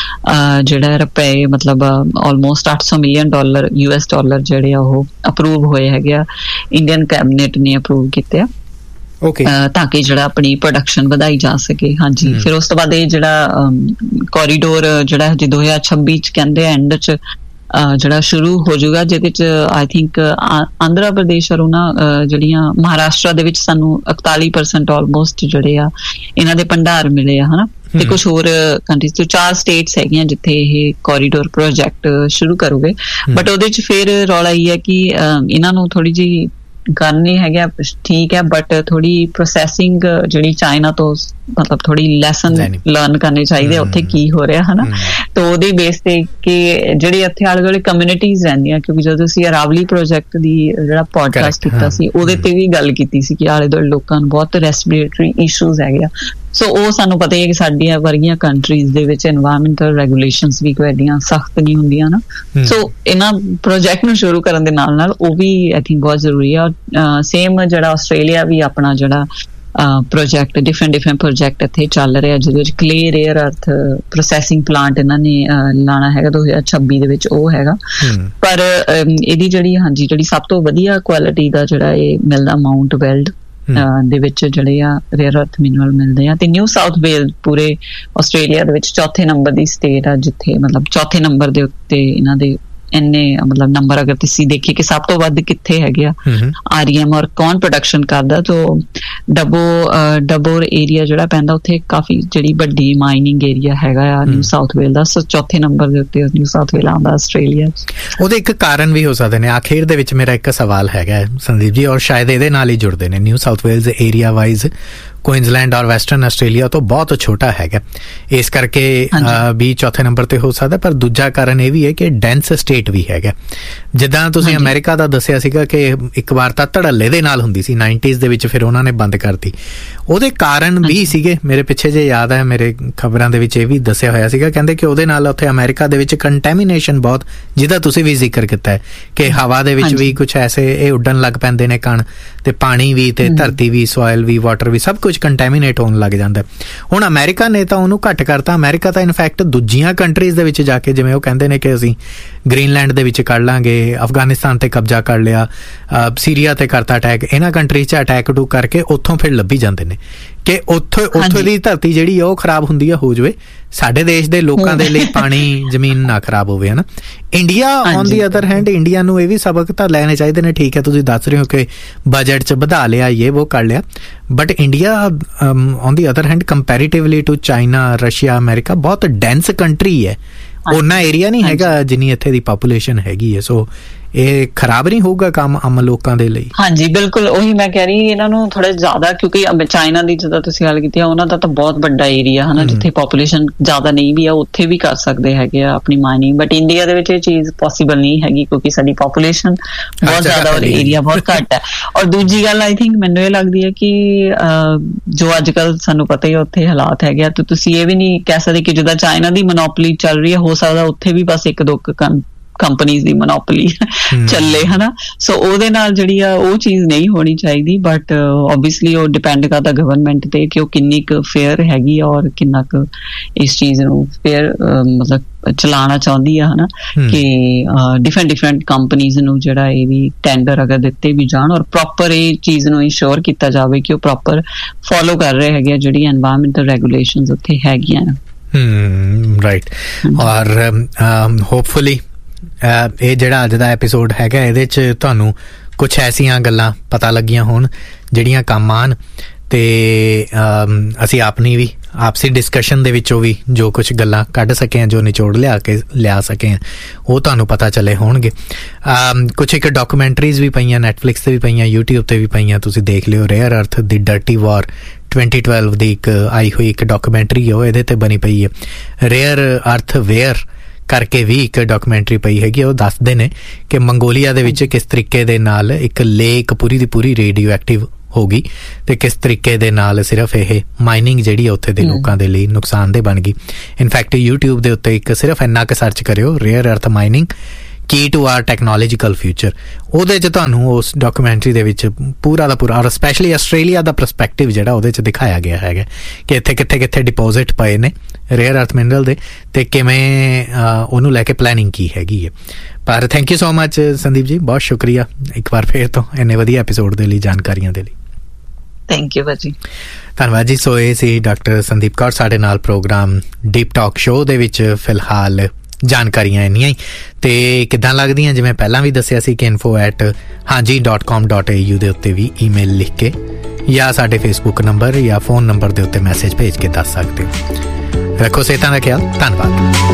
ਜਿਹੜਾ ਰੁਪਏ, ਮਤਲਬ ਆਲਮੋਸਟ ਅੱਠ ਸੌ million dollar U S dollar ਜਿਹੜੇ ਆ ਉਹ ਅਪਰੂਵ ਹੋਏ ਹੈਗੇ ਆ, ਇੰਡੀਅਨ ਕੈਬਨਿਟ ਨੇ ਅਪਰੂਵ ਕੀਤੇ ਆ, ਤਾਂ ਕਿ ਜਿਹੜਾ ਆਪਣੀ ਪ੍ਰੋਡਕਸ਼ਨ ਵਧਾਈ ਜਾ ਸਕੇ। ਹਾਂਜੀ, ਫਿਰ ਉਸ ਤੋਂ ਬਾਅਦ ਇਹ ਜਿਹੜਾ ਕੋਰੀਡੋਰ ਜਿਹੜਾ ਹਜੇ ਦੋ ਹਜ਼ਾਰ ਛੱਬੀ 'ਚ ਕਹਿੰਦੇ ਐਂਡ 'ਚ ਜਿਹੜਾ ਸ਼ੁਰੂ ਹੋ ਜਾਊਗਾ, ਜਿਹਦੇ ਚ ਆਈ ਥਿੰਕ ਆਂਧਰਾ ਪ੍ਰਦੇਸ਼ ਔਰ ਉਹਨਾਂ ਜਿਹੜੀਆਂ ਮਹਾਰਾਸ਼ਟਰ ਦੇ ਵਿੱਚ ਸਾਨੂੰ ਇਕਤਾਲੀ ਪਰਸੈਂਟ ਆਲਮੋਸਟ ਜਿਹੜੇ ਆ ਇਹਨਾਂ ਦੇ ਭੰਡਾਰ ਮਿਲੇ ਆ, ਹਨਾ, ਤੇ ਕੁਛ ਹੋਰ ਕੰਟਰੀਜ਼ ਤੋਂ ਚਾਰ ਸਟੇਟਸ ਹੈਗੀਆਂ ਜਿੱਥੇ ਇਹ ਕੋਰੀਡੋਰ ਪ੍ਰੋਜੈਕਟ ਸ਼ੁਰੂ ਕਰੋਗੇ। ਬਟ ਉਹਦੇ ਚ ਫਿਰ ਰੌਲਾ ਇਹ ਹੈ ਕਿ ਇਹਨਾਂ ਨੂੰ ਥੋੜੀ ਜਿਹੀ ਕਰਨੀ ਹੈਗਾ, ਠੀਕ ਹੈ, ਬਟ ਥੋੜੀ ਪ੍ਰੋਸੈਸਿੰਗ ਜਿਹੜੀ ਚਾਈਨਾ ਤੋਂ ਮਤਲਬ ਥੋੜੀ ਲੈਸਨ ਲਰਨ ਕਰਨੇ ਚਾਹੀਦੇ, ਉੱਥੇ ਕੀ ਹੋ ਰਿਹਾ, ਹਨਾ। ਤਾਂ ਉਹਦੇ ਬੇਸ ਤੇ ਕਿ ਜਿਹੜੀ ਇੱਥੇ ਆਲੇ ਦੁਆਲੇ ਕਮਿਊਨਿਟੀਜ਼ ਰਹਿੰਦੀਆਂ, ਕਿਉਂਕਿ ਜਦੋਂ ਅਸੀਂ ਅਰਾਵਲੀ ਪ੍ਰੋਜੈਕਟ ਦੀ ਜਿਹੜਾ ਪੋਡਕਾਸਟ ਕੀਤਾ ਸੀ ਉਹਦੇ ਤੇ ਵੀ ਗੱਲ ਕੀਤੀ ਸੀ ਕਿ ਆਲੇ ਦੁਆਲੇ ਲੋਕਾਂ ਨੂੰ ਬਹੁਤ ਰੈਸਪੀਰੇਟਰੀ ਇਸ਼ੂਜ਼ ਹੈਗੇ ਆ। ਸੋ ਉਹ ਸਾਨੂੰ ਪਤਾ ਹੀ ਹੈ ਕਿ ਸਾਡੀਆਂ ਵਰਗੀਆਂ ਕੰਟਰੀਜ਼ ਦੇ ਵਿੱਚ ਐਨਵਾਇਰਨਮੈਂਟਲ ਰੈਗੂਲੇਸ਼ਨਸ ਵੀ ਕੋਈ ਐਡੀਆਂ ਸਖਤ ਨਹੀਂ ਹੁੰਦੀਆਂ ਨਾ। ਸੋ ਇਹਨਾਂ ਪ੍ਰੋਜੈਕਟ ਨੂੰ ਸ਼ੁਰੂ ਕਰਨ ਦੇ ਨਾਲ ਨਾਲ ਉਹ ਵੀ ਆਈ ਥਿੰਕ ਬਹੁਤ ਜ਼ਰੂਰੀ ਆ। ਸੇਮ ਜਿਹੜਾ ਆਸਟ੍ਰੇਲੀਆ ਵੀ ਆਪਣਾ ਜਿਹੜਾ ਪ੍ਰੋਜੈਕਟ ਡਿਫਰੈਂਟ ਡਿਫਰੈਂਟ ਪ੍ਰੋਜੈਕਟ ਇੱਥੇ ਚੱਲ ਰਿਹਾ, ਜਿਹਦੇ ਵਿੱਚ ਕਲੇ ਰੇਅਰ ਅਰਥ ਪ੍ਰੋਸੈਸਿੰਗ ਪਲਾਂਟ ਇਹਨਾਂ ਨੇ ਲਾਣਾ ਹੈਗਾ ਦੋ ਹਜ਼ਾਰ ਛੱਬੀ ਦੇ ਵਿੱਚ, ਉਹ ਹੈਗਾ। ਪਰ ਇਹਦੀ ਜਿਹੜੀ ਹਾਂਜੀ ਜਿਹੜੀ ਸਭ ਤੋਂ ਵਧੀਆ ਕੁਆਲਿਟੀ ਦਾ ਜਿਹੜਾ ਇਹ ਮਿਲਦਾ ਮਾਊਂਟ ਵੈਲਡ ਦੇ ਵਿੱਚ ਜਿਹੜੇ ਆ ਰੇਅਰ ਅਰਥ ਮਿਨਰਲ ਮਿਲਦੇ ਆ। ਤੇ ਨਿਊ ਸਾਊਥ ਵੇਲ ਪੂਰੇ ਆਸਟ੍ਰੇਲੀਆ ਦੇ ਵਿੱਚ ਚੌਥੇ ਨੰਬਰ ਦੀ ਸਟੇਟ ਆ, ਜਿੱਥੇ ਮਤਲਬ ਚੌਥੇ ਨੰਬਰ ਦੇ ਉੱਤੇ ਇਹਨਾਂ ਦੇ ਇੰਨੇ ਮਤਲਬ ਨੰਬਰ ਅਗਰ ਤੁਸੀਂ ਦੇਖੀਏ ਕਿ ਸਭ ਤੋਂ ਵੱਧ ਕਿੱਥੇ ਹੈਗੇ ਆ ਆਰਈਐਮ ਔਰ ਕੌਣ ਪ੍ਰੋਡਕਸ਼ਨ ਕਰਦਾ, ਤਾਂ ਡਬੋ ਡਬੋਰ ਏਰੀਆ ਜਿਹੜਾ ਪੈਂਦਾ ਉੱਥੇ ਕਾਫੀ ਜਿਹੜੀ ਵੱਡੀ ਮਾਈਨਿੰਗ ਏਰੀਆ ਹੈਗਾ ਆ ਨਿਊ ਸਾਊਥ ਵੇਲ ਦਾ। ਸੋ ਚੌਥੇ ਨੰਬਰ ਦੇ ਉੱਤੇ ਨਿਊ ਸਾਊਥ ਵੇਲ ਆਉਂਦਾ ਆਸਟ੍ਰੇਲੀਆ। ਉਹਦੇ ਇੱਕ ਕਾਰਨ ਵੀ ਹੋ ਸਕਦੇ ਨੇ। ਆਖਿਰ ਦੇ ਵਿੱਚ ਮੇਰਾ ਇੱਕ ਸਵਾਲ ਹੈਗਾ ਸੰਦੀਪ ਜੀ, ਔਰ ਸ਼ਾਇਦ ਇਹਦੇ ਨਾਲ ਹੀ ਜੁੜਦੇ ਨੇ। New south Wales area wise Queensland ਔਰ ਵੈਸਟਰਨ ਆਸਟ੍ਰੇਲੀਆ ਤੋਂ ਬਹੁਤ ਛੋਟਾ ਹੈਗਾ, ਇਸ ਕਰਕੇ ਵੀ ਚੌਥੇ ਨੰਬਰ ਤੇ ਹੋ ਸਕਦਾ। ਪਰ ਦੂਜਾ ਕਾਰਨ ਇਹ ਵੀ ਹੈ ਕਿ ਡੈਂਸ ਸਟੇਟ ਵੀ ਹੈਗਾ। ਜਿੱਦਾਂ ਤੁਸੀਂ ਅਮਰੀਕਾ ਦਾ ਦੱਸਿਆ ਸੀਗਾ ਕਿ ਇੱਕ ਵਾਰ ਤਾਂ ਧੜੱਲੇ ਦੇ ਨਾਲ ਹੁੰਦੀ ਸੀ ਨਾਈਨਟੀਜ਼ ਦੇ ਵਿੱਚ, ਫਿਰ ਉਹਨਾਂ ਨੇ ਬੰਦ ਕਰਤੀ। ਉਹਦੇ ਕਾਰਨ ਵੀ ਸੀਗੇ, ਮੇਰੇ ਪਿੱਛੇ ਜੇ ਯਾਦ ਹੈ ਮੇਰੇ ਖਬਰਾਂ ਦੇ ਵਿੱਚ ਇਹ ਵੀ ਦੱਸਿਆ ਹੋਇਆ ਸੀਗਾ, ਕਹਿੰਦੇ ਕਿ ਉਹਦੇ ਨਾਲ ਉੱਥੇ ਅਮਰੀਕਾ ਦੇ ਵਿੱਚ ਕੰਟੈਮੀਨੇਸ਼ਨ ਬਹੁਤ, ਜਿਹਦਾ ਤੁਸੀਂ ਵੀ ਜ਼ਿਕਰ ਕੀਤਾ ਹੈ ਕਿ ਹਵਾ ਦੇ ਵਿੱਚ ਵੀ ਕੁਛ ਐਸੇ ਇਹ ਉੱਡਣ ਲੱਗ ਪੈਂਦੇ ਨੇ ਕਣ, ਤੇ ਪਾਣੀ ਵੀ ਤੇ ਧਰਤੀ ਵੀ, ਸੋਇਲ ਵੀ, ਵਾਟਰ ਵੀ, ਸਭ ਕੁਝ ਕੰਟੈਮੀਨੇਟ ਹੋਣ ਲੱਗ ਜਾਂਦਾ। ਹੁਣ ਅਮਰੀਕਾ ਨੇ ਤਾਂ ਉਹਨੂੰ ਘੱਟ ਕਰਤਾ। ਅਮਰੀਕਾ ਤਾਂ ਇਨਫੈਕਟ ਦੂਜੀਆਂ ਕੰਟਰੀਜ਼ ਦੇ ਵਿੱਚ ਜਾ ਕੇ, ਜਿਵੇਂ ਉਹ ਕਹਿੰਦੇ ਨੇ ਕਿ ਅਸੀਂ ਗ੍ਰੀਨਲੈਂਡ ਦੇ ਵਿੱਚ ਕੱਢ ਲਾਂਗੇ, ਅਫਗਾਨਿਸਤਾਨ ਤੇ ਕਬਜ਼ਾ ਕਰ ਲਿਆ, ਸੀਰੀਆ ਤੇ ਕਰਤਾ ਅਟੈਕ, ਇਹਨਾਂ ਕੰਟਰੀਜ਼ 'ਚ ਅਟੈਕ ਟੂ ਕਰਕੇ ਉੱਥੋਂ ਫਿਰ ਲੱਭੀ ਜਾਂਦੇ ਨੇ ਕਿ ਉੱਥੋਂ ਉੱਥੋਂ ਦੀ ਧਰਤੀ ਜਿਹੜੀ ਆ ਉਹ ਖਰਾਬ ਹੁੰਦੀ ਆ, ਹੋ ਜਾਵੇ ਸਾਡੇ ਦੇਸ਼ ਦੇ ਲੋਕਾਂ ਦੇ ਲਈ ਪਾਣੀ ਜ਼ਮੀਨ ਨਾ ਖਰਾਬ ਹੋਵੇ, ਹਨਾ। India on the other hand, India ਨੂੰ ਇਹ ਵੀ ਸਬਕ ਤਾਂ ਲੈਣੇ ਚਾਹੀਦੇ ਨੇ। ਠੀਕ ਹੈ, ਤੁਸੀਂ ਦੱਸ ਰਹੇ ਹੋ ਕਿ ਬਜਟ 'ਚ ਵਧਾ ਲਿਆ, ਇਹ ਉਹ ਕਰ ਲਿਆ, but India on the other hand comparatively to China, Russia, America ਬਹੁਤ ਡੈਂਸ ਕੰਟਰੀ ਹੈ। ਉਹਨਾਂ ਏਰੀਆ ਨਹੀਂ ਹੈਗਾ ਜਿੰਨੀ ਇੱਥੇ ਦੀ ਪਾਪੂਲੇਸ਼ਨ ਹੈਗੀ ਹੈ। ਸੋ ਇਹ ਖਰਾਬ ਨਹੀਂ ਹੋਊਗਾ ਕੰਮ ਆਮ ਲੋਕਾਂ ਦੇ ਲਈ? ਹਾਂਜੀ ਬਿਲਕੁਲ, ਉਹੀ ਮੈਂ ਕਹਿ ਰਹੀ, ਇਹਨਾਂ ਨੂੰ ਥੋੜਾ ਜ਼ਿਆਦਾ, ਕਿਉਂਕਿ ਚਾਈਨਾ ਦੀ ਜਿੱਦਾਂ ਤੁਸੀਂ ਗੱਲ ਕੀਤੀ ਆ, ਉਹਨਾਂ ਦਾ ਤਾਂ ਬਹੁਤ ਵੱਡਾ ਏਰੀਆ ਹਨਾ, ਜਿੱਥੇ ਪਾਪੂਲੇਸ਼ਨ ਜ਼ਿਆਦਾ ਨਹੀਂ ਵੀ ਆ, ਉੱਥੇ ਵੀ ਕਰ ਸਕਦੇ ਹੈਗੇ ਆ ਆਪਣੀ ਮਾਈਨਿੰਗ। ਬਟ ਇੰਡੀਆ ਦੇ ਵਿੱਚ ਇਹ ਚੀਜ਼ ਪੋਸੀਬਲ ਨਹੀਂ ਹੈਗੀ, ਕਿਉਂਕਿ ਸਾਡੀ ਪਾਪੂਲੇਸ਼ਨ ਬਹੁਤ ਜ਼ਿਆਦਾ ਔਰ ਏਰੀਆ ਬਹੁਤ ਘੱਟ ਹੈ। ਔਰ ਦੂਜੀ ਗੱਲ ਆਈ ਥਿੰਕ ਮੈਨੂੰ ਇਹ ਲੱਗਦੀ ਹੈ ਕਿ ਜੋ ਅੱਜ ਕੱਲ ਸਾਨੂੰ ਪਤਾ ਹੀ ਉੱਥੇ ਹਾਲਾਤ ਹੈਗੇ ਆ, ਤਾਂ ਤੁਸੀਂ ਇਹ ਵੀ ਨਹੀਂ ਕਹਿ ਸਕਦੇ ਕਿ ਜਿੱਦਾਂ ਚਾਈਨਾ ਦੀ ਮੋਨੋਪੋਲੀ ਚੱਲ ਰਹੀ ਹੈ, ਹੋ ਸਕਦਾ ਉੱਥੇ ਵੀ ਬਸ ਇੱਕ ਦੋ ਕੰਪਨੀਜ਼ ਦੀ ਮੋਨੋਪੋਲੀ ਚੱਲੇ, ਹਨਾ। ਸੋ ਉਹਦੇ ਨਾਲ ਜਿਹੜੀ ਆ ਉਹ ਚੀਜ਼ ਨਹੀਂ ਹੋਣੀ ਚਾਹੀਦੀ। ਬਟ ਓਬਵੀਅਸਲੀ ਉਹ ਡਿਪੈਂਡ ਕਰਦਾ ਗਵਰਨਮੈਂਟ ਤੇ ਕਿ ਉਹ ਕਿੰਨੀ ਕੁ ਫੇਅਰ ਹੈਗੀ ਆ ਔਰ ਕਿੰਨਾ ਕੁ ਇਸ ਚੀਜ਼ ਨੂੰ ਫੇਅਰ ਮਤਲਬ ਚਲਾਉਣਾ ਚਾਹੁੰਦੀ ਆ, ਹਨਾ, ਕਿ ਡਿਫਰੈਂਟ ਡਿਫਰੈਂਟ ਕੰਪਨੀਜ਼ ਨੂੰ ਜਿਹੜਾ ਇਹ ਵੀ ਟੈਂਡਰ ਅਗਰ ਦਿੱਤੇ ਵੀ ਜਾਣ ਔਰ ਪ੍ਰੋਪਰ ਇਹ ਚੀਜ਼ ਨੂੰ ਇੰਸ਼ੋਰ ਕੀਤਾ ਜਾਵੇ ਕਿ ਉਹ ਪ੍ਰੋਪਰ ਫੋਲੋ ਕਰ ਰਹੇ ਹੈਗੇ ਆ ਜਿਹੜੀ ਐਨਵਾਇਰਨਮੈਂਟਲ ਰੈਗੂਲੇਸ਼ਨਸ ਉੱਥੇ ਹੈਗੀਆਂ। ਰਾਈਟ। ਔਰ ਹੋਪਫੁਲੀ ਇਹ ਜਿਹੜਾ ਅੱਜ ਦਾ ਐਪੀਸੋਡ ਹੈਗਾ, ਇਹਦੇ 'ਚ ਤੁਹਾਨੂੰ ਕੁਛ ਐਸੀਆਂ ਗੱਲਾਂ ਪਤਾ ਲੱਗੀਆਂ ਹੋਣ ਜਿਹੜੀਆਂ ਕੰਮ ਆਉਣ, ਤੇ ਅਸੀਂ ਆਪਣੀ ਵੀ ਆਪਸੀ ਡਿਸਕਸ਼ਨ ਦੇ ਵਿੱਚੋਂ ਵੀ ਜੋ ਕੁਝ ਗੱਲਾਂ ਕੱਢ ਸਕੇ ਆ, ਜੋ ਨਿਚੋੜ ਲਿਆ ਕੇ ਲਿਆ ਸਕੇ ਆ, ਉਹ ਤੁਹਾਨੂੰ ਪਤਾ ਚੱਲੇ ਹੋਣਗੇ। ਕੁਛ ਇੱਕ ਡਾਕੂਮੈਂਟਰੀਜ਼ ਵੀ ਪਈਆਂ ਨੈਟਫਲਿਕਸ 'ਤੇ ਵੀ ਪਈਆਂ, ਯੂਟਿਊਬ 'ਤੇ ਵੀ ਪਈਆਂ, ਤੁਸੀਂ ਦੇਖ ਲਿਓ। ਰੇਅਰ ਅਰਥ ਦੀ ਡਰਟੀ ਵਾਰ ਟਵੈਂਟੀ ਟਵੈਲਵ ਦੀ ਇੱਕ ਆਈ ਹੋਈ ਇੱਕ ਡਾਕੂਮੈਂਟਰੀ ਉਹ ਇਹਦੇ 'ਤੇ ਬਣੀ ਪਈ ਹੈ। ਰੇਅਰ ਅਰਥ ਵੇਅਰ ਕਰਕੇ ਵੀ ਇੱਕ ਡਾਕੂਮੈਂਟਰੀ ਪਈ ਹੈਗੀ। ਉਹ ਦੱਸਦੇ ਨੇ ਕਿ ਮੰਗੋਲੀਆ ਦੇ ਵਿੱਚ ਕਿਸ ਤਰੀਕੇ ਦੇ ਨਾਲ ਇੱਕ ਲੇਕ ਪੂਰੀ ਦੀ ਪੂਰੀ ਰੇਡੀਓ ਐਕਟਿਵ ਹੋ ਗਈ ਤੇ ਕਿਸ ਤਰੀਕੇ ਦੇ ਨਾਲ ਸਿਰਫ ਇਹ ਮਾਈਨਿੰਗ ਜਿਹੜੀ ਉੱਥੇ ਦੇ ਲੋਕਾਂ ਦੇ ਲਈ ਨੁਕਸਾਨਦੇਹ ਬਣ ਗਈ। ਇਨਫੈਕਟ ਯੂਟਿਊਬ ਦੇ ਉੱਤੇ ਇੱਕ ਸਿਰਫ ਇੰਨਾ ਕੁ ਸਰਚ ਕਰਿਓ, ਰੇਅਰ ਅਰਥ mining Ki to R technological future, ਉਹਦੇ 'ਚ ਤੁਹਾਨੂੰ ਉਸ ਡਾਕੂਮੈਂਟਰੀ ਦੇ ਵਿੱਚ ਪੂਰਾ ਦਾ ਪੂਰਾ ਔਰ ਸਪੈਸ਼ਲੀ ਆਸਟ੍ਰੇਲੀਆ ਦਾ ਪਰਸਪੈਕਟਿਵ ਜਿਹੜਾ ਉਹਦੇ 'ਚ ਦਿਖਾਇਆ ਗਿਆ ਹੈਗਾ ਕਿ ਇੱਥੇ ਕਿੱਥੇ ਕਿੱਥੇ ਡਿਪੋਜ਼ਿਟ ਪਏ ਨੇ ਰੇਅਰ ਅਰਥ ਮਿਨਰਲ ਦੇ ਤੇ ਕਿਵੇਂ ਉਹਨੂੰ ਲੈ ਕੇ ਪਲੈਨਿੰਗ ਕੀ ਹੈਗੀ ਹੈ। ਪਰ thank you so much Sandeep ji, ਬਹੁਤ ਸ਼ੁਕਰੀਆ ਇੱਕ ਵਾਰ ਫੇਰ ਤੋਂ ਇੰਨੇ ਵਧੀਆ ਐਪੀਸੋਡ ਦੇ ਲਈ, ਜਾਣਕਾਰੀਆਂ ਦੇ ਲਈ। ਥੈਂਕ ਯੂ ਭਾਜੀ, ਧੰਨਵਾਦ ਜੀ। ਸੋ ਇਹ ਸੀ ਡਾਕਟਰ ਸੰਦੀਪ ਕੌਰ ਸਾਡੇ ਨਾਲ ਪ੍ਰੋਗਰਾਮ ਡੀਪ ਟਾਕ ਸ਼ੋਅ ਦੇ ਵਿੱਚ। ਫਿਲਹਾਲ ਜਾਣਕਾਰੀਆਂ ਇੰਨੀਆਂ ਹੀ, ਤੇ ਕਿੱਦਾਂ ਲੱਗਦੀਆਂ ਜਿਵੇਂ ਪਹਿਲਾਂ ਵੀ ਦੱਸਿਆ ਸੀ ਕਿ ਇਨਫੋ ਐਟ ਹਾਂਜੀ ਡੋਟ ਕਾਮ ਡੋਟ ਏ ਯੂ ਦੇ ਉੱਤੇ ਵੀ ਈਮੇਲ ਲਿਖ ਕੇ ਜਾਂ ਸਾਡੇ ਫੇਸਬੁੱਕ ਨੰਬਰ ਜਾਂ ਫੋਨ ਨੰਬਰ ਦੇ ਉੱਤੇ ਮੈਸੇਜ ਭੇਜ ਕੇ ਦੱਸ ਸਕਦੇ ਹੋ। ਰੱਖੋ ਸਿਹਤਾਂ ਦਾ ਖਿਆਲ। ਧੰਨਵਾਦ।